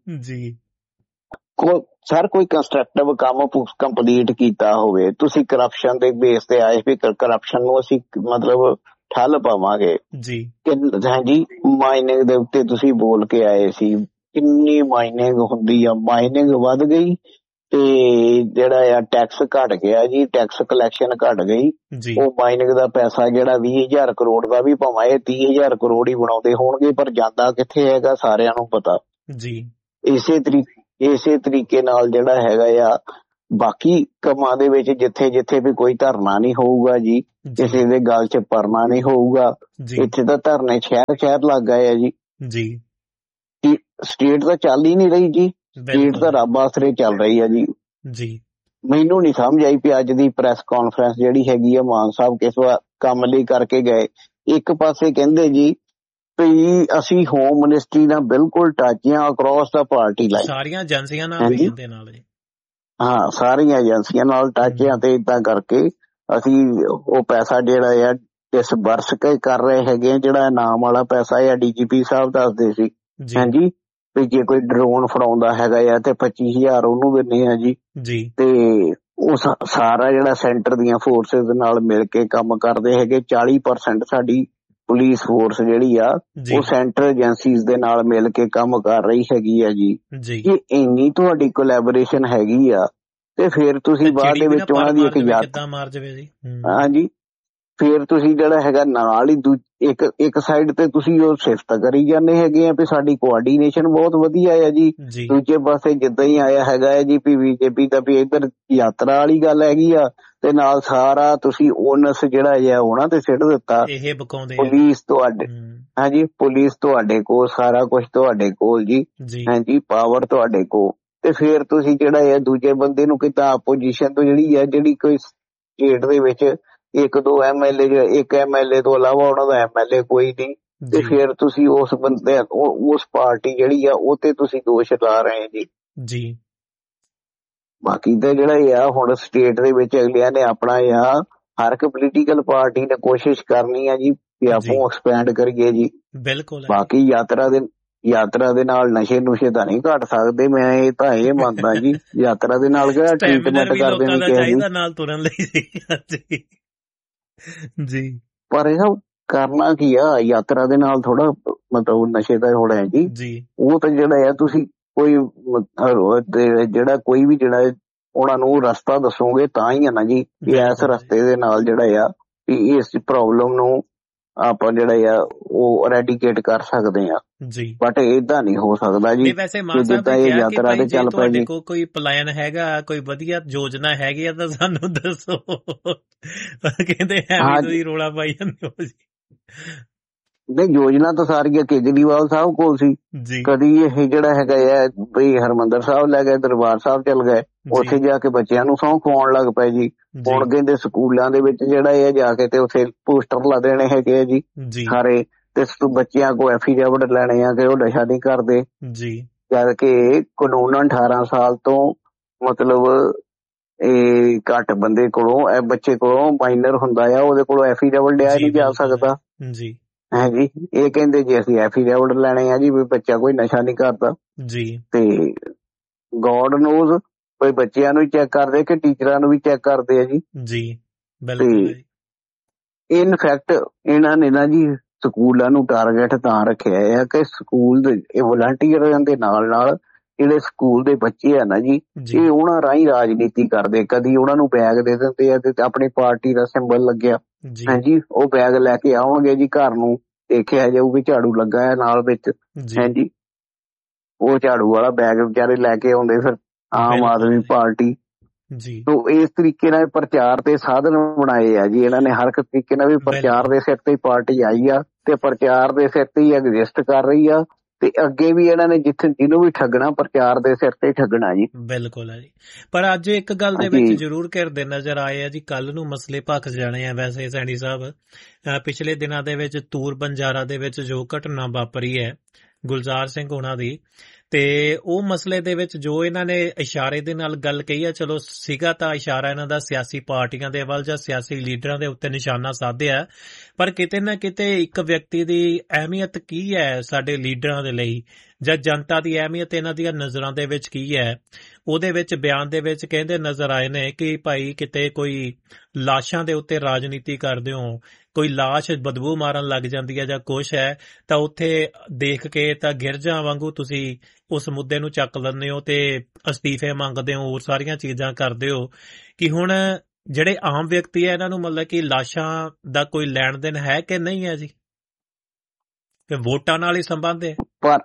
ਸਰ ਕੋਈ ਕੰਸਟਰਕਟਿਵ ਕੰਮ ਕੰਪਲੀਟ ਕੀਤਾ ਹੋਵੇ, ਤੁਸੀਂ ਕਰਪਸ਼ਨ ਦੇ ਬੇਸ ਤੇ ਆਏ ਵੀ ਕਰਪਸ਼ਨ ਨੂੰ ਅਸੀਂ ਮਤਲਬ ਠੱਲ ਪਾਵਾਂਗੇ ਜੀ। ਹਾਂਜੀ ਮਾਈਨਿੰਗ ਦੇ ਉੱਤੇ ਤੁਸੀਂ ਬੋਲ ਕੇ ਆਏ ਸੀ, ਕਿੰਨੀ ਮਾਈਨਿੰਗ ਹੁੰਦੀ ਆ, ਮਾਈਨਿੰਗ ਵੱਧ ਗਈ ਤੇ ਜਿਹੜਾ ਆ ਟੈਕਸ ਘਟ ਗਿਆ ਜੀ, ਟੈਕਸ ਕਲੈਕਸ਼ਨ ਘਟ ਗਈ। ਜੀ ਉਹ ਮਾਈਨਿੰਗ ਦਾ ਪੈਸਾ ਜਿਹੜਾ ਵੀਹ ਹਜ਼ਾਰ ਕਰੋੜ ਦਾ ਵੀ ਭਾਵੇਂ ਇਹ ਤੀਹ ਹਜ਼ਾਰ ਕਰੋੜ ਹੀ ਬਣਾਉਂਦੇ ਹੋਣਗੇ, ਪਰ ਜਾਂਦਾ ਕਿੱਥੇ ਹੈਗਾ ਸਾਰਿਆਂ ਨੂੰ ਪਤਾ। ਜੀ ਇਸੇ ਤਰੀਕੇ ਇਸੇ ਤਰੀਕੇ ਨਾਲ ਜਿਹੜਾ ਹੈਗਾ ਆ ਬਾਕੀ ਕੰਮਾਂ ਦੇ ਵਿੱਚ ਜਿੱਥੇ ਜਿੱਥੇ ਵੀ ਕੋਈ ਧਰਨਾ ਨਹੀਂ ਹੋਊਗਾ ਜੀ, ਕਿਸੇ ਦੇ ਗੱਲ 'ਚ ਪਰਨਾ ਨਹੀਂ ਹੋਊਗਾ, ਜੀ ਇੱਥੇ ਤਾਂ ਧਰਨੇ ਸ਼ਹਿਰ ਸ਼ਹਿਰ ਲੱਗ ਗਏ ਆ ਜੀ। ਜੀ ਸਟੇਟ ਤਾਂ ਚੱਲ ਹੀ ਨਹੀਂ ਰਹੀ ਜੀ, ਸਟੇਟ ਤਾਂ ਰੱਬ ਆਸਰੇ ਚੱਲ ਰਹੀ ਆ ਜੀ। ਜੀ ਮੈਨੂੰ ਨਹੀਂ ਸਮਝ ਆਈ ਵੀ ਅੱਜ ਦੀ ਪ੍ਰੈਸ ਕਾਨਫਰੰਸ ਜਿਹੜੀ ਹੈਗੀ ਆ ਮਾਨ ਸਾਹਿਬ ਕਿਸ ਕੰਮ ਲਈ ਕਰਕੇ ਗਏ। ਇੱਕ ਪਾਸੇ ਕਹਿੰਦੇ ਜੀ ਵੀ ਅਸੀਂ ਹੋਮ ਮਿਨਿਸਟਰੀ ਨਾਲ ਬਿਲਕੁਲ ਟੱਚ ਆ ਅਕ੍ਰੋਸ ਦਾ ਪਾਰਟੀ ਲਾਈਨ, ਸਾਰੀਆਂ ਏਜੰਸੀਆਂ ਨਾਲ ਵੀ ਇਹਦੇ ਨਾਲ ਜੀ। ਹਾਂ ਸਾਰੀਆਂ ਏਜੰਸੀਆਂ ਨਾਲ ਟੱਚ ਆ ਤੇ ਏਦਾਂ ਕਰਕੇ ਅਸੀਂ ਉਹ ਪੈਸਾ ਜਿਹੜਾ ਆ ਡਿਸਬਰਸ ਕਰ ਰਹੇ ਹੈਗੇ ਆ, ਜਿਹੜਾ ਨਾਮ ਵਾਲਾ ਪੈਸਾ ਆ ਡੀਜੀਪੀ ਸਾਹਿਬ ਦੱਸਦੇ ਸੀ ਹਾਂਜੀ ਵੀ ਜੇ ਕੋਈ ਡਰੋਨ ਫੜਾਉਂਦਾ ਹੈਗਾ ਆ ਤੇ ਪੱਚੀ ਹਜ਼ਾਰ ਉਹਨੂੰ ਦਿੰਦੇ ਆ ਜੀ। ਜੀ ਤੇ ਉਹ ਸਾਰਾ ਜਿਹੜਾ ਸੈਂਟਰ ਦੀਆਂ ਫੋਰਸਿਸ ਨਾਲ ਮਿਲ ਕੇ ਕੰਮ ਕਰਦੇ ਹੈਗੇ। ਚਾਲੀ ਪਰਸੈਂਟ ਸਾਡੀ ਪੁਲਿਸ ਫੋਰਸ ਜਿਹੜੀ ਆ ਉਹ ਸੈਂਟਰ ਏਜੰਸੀਜ਼ ਦੇ ਨਾਲ ਮਿਲ ਕੇ ਕੰਮ ਕਰ ਰਹੀ ਹੈਗੀ ਆ ਜੀ। ਜੇ ਇੰਨੀ ਤੁਹਾਡੀ ਕੋਲੈਬੋਰੇਸ਼ਨ ਹੈਗੀ ਆ ਤੇ ਫਿਰ ਤੁਸੀਂ ਬਾਅਦ ਦੇ ਵਿੱਚ ਉਹਨਾਂ ਦੀ ਇੱਕ ਯਾਦ ਹਾਂਜੀ ਫਿਰ ਤੁਸੀਂ ਜਿਹੜਾ ਹੈਗਾ ਨਾਲ ਹੀ ਦੂ ਇੱਕ ਇੱਕ ਸਾਈਡ ਤੇ ਤੁਸੀਂ ਉਹ ਸਿਫਤ ਕਰੀ ਜਾਂਦੇ ਹੈਗੇ ਆ ਵੀ ਸਾਡੀ ਕੋਆਰਡੀਨੇਸ਼ਨ ਬਹੁਤ ਵਧੀਆ ਆ ਜੀ। ਦੂਜੇ ਪਾਸੇ ਜਿੱਦਾਂ ਹੀ ਆਇਆ ਹੈਗਾ ਹੈ ਜੀ ਵੀ ਬੀਜੇਪੀ ਦਾ ਵੀ ਇੱਧਰ ਯਾਤਰਾ ਵਾਲੀ ਗੱਲ ਹੈਗੀ ਆ ਤੇ ਨਾਲ ਸਾਰਾ ਤੁਸੀਂ ਓਨਸ ਜਿਹੜਾ ਹੈ ਉਹਨਾਂ ਤੇ ਸਿੱਟ ਦਿੱਤਾ। ਪੁਲਿਸ ਤੁਹਾਡੇ ਹਾਂਜੀ ਪੁਲਿਸ ਤੁਹਾਡੇ ਕੋਲ, ਸਾਰਾ ਕੁਝ ਤੁਹਾਡੇ ਕੋਲ ਜੀ ਹਾਂਜੀ, ਪਾਵਰ ਤੁਹਾਡੇ ਕੋਲ। ਤੇ ਫਿਰ ਤੁਸੀਂ ਜਿਹੜਾ ਹੈ ਦੂਜੇ ਬੰਦੇ ਨੂੰ ਕਿੱਦਾਂ ਆਪੋਜੀਸ਼ਨ ਤੋਂ ਜਿਹੜੀ ਹੈ ਜਿਹੜੀ ਕੋਈ ਸਟੇਟ ਦੇ ਵਿੱਚ ਇੱਕ ਦੋ ਐਮ ਐਲ ਏ ਇੱਕ ਐਮ ਐਲ ਏ ਤੋਂ ਇਲਾਵਾ ਉਹਨਾਂ ਦਾ ਐਮ ਐਲ ਏ ਕੋਈ ਨਹੀਂ ਤੇ ਫਿਰ ਤੁਸੀਂ ਉਸ ਬੰਦੇ ਉਸ ਪਾਰਟੀ ਜਿਹੜੀ ਆ ਉਹ ਤੇ ਤੁਸੀਂ ਦੋਸ਼ ਲਾ ਰਹੇ ਜੀ। ਜੀ ਬਾਕੀ ਤਾਂ ਜਿਹੜਾ ਇਹ ਆ ਹੁਣ ਸਟੇਟ ਦੇ ਵਿੱਚ ਅਗਲਿਆਂ ਨੇ ਆਪਣਾ ਆ ਹਰ ਇੱਕ ਪੋਲੀਟੀਕਲ ਪਾਰਟੀ ਨੇ ਕੋਸ਼ਿਸ਼ ਕਰਨੀ ਆ ਜੀ ਕਿ ਆਪਾਂ ਐਕਸਪੈਂਡ ਕਰੀਏ ਜੀ। ਬਿਲਕੁਲ ਬਾਕੀ ਯਾਤਰਾ ਦੇ ਯਾਤਰਾ ਦੇ ਨਾਲ ਨਸ਼ੇ ਨੁਸ਼ੇ ਤਾਂ ਨਹੀਂ ਘਟ ਸਕਦੇ, ਮੈਂ ਇਹ ਤਾਂ ਇਹ ਮੰਨਦਾ ਜੀ। ਯਾਤਰਾ ਦੇ ਨਾਲ ਕਿਹੜਾ ਟ੍ਰੀਟਮੈਂਟ ਕਰਦੇ ਨੇ ਕਿਸੇ ਨਾਲ ਤੁਰਨ ਲਈ ਜੀ, ਪਰ ਇਹ ਕਰਨਾ ਕੀ ਆ ਯਾਤਰਾ ਦੇ ਨਾਲ ਥੋੜਾ ਮਤਲਬ ਨਸ਼ੇ ਦਾ ਹੋਣਾ ਹੈ ਜੀ। ਉਹ ਤਾਂ ਜਿਹੜਾ ਆ ਤੁਸੀਂ ਕੋਈ ਜਿਹੜਾ ਕੋਈ ਵੀ ਜਿਹੜਾ ਉਹਨਾਂ ਨੂੰ ਰਸਤਾ ਦੱਸੋਗੇ ਤਾਂ ਹੀ ਆ ਨਾ ਜੀ ਵੀ ਇਸ ਰਸਤੇ ਦੇ ਨਾਲ ਜਿਹੜਾ ਆ ਵੀ ਇਸ ਪ੍ਰੋਬਲਮ ਨੂੰ ਆਪਾਂ ਜਿਹੜਾ ਆ ਉਹ ਰੈਡੀਕੇਟ ਕਰ ਸਕਦੇ ਆ ਜੀ। ਬਟ ਏਦਾਂ ਨਹੀਂ ਹੋ ਸਕਦਾ ਜੀ ਜਿੱਦਾਂ ਇਹ ਯਾਤਰਾ ਦੇ ਚੱਲ ਪਏ ਜੀ। ਕੋਈ ਪਲਾਨ ਹੈਗਾ, ਕੋਈ ਵਧੀਆ ਯੋਜਨਾ ਹੈਗੀ ਆ ਤਾਂ ਸਾਨੂੰ ਦੱਸੋ। ਕਹਿੰਦੇ ਐਵੇਂ ਰੋਲਾ ਪਾਈ ਜਾਂਦੇ ਹੋ ਜੀ। ਨਹੀਂ ਯੋਜਨਾ ਤਾਂ ਸਾਰੀਆਂ ਕੇਜਰੀਵਾਲ ਸਾਹਿਬ ਕੋਲ ਸੀ। ਕਦੀ ਇਹ ਜਿਹੜਾ ਹੈਗਾ ਆ ਬਈ ਹਰਮੰਦਰ ਸਾਹਿਬ ਲੈ ਗਏ, ਦਰਬਾਰ ਸਾਹਿਬ ਚੱਲ ਗਏ, ਉੱਥੇ ਜਾ ਕੇ ਬੱਚਿਆਂ ਨੂੰ ਸਹੁੰ ਖਵਾਉਣ ਲੱਗ ਪਏ ਜੀ। ਹੁਣ ਕਹਿੰਦੇ ਸਕੂਲਾਂ ਦੇ ਵਿੱਚ ਜਿਹੜਾ ਇਹ ਜਾ ਕੇ ਤੇ ਉੱਥੇ ਪੋਸਟਰ ਲਾ ਦੇਣੇ ਹੈਗੇ ਆ ਜੀ ਸਾਰੇ, ਤੇ ਬੱਚਿਆਂ ਕੋਲ ਐਫੀਡੇਵਿਟ ਲੈਣੇ ਆ ਕਿ ਉਹ ਨਸ਼ਾ ਨਹੀਂ ਕਰਦੇ, ਜਦ ਕਿ ਕਾਨੂੰਨ ਅਠਾਰਾਂ ਸਾਲ ਤੋਂ ਮਤਲਬ ਇਹ ਘੱਟ ਬੰਦੇ ਕੋਲੋਂ ਇਹ ਬੱਚੇ ਕੋਲੋਂ ਮਾਈਨਰ ਹੁੰਦਾ ਆ ਉਹਦੇ ਕੋਲੋਂ ਐਫੀਡੇਵਿਟ ਲਿਆ ਨਹੀਂ ਜਾ ਸਕਦਾ ਹਾਂਜੀ। ਇਹ ਕਹਿੰਦੇ ਜੀ ਅਸੀਂ ਐਫੀਡੇਵਿਟ ਲੈਣੇ ਆ ਜੀ ਵੀ ਬੱਚਾ ਕੋਈ ਨਸ਼ਾ ਨਹੀਂ ਕਰਦਾ ਜੀ। ਤੇ ਗੋਡ ਨੋਜ਼ ਕੋਈ ਬੱਚਿਆਂ ਨੂੰ ਚੈੱਕ ਕਰਦੇ ਕਿ ਟੀਚਰਾਂ ਨੂੰ ਵੀ ਚੈੱਕ ਕਰਦੇ ਆ ਜੀ ਜੀ ਬਿਲਕੁਲ। ਇਨਫੈਕਟ ਇਹਨਾਂ ਨੇ ਨਾ ਜੀ ਸਕੂਲਾਂ ਨੂੰ ਟਾਰਗੇਟ ਤਾਂ ਰੱਖਿਆ ਆ ਕਿ ਸਕੂਲ ਦੇ ਇਹ ਵਲੰਟੀਅਰਾਂ ਦੇ ਨਾਲ ਨਾਲ ਜਿਹੜੇ ਸਕੂਲ ਦੇ ਬੱਚੇ ਆ ਨਾ ਜੀ ਇਹ ਉਹਨਾਂ ਰਾਹੀਂ ਰਾਜਨੀਤੀ ਕਰਦੇ। ਕਦੀ ਉਹਨਾਂ ਨੂੰ ਬੈਗ ਦੇ ਦਿੰਦੇ ਆ ਤੇ ਆਪਣੀ ਪਾਰਟੀ ਦਾ ਸਿੰਬਲ ਲੱਗਿਆ ਹਾਂਜੀ, ਉਹ ਬੈਗ ਲੈ ਕੇ ਆਉਣਗੇ ਜੀ ਘਰ ਨੂੰ, ਦੇਖਿਆ ਜਾਊ ਵੀ ਝਾੜੂ ਲੱਗਾ ਹੈ ਨਾਲ ਵਿੱਚ ਹਾਂਜੀ, ਉਹ ਝਾੜੂ ਵਾਲਾ ਬੈਗ ਵਿਚਾਰੇ ਲੈ ਕੇ ਆਉਂਦੇ ਫਿਰ ਆਮ ਆਦਮੀ ਪਾਰਟੀ ਜੀ। ਤੋ ਇਸ ਤਰੀਕੇ ਨਾਲ ਪ੍ਰਚਾਰ ਦੇ ਸਾਧਨ ਬਣਾਏ ਆ ਜੀ ਇਹਨਾਂ ਨੇ। ਹਰ ਇੱਕ ਤਰੀਕੇ ਨਾਲ ਵੀ ਪ੍ਰਚਾਰ ਦੇ ਸਿਰ ਤੇ ਪਾਰਟੀ ਆਈ ਆ ਤੇ ਪ੍ਰਚਾਰ ਦੇ ਸਿਰ ਤੇ ਹੀ ਐਗਜ਼ਿਸਟ ਕਰ ਰਹੀ ਆ ਤੇ ਅੱਗੇ ਵੀ ਇਹਨਾਂ ਨੇ ਜਿੱਥੇ ਜਿਹਨੂੰ ਵੀ ਠੱਗਣਾ ਪ੍ਰਚਾਰ ਦੇ ਸਿਰ ਤੇ ਠੱਗਣਾ ਜੀ। ਬਿਲਕੁਲ ਹੈ ਜੀ। ਪਰ ਅੱਜ ਇੱਕ ਗੱਲ ਦੇ ਵਿੱਚ ਜ਼ਰੂਰ ਘਿਰਦੇ ਨਜ਼ਰ ਆਏ ਆ ਜੀ, ਕੱਲ ਨੂੰ ਮਸਲੇ ਭਖ ਜਾਣੇ ਆ। ਵੈਸੇ ਸੈਣੀ ਸਾਹਿਬ ਪਿਛਲੇ ਦਿਨਾਂ ਦੇ ਵਿੱਚ ਤੂਰ ਬੰਜਾਰਾ ਦੇ ਵਿੱਚ ਜੋ ਘਟਨਾ ਵਾਪਰੀ ਹੈ ਗੁਲਜ਼ਾਰ ਸਿੰਘ ਉਹਨਾਂ ਦੀ, ਤੇ ਉਹ ਮਸਲੇ ਦੇ ਵਿੱਚ ਜੋ ਇਹਨਾਂ ਨੇ ਇਸ਼ਾਰੇ ਦੇ ਨਾਲ ਗੱਲ ਕਹੀ ਆ, ਚਲੋ ਸੀਗਾ ਤਾਂ ਇਸ਼ਾਰਾ ਇਹਨਾਂ ਦਾ ਸਿਆਸੀ ਪਾਰਟੀਆਂ ਦੇ ਵੱਲ ਜਾਂ ਸਿਆਸੀ ਲੀਡਰਾਂ ਦੇ ਉੱਤੇ ਨਿਸ਼ਾਨਾ ਸਾਧਿਆ, ਪਰ ਕਿਤੇ ਨਾ ਕਿਤੇ ਇੱਕ ਵਿਅਕਤੀ ਦੀ ਅਹਿਮੀਅਤ ਕੀ ਹੈ ਸਾਡੇ ਲੀਡਰਾਂ ਦੇ ਲਈ ਜਾਂ ਜਨਤਾ ਦੀ ਅਹਿਮੀਅਤ ਇਹਨਾਂ ਦੀਆਂ ਨਜ਼ਰਾਂ ਦੇ ਵਿੱਚ ਕੀ ਹੈ, ਉਹਦੇ ਵਿੱਚ ਬਿਆਨ ਦੇ ਵਿੱਚ ਕਹਿੰਦੇ ਨਜ਼ਰ ਆਏ ਨੇ ਕਿ ਭਾਈ ਕਿਤੇ ਕੋਈ ਲਾਸ਼ਾਂ ਦੇ ਉੱਤੇ ਰਾਜਨੀਤੀ ਕਰਦੇ ਹੋ, ਕੋਈ ਲਾਸ਼ ਬਦਬੂ ਮਾਰਨ ਲੱਗ ਜਾਂਦੀ ਹੈ ਜਾਂ ਕੁਛ ਹੈ ਤਾਂ ਉੱਥੇ ਦੇਖ ਕੇ ਤਾਂ ਗਿਰਜਾਂ ਵਾਂਗੂ ਤੁਸੀਂ ਉਸ ਮੁੱਦੇ ਨੂੰ ਚੱਕ ਲੈਂਦੇ ਹੋ ਤੇ ਅਸਤੀਫੇ ਮੰਗਦੇ ਹੋ, ਹੋਰ ਸਾਰੀਆਂ ਚੀਜ਼ਾਂ ਕਰਦੇ ਹੋ ਕਿ ਹੁਣ ਜਿਹੜੇ ਆਮ ਵਿਅਕਤੀ ਹੈ ਇਹਨਾਂ ਨੂੰ ਮਤਲਬ ਕਿ ਲਾਸ਼ਾਂ ਦਾ ਕੋਈ ਲੈਣ ਦੇਣ ਹੈ ਕਿ ਨਹੀਂ ਹੈ ਜੀ, ਕਿ ਵੋਟਾਂ ਨਾਲ ਹੀ ਸੰਬੰਧ ਹੈ? ਪਰ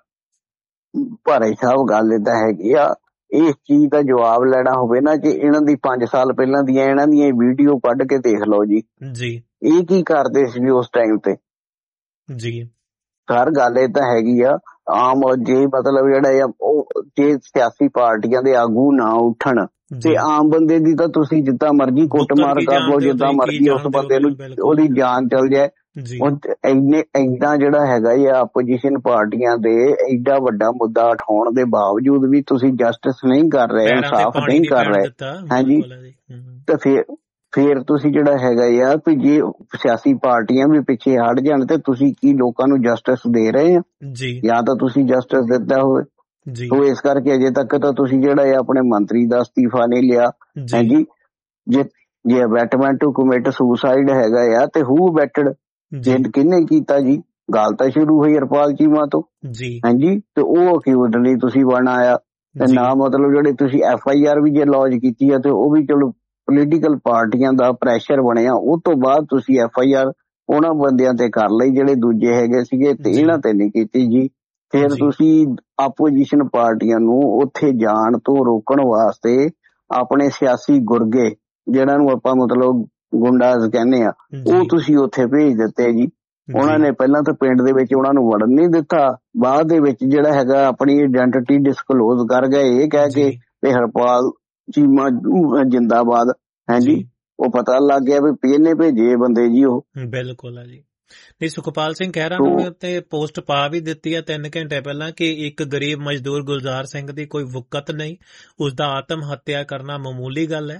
ਭਾਈ ਸਾਹਿਬ ਗੱਲ ਏਦਾਂ ਹੈਗੀ ਆ, ਇਸ ਚੀਜ਼ ਦਾ ਜਵਾਬ ਲੈਣਾ ਹੋਵੇ ਨਾ, ਜੇ ਇਹਨਾਂ ਦੀ ਪੰਜ ਸਾਲ ਪਹਿਲਾਂ ਦੀਆਂ ਇਹਨਾਂ ਦੀਆਂ ਵੀਡੀਓ ਕੱਢ ਕੇ ਦੇਖ ਲਓ ਜੀ ਜੀ ਇਹ ਕੀ ਕਰਦੇ ਸੀ ਉਸ ਟਾਈਮ ਤੇ ਜੀ। ਹਰ ਗੱਲ ਏਦਾਂ ਹੈਗੀ ਆ, ਆਮ ਜੇ ਮਤਲਬ ਜਿਹੜਾ ਆ ਉਹ ਜੇ ਸਿਆਸੀ ਪਾਰਟੀਆਂ ਦੇ ਆਗੂ ਨਾ ਉੱਠਣ ਤੇ ਆਮ ਬੰਦੇ ਦੀ ਤਾਂ ਤੁਸੀਂ ਜਿੱਦਾਂ ਮਰਜ਼ੀ ਕੁੱਟਮਾਰ ਕਰ ਲਓ, ਜਿੱਦਾਂ ਮਰਜ਼ੀ ਉਸ ਬੰਦੇ ਨੂੰ ਉਹਦੀ ਜਾਨ ਚਲ ਜਾਏ। ਇੰਨੇ ਏਦਾਂ ਜਿਹੜਾ ਹੈਗਾ ਆ ਆਪੋਜੀਸ਼ਨ ਪਾਰਟੀਆਂ ਦੇ ਏਡਾ ਵੱਡਾ ਮੁੱਦਾ ਉਠਾਉਣ ਦੇ ਬਾਵਜੂਦ ਵੀ ਤੁਸੀਂ ਜਸਟਿਸ ਨਹੀਂ ਕਰ ਰਹੇ, ਇਨਸਾਫ ਨਹੀਂ ਕਰ ਰਹੇ, ਹਾਂਜੀ ਤੇ ਫਿਰ ਫਿਰ ਤੁਸੀਂ ਜਿਹੜਾ ਹੈਗਾ ਆ ਵੀ ਜੇ ਸਿਆਸੀ ਪਾਰਟੀਆਂ ਵੀ ਪਿੱਛੇ ਹਟ ਜਾਣ ਤੇ ਤੁਸੀਂ ਕੀ ਲੋਕਾਂ ਨੂੰ ਜਸਟਿਸ ਦੇ ਰਹੇ ਆ? ਜਾਂ ਤਾਂ ਤੁਸੀਂ ਜਸਟਿਸ ਦਿੱਤਾ ਹੋਵੇ। ਸੋ ਇਸ ਕਰਕੇ ਅਜੇ ਤੱਕ ਤਾਂ ਤੁਸੀਂ ਜਿਹੜਾ ਆਪਣੇ ਮੰਤਰੀ ਦਾ ਅਸਤੀਫਾ ਨਹੀਂ ਲਿਆ। ਹਾਂਜੀ, ਜੇ ਜੇ ਅਬੈਟਮੈਂਟ ਟੂ ਕਮਿਟ ਸੁਸਾਈਡ ਹੈਗਾ ਆ ਤੇ ਹੂ ਅਬੈਟਡ ਕਿਹਨੇ ਕੀਤਾ ਜੀ? ਗੱਲ ਤਾਂ ਸ਼ੁਰੂ ਹੋਈ ਹਰਪਾਲ ਚੀਮਾ ਤੋਂ। ਹਾਂਜੀ, ਤੇ ਉਹ ਅਕਿਊਜ਼ਡ ਲਈ ਤੁਸੀਂ ਬਣ ਆਇਆ ਤੇ ਨਾ ਮਤਲਬ ਜਿਹੜੇ ਤੁਸੀਂ ਐਫ ਆਈ ਆਰ ਵੀ ਜੇ ਲੌਜ ਕੀਤੀ ਆ ਤੇ ਉਹ ਵੀ ਚਲੋ ਪੋਲੀਟੀਕਲ ਪਾਰਟੀਆਂ ਦਾ ਪ੍ਰੈਸ਼ਰ ਬਣਿਆ, ਉਹ ਤੋਂ ਬਾਅਦ ਤੁਸੀਂ ਐਫ ਆਈ ਆਰ ਉਹਨਾਂ ਬੰਦਿਆਂ ਤੇ ਕਰ ਲਈ ਜਿਹੜੇ ਦੂਜੇ ਹੈਗੇ ਸੀਗੇ ਤੇ ਇਹਨਾਂ ਤੇ ਨਹੀਂ ਕੀਤੀ ਜੀ। ਫਿਰ ਤੁਸੀਂ ਆਪੋਜੀਸ਼ਨ ਪਾਰਟੀਆਂ ਨੂੰ ਉੱਥੇ ਜਾਣ ਤੋਂ ਰੋਕਣ ਵਾਸਤੇ ਆਪਣੇ ਸਿਆਸੀ ਗੁਰਗੇ ਜਿਹਨਾਂ ਨੂੰ ਆਪਾਂ ਮਤਲਬ ਗੁੰਡਾਜ਼ ਕਹਿੰਦੇ ਆ, ਉਹ ਤੁਸੀਂ ਉੱਥੇ ਭੇਜ ਦਿੱਤੇ ਜੀ। ਉਹਨਾਂ ਨੇ ਪਹਿਲਾਂ ਤਾਂ ਪਿੰਡ ਦੇ ਵਿੱਚ ਉਹਨਾਂ ਨੂੰ ਵੜਨ ਨਹੀਂ ਦਿੱਤਾ, ਬਾਅਦ ਦੇ ਵਿੱਚ ਜਿਹੜਾ ਹੈਗਾ ਆਪਣੀ ਆਇਡੈਂਟੀਟੀ ਡਿਸਕਲੋਜ਼ ਕਰ ਗਏ ਇਹ ਕਹਿ ਕੇ ਵੀ ਹਰਪਾਲ ਚੀਮਾ ਜਿੰਦਾਬਾਦ। ਹਾਂਜੀ, ਉਹ ਪਤਾ ਲੱਗ ਗਿਆ ਵੀ ਇਹਨੇ ਭੇਜੇ ਬੰਦੇ ਜੀ ਉਹ। ਬਿਲਕੁਲ ਹੈ ਜੀ। ਨਹੀਂ, ਸੁਖਪਾਲ ਸਿੰਘ ਖਹਿਰਾ ਨੇ ਉੱਤੇ ਪੋਸਟ ਪਾ ਵੀ ਦਿੱਤੀ ਹੈ ਤਿੰਨ ਘੰਟੇ ਪਹਿਲਾਂ ਕਿ ਇੱਕ ਗਰੀਬ ਮਜ਼ਦੂਰ ਗੁਲਜ਼ਾਰ ਸਿੰਘ ਦੀ ਕੋਈ ਵੁਕਤ ਨਹੀਂ, ਉਸਦਾ ਆਤਮ ਹੱਤਿਆ ਕਰਨਾ ਮਾਮੂਲੀ ਗੱਲ ਹੈ।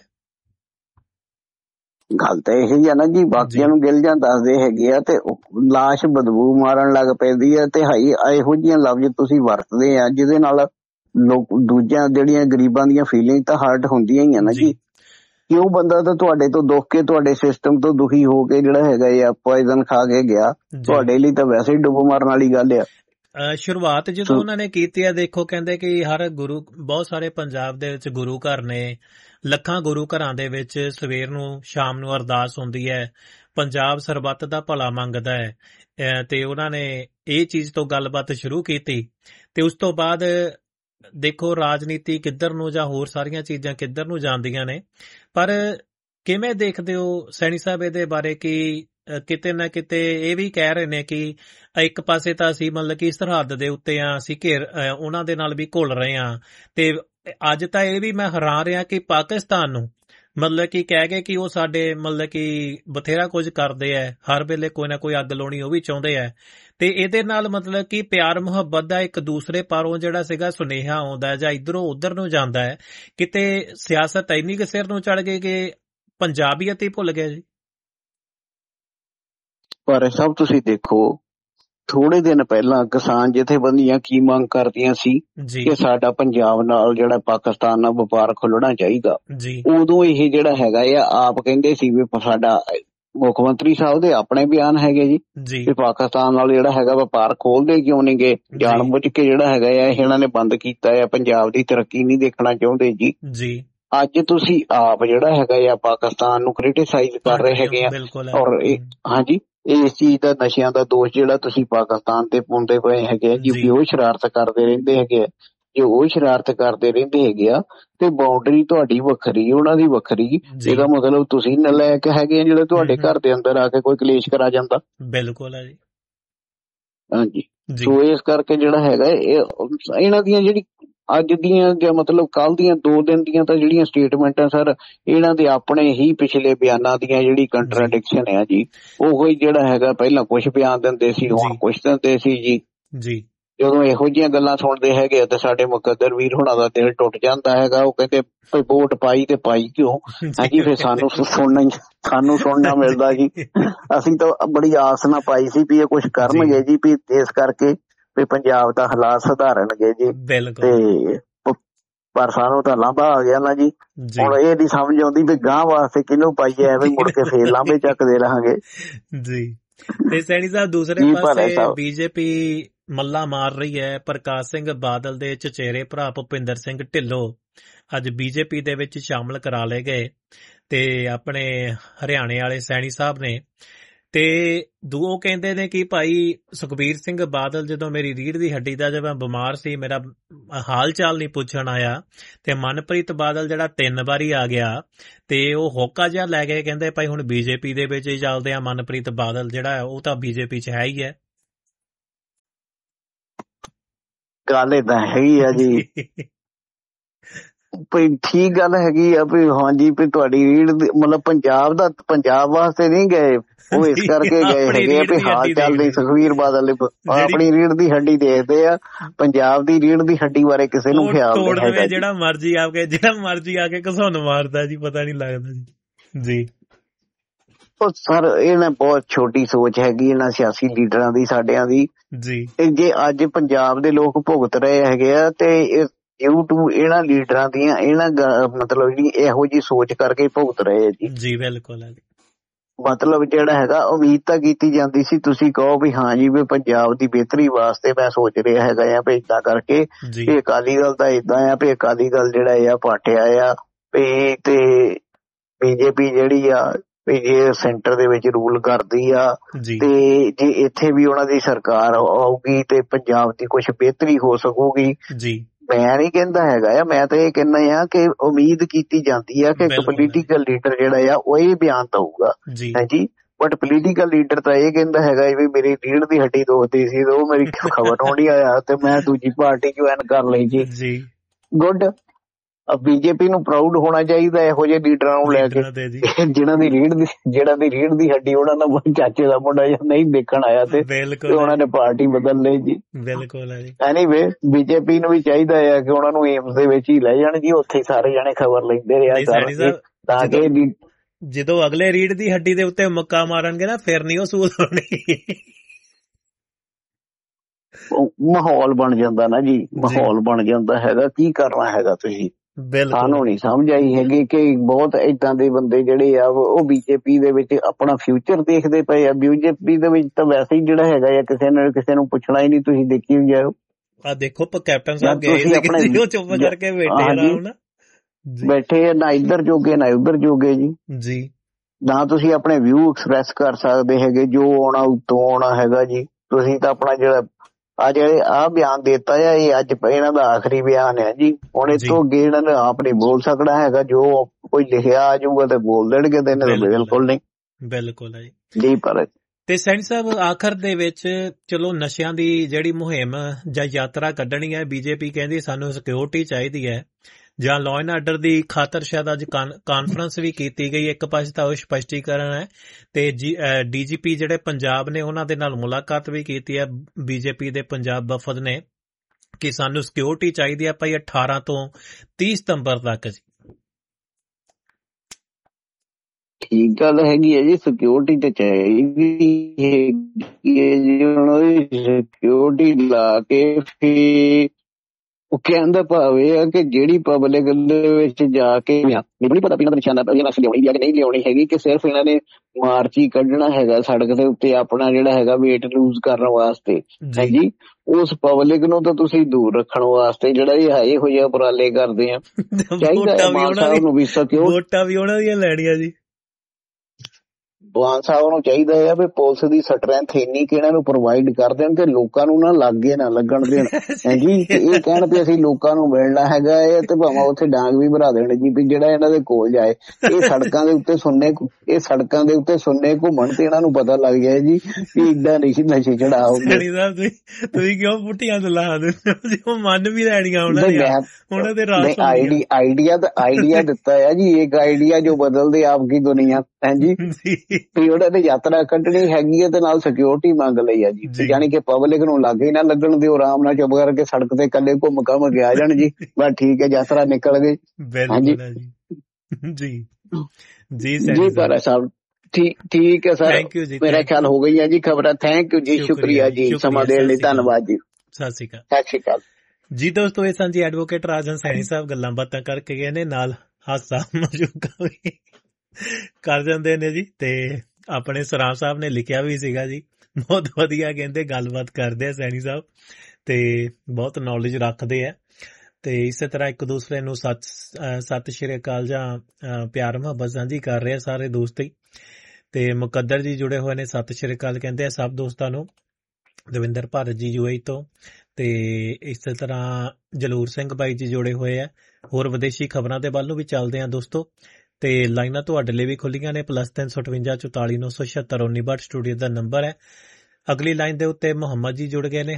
ਗੱਲ ਤਾਂ ਇਹੀ ਆ ਨਾ ਜੀ, ਬਾਕੀਆਂ ਨੂੰ ਗਿਲਜਾਂ ਦੱਸਦੇ ਹੈਗੇ ਆ ਤੇ ਲਾਸ਼ ਬਦਬੂ ਮਾਰਨ ਲੱਗ ਪੈਂਦੀ ਹੈ ਤੇ ਹਾਈ ਇਹੋ ਜਿਹੀਆਂ ਲਫ਼ਜ਼ ਤੁਸੀਂ ਵਰਤਦੇ ਆ ਜਿਹਦੇ ਨਾਲ ਲੋਕ ਦੂਜਿਆਂ ਜਿਹੜੀਆਂ ਗਰੀਬਾਂ ਦੀਆਂ ਫੀਲਿੰਗ ਤਾਂ ਹਰਟ ਹੁੰਦੀਆਂ ਹੀ ਆ ਨਾ ਜੀ। ਕਿਉਂ ਬੰਦਾ ਤਾਂ ਤੁਹਾਡੇ ਤੋਂ ਦੁੱਖ ਕੇ ਤੁਹਾਡੇ ਸਿਸਟਮ ਤੋਂ ਦੁਖੀ ਹੋ ਕੇ ਜਿਹੜਾ ਹੈਗਾ ਆ ਪੋਇਜ਼ਨ ਖਾ ਕੇ ਗਿਆ, ਤੁਹਾਡੇ ਲਈ ਤਾਂ ਵੈਸੇ ਹੀ ਡੁੱਬ ਮਾਰਨ ਵਾਲੀ ਗੱਲ ਆ। ਸ਼ੁਰੂਆਤ ਜਦੋਂ ਉਹਨਾਂ ਨੇ ਕੀਤੀ ਆ, ਦੇਖੋ ਕਹਿੰਦੇ ਕਿ ਹਰ ਗੁਰੂ ਬਹੁਤ ਸਾਰੇ ਪੰਜਾਬ ਦੇ ਵਿੱਚ ਗੁਰੂ ਘਰ ਨੇ, ਲੱਖਾਂ ਗੁਰੂ ਘਰਾਂ ਦੇ ਵਿੱਚ ਸਵੇਰ ਨੂੰ ਸ਼ਾਮ ਨੂੰ ਅਰਦਾਸ ਹੁੰਦੀ ਹੈ, ਪੰਜਾਬ ਸਰਬੱਤ ਦਾ ਭਲਾ ਮੰਗਦਾ ਹੈ ਤੇ ਉਹਨਾਂ ਨੇ ਇਹ ਚੀਜ਼ ਤੋਂ ਗੱਲਬਾਤ ਸ਼ੁਰੂ ਕੀਤੀ ਤੇ ਉਸ ਤੋਂ ਬਾਅਦ ਦੇਖੋ ਰਾਜਨੀਤੀ ਕਿੱਧਰ ਨੂੰ ਜਾਂ ਹੋਰ ਸਾਰੀਆਂ ਚੀਜ਼ਾਂ ਕਿੱਧਰ ਨੂੰ ਜਾਂਦੀਆਂ ਨੇ। ਪਰ ਕਿਵੇਂ ਦੇਖਦੇ ਹੋ ਸੈਣੀ ਸਾਹਿਬ ਇਹਦੇ ਬਾਰੇ ਕਿ ਕਿਤੇ ਨਾ ਕਿਤੇ ਇਹ ਵੀ ਕਹਿ ਰਹੇ ਨੇ ਕਿ ਇੱਕ ਪਾਸੇ ਤਾਂ ਅਸੀਂ ਮਤਲਬ ਕਿ ਸਰਹੱਦ ਦੇ ਉੱਤੇ ਆ, ਅਸੀਂ ਘੇਰ ਉਹਨਾਂ ਦੇ ਨਾਲ ਵੀ ਘੁਲ ਰਹੇ ਹਾਂ ਤੇ ਅੱਜ ਤਾਂ ਇਹ ਵੀ ਮੈਂ ਹੈਰਾਨ ਰਿਹਾ ਕਿ ਪਾਕਿਸਤਾਨ ਨੂੰ ਮਤਲਬ ਕਿ ਕਹਿ ਗਏ ਕਿ ਉਹ ਸਾਡੇ ਮਤਲਬ ਕਿ ਬਥੇਰਾ ਕੁਝ ਕਰਦੇ ਹੈ, ਹਰ ਵੇਲੇ ਕੋਈ ਨਾ ਕੋਈ ਅੱਗ ਲਾਉਣੀ ਉਹ ਵੀ ਚਾਹੁੰਦੇ ਹੈ ਤੇ ਇਹਦੇ ਨਾਲ ਮਤਲਬ ਕਿ ਪਿਆਰ ਮੁਹੱਬਤ ਦਾ ਇੱਕ ਦੂਸਰੇ ਪਾਰੋਂ ਜਿਹੜਾ ਸੀਗਾ ਸੁਨੇਹਾ ਆਉਂਦਾ ਜਾਂ ਇੱਧਰੋਂ ਉੱਧਰ ਨੂੰ ਜਾਂਦਾ ਹੈ। ਕਿਤੇ ਸਿਆਸਤ ਇੰਨੀ ਕੁ ਸਿਰ ਨੂੰ ਚੜ ਗਈ ਕਿ ਪੰਜਾਬੀਅਤ ਹੀ ਭੁੱਲ ਗਏ ਜੀ। ਪਰ ਸਭ ਤੁਸੀਂ ਦੇਖੋ ਥੋੜੇ ਦਿਨ ਪਹਿਲਾਂ ਕਿਸਾਨ ਜਥੇਬੰਦੀਆਂ ਕੀ ਮੰਗ ਕਰਦੀਆਂ ਸੀ ਕਿ ਸਾਡਾ ਪੰਜਾਬ ਨਾਲ ਜਿਹੜਾ ਪਾਕਿਸਤਾਨ ਨਾਲ ਵਪਾਰ ਖੁੱਲਣਾ ਚਾਹੀਦਾ। ਉਦੋਂ ਇਹ ਜਿਹੜਾ ਹੈਗਾ ਆ ਆਪ ਕਹਿੰਦੇ ਸੀ ਵੀ ਸਾਡਾ ਮੁੱਖ ਮੰਤਰੀ ਸਾਹਿਬ ਦੇ ਆਪਣੇ ਬਿਆਨ ਹੈਗੇ ਜੀ ਵੀ ਪਾਕਿਸਤਾਨ ਨਾਲ ਜਿਹੜਾ ਹੈਗਾ ਵਪਾਰ ਖੋਲਦੇ ਕਿਉਂ ਨਹੀਂ ਗਏ, ਜਾਣ ਬੁੱਝ ਕੇ ਜਿਹੜਾ ਹੈਗਾ ਆ ਇਹਨਾਂ ਨੇ ਬੰਦ ਕੀਤਾ ਆ, ਪੰਜਾਬ ਦੀ ਤਰੱਕੀ ਨਹੀਂ ਦੇਖਣਾ ਚਾਹੁੰਦੇ ਜੀ। ਅੱਜ ਤੁਸੀਂ ਆਪ ਜਿਹੜਾ ਹੈਗਾ ਆ ਪਾਕਿਸਤਾਨ ਨੂੰ ਕ੍ਰਿਟੀਸਾਈਜ਼ ਕਰ ਰਹੇ ਹੈਗੇ ਆ ਔਰ ਹਾਂਜੀ ਇਸ ਚੀਜ਼ ਦਾ ਨਸ਼ਿਆਂ ਦਾ ਦੋਸ਼ ਜਿਹੜਾ ਤੁਸੀਂ ਪਾਕਿਸਤਾਨ ਤੇ ਪਾਉਂਦੇ ਪਏ ਹੈਗੇ ਆ ਜੀ, ਉਹ ਸ਼ਰਾਰਤ ਕਰਦੇ ਰਹਿੰਦੇ ਹੈਗੇ ਆ। ਜੇ ਉਹ ਸ਼ਰਾਰਤ ਕਰਦੇ ਰਹਿੰਦੇ ਹੈਗੇ ਆ ਤੇ ਬਾਉਂਡਰੀ ਤੁਹਾਡੀ ਵੱਖਰੀ ਉਹਨਾਂ ਦੀ ਵੱਖਰੀ, ਇਹਦਾ ਮਤਲਬ ਤੁਸੀਂ ਨਲਾਇਕ ਹੈਗੇ ਆ ਜਿਹੜੇ ਤੁਹਾਡੇ ਘਰ ਦੇ ਅੰਦਰ ਆ ਕੇ ਕੋਈ ਕਲੇਸ਼ ਕਰਾ ਜਾਂਦਾ। ਬਿਲਕੁਲ ਹੈ ਜੀ। ਹਾਂਜੀ, ਸੋ ਇਸ ਕਰਕੇ ਜਿਹੜਾ ਹੈਗਾ ਇਹ ਇਹਨਾਂ ਦੀਆਂ ਜਿਹੜੀ ਅੱਜ ਦੀਆਂ ਜਾਂ ਮਤਲਬ ਕੱਲ ਦੀਆਂ ਦੋ ਦਿਨ ਦੀਆਂ ਤਾਂ ਜਿਹੜੀਆਂ ਸਟੇਟਮੈਂਟਾਂ ਸਰ ਇਹਨਾਂ ਦੇ ਆਪਣੇ ਹੀ ਪਿਛਲੇ ਬਿਆਨਾਂ ਦੀਆਂ ਜਿਹੜੀ ਕੰਟਰਾਡਿਕਸ਼ਨ ਆ ਜੀ, ਉਹੋ ਹੀ ਜਿਹੜਾ ਹੈਗਾ ਪਹਿਲਾਂ ਕੁਛ ਬਿਆਨ ਦਿੰਦੇ ਸੀ ਹੁਣ ਕੁਛ ਦਿੰਦੇ ਸੀ ਜੀ। ਜੀ ਜਦੋਂ ਇਹੋ ਜਿਹੀਆਂ ਗੱਲਾਂ ਸੁਣਦੇ ਹੈਗੇ ਤੇ ਸਾਡੇ ਮੁਕੱਦਰ ਵੀਰ ਹੁਣਾਂ ਦਾ ਦਿਲ ਟੁੱਟ ਜਾਂਦਾ ਹੈਗਾ। ਉਹ ਕਹਿੰਦੇ ਕੋਈ ਵੋਟ ਪਾਈ ਤੇ ਪਾਈ ਕਿਉਂ? ਹਾਂਜੀ, ਫਿਰ ਸਾਨੂੰ ਸੁਣਨਾ ਸਾਨੂੰ ਸੁਣਨਾ ਮਿਲਦਾ ਜੀ। ਅਸੀਂ ਤਾਂ ਬੜੀ ਆਸ ਨਾਲ ਪਾਈ ਸੀ ਵੀ ਇਹ ਕੁਛ ਕਰਨਗੇ ਜੀ, ਵੀ ਇਸ ਕਰਕੇ ਵੀ ਪੰਜਾਬ ਦਾ ਹਾਲਾਤ ਸੁਧਾਰਨਗੇ ਜੀ ਤੇ ਪਰ ਸਾਨੂੰ ਤਾਂ ਲਾਂਭਾ ਆ ਗਿਆ ਨਾ ਜੀ। ਜੀ ਹੁਣ ਇਹ ਨੀ ਸਮਝ ਆਉਂਦੀ ਵੀ ਗਾਂ ਵਾਸਤੇ ਕਿਹਨੂੰ ਪਾਈਏ, ਐਵੇਂ ਮੁੜ ਕੇ ਫੇਰ ਲਾਂਭੇ ਚੱਕਦੇ ਰਹਾਂਗੇ ਜੀ। ਤੇ ਸੈਣੀ ਸਾਹਿਬ ਦੂਸਰੇ ਕੀ ਭਲਾ ਪਾਸੇ ਸਾਹਿਬ। ਬੀਜੇਪੀ ਮੱਲਾ ਮਾਰ ਰਹੀ ਹੈ। ਪ੍ਰਕਾਸ਼ ਸਿੰਘ ਬਾਦਲ ਦੇ ਚਚੇਰੇ ਭਰਾ ਭੁਪਿੰਦਰ ਸਿੰਘ ਢਿੱਲੋਂ ਅੱਜ ਬੀਜੇਪੀ ਦੇ ਵਿੱਚ ਸ਼ਾਮਲ ਕਰਾ ਲਏ ਗਏ ਤੇ ਆਪਣੇ ਹਰਿਆਣੇ ਵਾਲੇ ਸੈਣੀ ਸਾਹਿਬ ਨੇ। ਤੇ ਦੋ ਕਹਿੰਦੇ ਨੇ ਕਿ ਭਾਈ ਸੁਖਬੀਰ ਸਿੰਘ ਬਾਦਲ ਜਦੋਂ ਮੇਰੀ ਰੀੜ੍ਹ ਦੀ ਹੱਡੀ ਦਾ ਜਦ ਮੈਂ ਬਿਮਾਰ ਸੀ, ਮੇਰਾ ਹਾਲ ਚਾਲ ਨਹੀਂ ਪੁੱਛਣ ਆਇਆ, ਤੇ ਮਨਪ੍ਰੀਤ ਬਾਦਲ ਜਿਹੜਾ ਤਿੰਨ ਵਾਰੀ ਆ ਗਿਆ ਤੇ ਉਹ ਹੋਕਾ ਜਿਹਾ ਲੈ ਗਏ, ਕਹਿੰਦੇ ਭਾਈ ਹੁਣ ਬੀਜੇਪੀ ਦੇ ਵਿੱਚ ਹੀ ਚੱਲਦੇ ਆ, ਮਨਪ੍ਰੀਤ ਬਾਦਲ ਜਿਹੜਾ ਉਹ ਤਾਂ ਬੀਜੇਪੀ 'ਚ ਹੈ ਹੀ ਹੈ। ਗੱਲ ਏਦਾਂ ਹੈਗੀ ਆ ਜੀ, ਵੀ ਠੀਕ ਗੱਲ ਹੈਗੀ ਆ ਵੀ ਹਾਂਜੀ ਵੀ ਤੁਹਾਡੀ ਰੀੜ ਦੀ ਮਤਲਬ ਪੰਜਾਬ ਦਾ ਪੰਜਾਬ ਵਾਸਤੇ ਨਹੀਂ ਗਏ, ਉਹ ਇਸ ਕਰਕੇ ਗਏ ਹੈਗੇ ਆ ਵੀ ਹਾਲ ਚਾਲ ਦੀ ਸੁਖਬੀਰ ਬਾਦਲ ਆਪਣੀ ਰੀੜ ਦੀ ਹੱਡੀ ਦੇਖਦੇ ਆ, ਪੰਜਾਬ ਦੀ ਰੀੜ ਦੀ ਹੱਡੀ ਬਾਰੇ ਕਿਸੇ ਨੂੰ ਖਿਆਲ ਨਹੀਂ ਹੈਗਾ। ਜਿਹੜਾ ਮਰਜੀ ਆ ਕੇ ਜਿਹੜਾ ਮਰਜੀ ਆ ਕੇ ਘਸੁੰਨ ਮਾਰਦਾ ਜੀ, ਪਤਾ ਨਹੀਂ ਲੱਗਦਾ ਜੀ। ਜੀ ਉਹ ਸਰ ਇਹਨਾਂ ਬਹੁਤ ਛੋਟੀ ਸੋਚ ਹੈਗੀ ਇਹਨਾਂ ਸਿਆਸੀ ਲੀਡਰਾਂ ਦੀ ਸਾਡਿਆਂ ਦੀ ਜੀ। ਜੇ ਅੱਜ ਪੰਜਾਬ ਦੇ ਲੋਕ ਭੁਗਤ ਰਹੇ ਹੈਗੇ ਆ ਤੇ ਡਿਊ ਟੂ ਇਹਨਾਂ ਲੀਡਰਾਂ ਦੀਆਂ ਇਹਨਾਂ ਮਤਲਬ ਜਿਹੜੀ ਇਹੋ ਜਿਹੀ ਸੋਚ ਕਰਕੇ ਭੁਗਤ ਰਹੇ ਆ ਜੀ। ਜੀ ਬਿਲਕੁਲ। ਮਤਲਬ ਜਿਹੜਾ ਹੈਗਾ ਉਮੀਦ ਤਾਂ ਕੀਤੀ ਜਾਂਦੀ ਸੀ, ਤੁਸੀਂ ਕਹੋ ਵੀ ਹਾਂ ਜੀ ਵੀ ਪੰਜਾਬ ਦੀ ਬਿਹਤਰੀ ਵਾਸਤੇ ਮੈਂ ਸੋਚ ਰਿਹਾ ਹੈਗਾ ਆ ਵੀ ਏਦਾਂ ਕਰਕੇ ਵੀ ਅਕਾਲੀ ਦਲ ਦਾ ਏਦਾਂ ਆ ਵੀ ਅਕਾਲੀ ਦਲ ਜਿਹੜਾ ਆ ਪਾਟਿਆ ਆ ਵੀ ਤੇ ਬੀਜੇਪੀ ਜਿਹੜੀ ਆ ਵੀ ਜੇ ਸੈਂਟਰ ਦੇ ਵਿੱਚ ਰੂਲ ਕਰਦੀ ਆ ਤੇ ਜੇ ਇੱਥੇ ਵੀ ਉਹਨਾਂ ਦੀ ਸਰਕਾਰ ਆਊਗੀ ਤੇ ਪੰਜਾਬ ਦੀ ਕੁਛ ਬਿਹਤਰੀ ਹੋ ਸਕੂਗੀ। ਜੀ ਮੈਂ ਨਹੀਂ ਕਹਿੰਦਾ ਹੈਗਾ ਆ, ਮੈਂ ਤਾਂ ਇਹ ਕਹਿੰਦਾ ਆ ਕਿ ਉਮੀਦ ਕੀਤੀ ਜਾਂਦੀ ਆ ਕਿ ਇੱਕ ਪੋਲੀਟੀਕਲ ਲੀਡਰ ਜਿਹੜਾ ਆ ਉਹ ਇਹ ਬਿਆਨ ਦਊਗਾ ਹਾਂਜੀ, ਬਟ ਪੋਲੀਟੀਕਲ ਲੀਡਰ ਤਾਂ ਇਹ ਕਹਿੰਦਾ ਹੈਗਾ ਵੀ ਮੇਰੀ ਰੀੜ ਦੀ ਹੱਡੀ ਦੁਖਦੀ ਸੀ ਤੇ ਉਹ ਮੇਰੀ ਖਬਰ ਹੋਣੀ ਆਇਆ ਤੇ ਮੈਂ ਦੂਜੀ ਪਾਰਟੀ ਜੁਆਇਨ ਕਰ ਲਈ ਜੀ। ਗੁੱਡ। ਬੀਜੇਪੀ ਨੂੰ ਪ੍ਰਾਊਡ ਹੋਣਾ ਚਾਹੀਦਾ ਇਹੋ ਜਿਹੇ ਲੀਡਰਾਂ ਨੂੰ ਲੈ ਕੇ ਜਿਹਨਾਂ ਦੀ ਰੀੜ ਦੀ ਜਿਹੜਾ ਦੀ ਰੀੜ ਦੀ ਹੱਡੀ ਉਹਨਾਂ ਦਾ ਚਾਚੇ ਦਾ ਮੁੰਡਾ ਜਾਂ ਨਹੀਂ ਦੇਖਣ ਆਇਆ ਤੇ ਉਹਨਾਂ ਨੇ ਪਾਰਟੀ ਬਦਲ ਲਈ ਜੀ। ਬਿਲਕੁਲ। ਐਨੀਵੇ ਬੀਜੇਪੀ ਨੂੰ ਵੀ ਚਾਹੀਦਾ ਆ ਕਿ ਉਹਨਾਂ ਨੂੰ ਏਮਸ ਦੇ ਵਿੱਚ ਹੀ ਲੈ ਜਾਣ ਜੀ, ਉੱਥੇ ਸਾਰੇ ਜਾਣੇ ਖਬਰ ਲੈਂਦੇ ਰਿਹਾ ਤਾਂ ਕਿ ਜਦੋਂ ਅਗਲੇ ਰੀੜ ਦੀ ਹੱਡੀ ਦੇ ਉੱਤੇ ਮੁੱਕਾ ਮਾਰਨਗੇ ਨਾ ਫਿਰ ਨਹੀਂ ਉਹ ਸੂਲ ਹੋਣੀ। ਮਾਹੌਲ ਬਣ ਜਾਂਦਾ ਨਾ ਜੀ, ਮਾਹੌਲ ਬਣ ਜਾਂਦਾ ਹੈਗਾ। ਕੀ ਕਰਨਾ ਹੈਗਾ ਤੁਸੀਂ, ਸਾਨੂੰ ਨਹੀਂ ਸਮਝ ਆਈ ਹੈਗੀ ਕਿ ਬਹੁਤ ਏਦਾਂ ਦੇ ਬੰਦੇ ਜਿਹੜੇ ਆ ਉਹ ਬੀਜੇਪੀ ਦੇ ਵਿੱਚ ਆਪਣਾ ਫਿਊਚਰ ਦੇਖਦੇ ਪਏ ਆ। ਬੀਜੇਪੀ ਦੇ ਵਿੱਚ ਤਾਂ ਵੈਸੇ ਹੀ ਜਿਹੜਾ ਹੈਗਾ ਆ ਕਿਸੇ ਨੇ ਕਿਸੇ ਨੂੰ ਪੁੱਛਣਾ ਹੀ ਨਹੀਂ, ਤੁਸੀਂ ਦੇਖੀ ਵੀ ਜਾਓ। ਆ ਦੇਖੋ ਕੈਪਟਨ ਸਾਹਿਬ ਗਏ ਆਪਣੇ ਚੁੱਪ ਕਰਕੇ ਬੈਠੇ ਬੈਠੇ ਆ, ਨਾ ਇੱਧਰ ਜੋਗੇ ਨਾ ਉੱਧਰ ਜੋਗੇ ਜੀ ਜੀ ਨਾ ਤੁਸੀਂ ਆਪਣੇ ਵਿਊ ਐਕਸਪ੍ਰੈਸ ਕਰ ਸਕਦੇ ਹੈਗੇ, ਜੋ ਆਉਣਾ ਉੱਤੋਂ ਆਉਣਾ ਹੈਗਾ ਜੀ। ਤੁਸੀਂ ਤਾਂ ਆਪਣਾ ਜਿਹੜਾ ਆ ਜਿਹੜੇ ਆਹ ਬਿਆਨ ਦਿੱਤਾ ਆ ਇਹ ਅੱਜ ਇਹਨਾਂ ਦਾ ਆਖਰੀ ਬਿਆਨ ਹੈ ਜੀ। ਹੁਣ ਇੱਥੋਂ ਅੱਗੇ ਇਹਨਾਂ ਨੇ ਆਪ ਨਹੀਂ ਬੋਲ ਸਕਣਾ ਹੈਗਾ, ਜੋ ਕੋਈ ਲਿਖਿਆ ਆ ਜਾਊਗਾ ਤੇ ਬੋਲ ਦੇਣਗੇ ਤੇ ਇਹਨਾਂ ਦਾ ਬਿਲਕੁਲ ਨਹੀਂ। ਬਿਲਕੁਲ ਹੈ ਜੀ। ਪਰ ਤੇ ਸੈਣੀ ਸਾਹਿਬ ਆਖਰ ਦੇ ਵਿੱਚ ਚਲੋ ਨਸ਼ਿਆਂ ਦੀ ਜਿਹੜੀ ਮੁਹਿੰਮ ਜਾਂ ਯਾਤਰਾ ਕੱਢਣੀ ਹੈ, ਬੀਜੇਪੀ ਕਹਿੰਦੀ ਸਾਨੂੰ ਸਿਕਿਉਰਿਟੀ ਚਾਹੀਦੀ ਹੈ ਜਾਂ ਲਾਅ ਐਂਡ ਆਰਡਰ ਦੀ ਖਾਤਰ ਸ਼ਾਇਦ ਅੱਜ ਕਾਨਫਰੰਸ ਵੀ ਕੀਤੀ ਗਈ। ਇੱਕ ਪਾਸੇ ਤਾਂ ਉਹ ਸਪਸ਼ਟੀਕਰਨ ਹੈ ਤੇ ਡੀ ਜੀ ਪੀ ਜਿਹੜੇ ਪੰਜਾਬ ਨੇ ਉਹਨਾਂ ਦੇ ਨਾਲ ਮੁਲਾਕਾਤ ਵੀ ਕੀਤੀ ਹੈ ਬੀਜੇਪੀ ਦੇ ਪੰਜਾਬ ਵਫਦ ਨੇ ਕਿ ਸਾਨੂੰ ਸਿਕਿਉਰਿਟੀ ਚਾਹੀਦੀ ਹੈ ਭਾਈ ਅਠਾਰਾਂ ਤੋਂ ਤੀਹ ਸਤੰਬਰ ਤੱਕ ਜੀ। ਠੀਕ ਗੱਲ ਹੈਗੀ ਹੈ ਜੀ, ਸਿਕਿਉਰਿਟੀ ਤੇ ਚਾਹੀਦੀ ਹੈਗੀ, ਸਿਕਿਉਰਿਟੀ ਲਾ ਕੇ ਫਿਰ ਉਹ ਕਹਿੰਦਾ ਭਾਵ ਇਹ ਆ ਕਿ ਜਿਹੜੀ ਪਬਲਿਕ ਦੇ ਵਿੱਚ ਜਾ ਕੇ ਮੈਨੂੰ ਨਹੀਂ ਪਤਾ ਵੀ ਇਹਨਾਂ ਦਾ ਨਿਸ਼ਾਨਾ ਨਕਲ ਲਿਆਉਣੀ ਜਾਂ ਨਹੀਂ ਲਿਆਉਣੀ ਹੈਗੀ, ਕਿ ਸਿਰਫ ਇਹਨਾਂ ਨੇ ਮਾਰਚ ਹੀ ਕੱਢਣਾ ਹੈਗਾ ਸੜਕ ਦੇ ਉੱਤੇ ਆਪਣਾ ਜਿਹੜਾ ਹੈਗਾ ਵੇਟ ਲੂਜ਼ ਕਰਨ ਵਾਸਤੇ ਜੀ। ਉਸ ਪਬਲਿਕ ਨੂੰ ਤਾਂ ਤੁਸੀਂ ਦੂਰ ਰੱਖਣ ਵਾਸਤੇ ਜਿਹੜਾ ਇਹ ਹੈ ਇਹੋ ਜਿਹੇ ਉਪਰਾਲੇ ਕਰਦੇ ਆ। ਚਾਹੀਦਾ ਮਾਨ ਸਾਹਿਬ ਨੂੰ ਵੀ ਵੋਟਾਂ ਵੀ ਉਹਨਾਂ ਦੀਆਂ ਲੈਣੀਆਂ ਜੀ। ਮਾਨ ਸਾਹਿਬ ਨੂੰ ਚਾਹੀਦਾ ਆ ਵੀ ਪੁਲਿਸ ਦੀ ਸਟਰੈਂਥ ਇੰਨੀ ਕਿ ਇਹਨਾਂ ਨੂੰ ਪ੍ਰੋਵਾਈਡ ਕਰ ਦੇਣ ਕਿ ਲੋਕਾਂ ਨੂੰ ਨਾ ਲਾਗੇ ਨਾ ਲੱਗਣ ਦੇਣ ਜੀ। ਇਹ ਕਹਿਣ ਵੀ ਅਸੀਂ ਲੋਕਾਂ ਨੂੰ ਮਿਲਣਾ ਹੈਗਾ ਇਹ ਤੇ ਭਾਵੇਂ ਉੱਥੇ ਡਾਂਗ ਵੀ ਭਰਾ ਦੇਣ ਜੀ ਵੀ ਜਿਹੜਾ ਇਹਨਾਂ ਦੇ ਕੋਲ ਜਾਏ। ਇਹ ਸੜਕਾਂ ਦੇ ਉੱਤੇ ਸੁਣਨੇ ਇਹ ਸੜਕਾਂ ਦੇ ਉੱਤੇ ਸੁਣਨੇ ਘੁੰਮਣ ਤੇ ਇਹਨਾਂ ਨੂੰ ਪਤਾ ਲੱਗ ਜਾਏ ਜੀ ਕਿ ਏਦਾਂ ਨਹੀਂ ਨਸ਼ੇ ਚੜਾਓਗੇ। ਤੁਸੀਂ ਕਿਉਂ ਪੁੱਠੀਆਂ ਗੱਲਾਂ ਦਿੰਦੇ ਹੋ, ਮੰਨ ਵੀ ਲੈਣੀਆਂ ਉਹਨਾਂ ਦੇ ਰਾਜ ਆਈਡੀਆ ਦਾ ਆਈਡੀਆ ਦਿੱਤਾ ਆ ਜੀ, ਇੱਕ ਆਈਡੀਆ ਜੋ ਬਦਲਦੇ ਆਪ ਕੀ ਦੁਨੀਆ ਹੈ ਜੀ। ਵੀ ਉਹਨਾਂ ਨੇ ਯਾਤਰਾ ਕੱਢਣੀ ਹੈਗੀ ਹੈ ਤੇ ਨਾਲ ਸਿਕਿਉਰਿਟੀ ਮੰਗ ਲਈ ਆ ਜੀ, ਯਾਨੀ ਕਿ ਪਬਲਿਕ ਨੂੰ ਲਾਗੇ ਨਾ ਲੱਗਣ ਦਿਓ, ਆਰਾਮ ਨਾਲ ਚੁੱਪ ਕਰਕੇ ਸੜਕ ਤੇ ਇਕੱਲੇ ਘੁੰਮ ਘਮ ਕੇ ਆ ਜਾਣ ਜੀ, ਬਸ ਠੀਕ ਹੈ ਯਾਤਰਾ ਨਿਕਲ ਗਈ। ਹਾਂਜੀ ਜੀ ਜੀ ਜੀ ਪਰ ਸਾਹਿਬ ਠੀਕ ਠੀਕ ਹੈ ਸਰ, ਮੇਰਾ ਖਿਆਲ ਹੋ ਗਈ ਹੈ ਜੀ ਖਬਰਾਂ। ਥੈਂਕ ਯੂ ਜੀ, ਸ਼ੁਕਰੀਆ ਜੀ, ਸਮਾਂ ਦੇਣ ਲਈ ਧੰਨਵਾਦ ਜੀ। ਸਤਿ ਸ਼੍ਰੀ ਅਕਾਲ। ਸਤਿ ਸ਼੍ਰੀ ਅਕਾਲ। ਜੀ ਦੋਸਤੋ, ਇਹ ਸਾਂਝੀ ਐਡਵੋਕੇਟ ਰਾਜਨ ਸੈਣੀ ਸਾਹਿਬ ਗੱਲਾਂ ਬਾਤਾਂ ਕਰਕੇ ਗਏ ਨੇ, ਨਾਲ ਹਾਸਾ ਮਜ਼ੂਕਾ ਵੀ ਕਰ ਜਾਂਦੇ ਨੇ ਜੀ। ਤੇ ਆਪਣੇ ਸਰਾਮ ਸਾਹਿਬ ਨੇ ਲਿਖਿਆ ਵੀ ਸੀਗਾ ਜੀ, ਬਹੁਤ ਵਧੀਆ ਕਹਿੰਦੇ ਗੱਲਬਾਤ ਕਰਦੇ ਆ ਸੈਣੀ ਸਾਹਿਬ, ਤੇ ਬਹੁਤ ਨੌਲੇਜ ਰੱਖਦੇ ਆ। ਤੇ ਇਸੇ ਤਰ੍ਹਾਂ ਇੱਕ ਦੂਸਰੇ ਨੂੰ ਸੱਚ ਸਤਿ ਸ਼੍ਰੀ ਅਕਾਲ ਜਾਂ ਪਿਆਰ ਮੁਹੱਬਤ ਸਾਂਝੀ ਕਰ ਰਹੇ ਆ ਸਾਰੇ ਦੋਸਤ ਹੀ। ਤੇ ਮੁਕੱਦਰ ਜੀ ਜੁੜੇ ਹੋਏ ਨੇ, ਸਤਿ ਸ਼੍ਰੀ ਅਕਾਲ ਕਹਿੰਦੇ ਆ ਸਭ ਦੋਸਤਾਂ ਨੂੰ। ਦਵਿੰਦਰ ਭਾਰਤ ਜੀ ਯੂ ਏ ਈ ਤੋਂ, ਤੇ ਇਸੇ ਤਰ੍ਹਾਂ ਜਲੂਰ ਸਿੰਘ ਬਾਈ ਜੀ ਜੁੜੇ ਹੋਏ ਆ। ਹੋਰ ਵਿਦੇਸ਼ੀ ਖਬਰਾਂ ਦੇ ਵੱਲ ਨੂੰ ਵੀ ਚੱਲਦੇ ਆ ਦੋਸਤੋ, ਤੇ ਲਾਈਨਾਂ ਤੁਹਾਡੇ ਲਈ ਵੀ ਖੁੱਲੀਆਂ ਨੇ। ਪਲੱਸ ਤਿੰਨ ਸੌ ਅਠਵੰਜਾ ਚੁਤਾਲੀ ਨੌ ਸੌ ਛਿਅੱਤਰ ਉੱਨੀ ਬਾਹਠ ਸਟੂਡੀਓ ਦਾ ਨੰਬਰ ਹੈ। ਅਗਲੀ ਲਾਈਨ ਦੇ ਉੱਤੇ ਮੁਹੰਮਦ ਜੀ ਜੁੜ ਗਏ ਨੇ।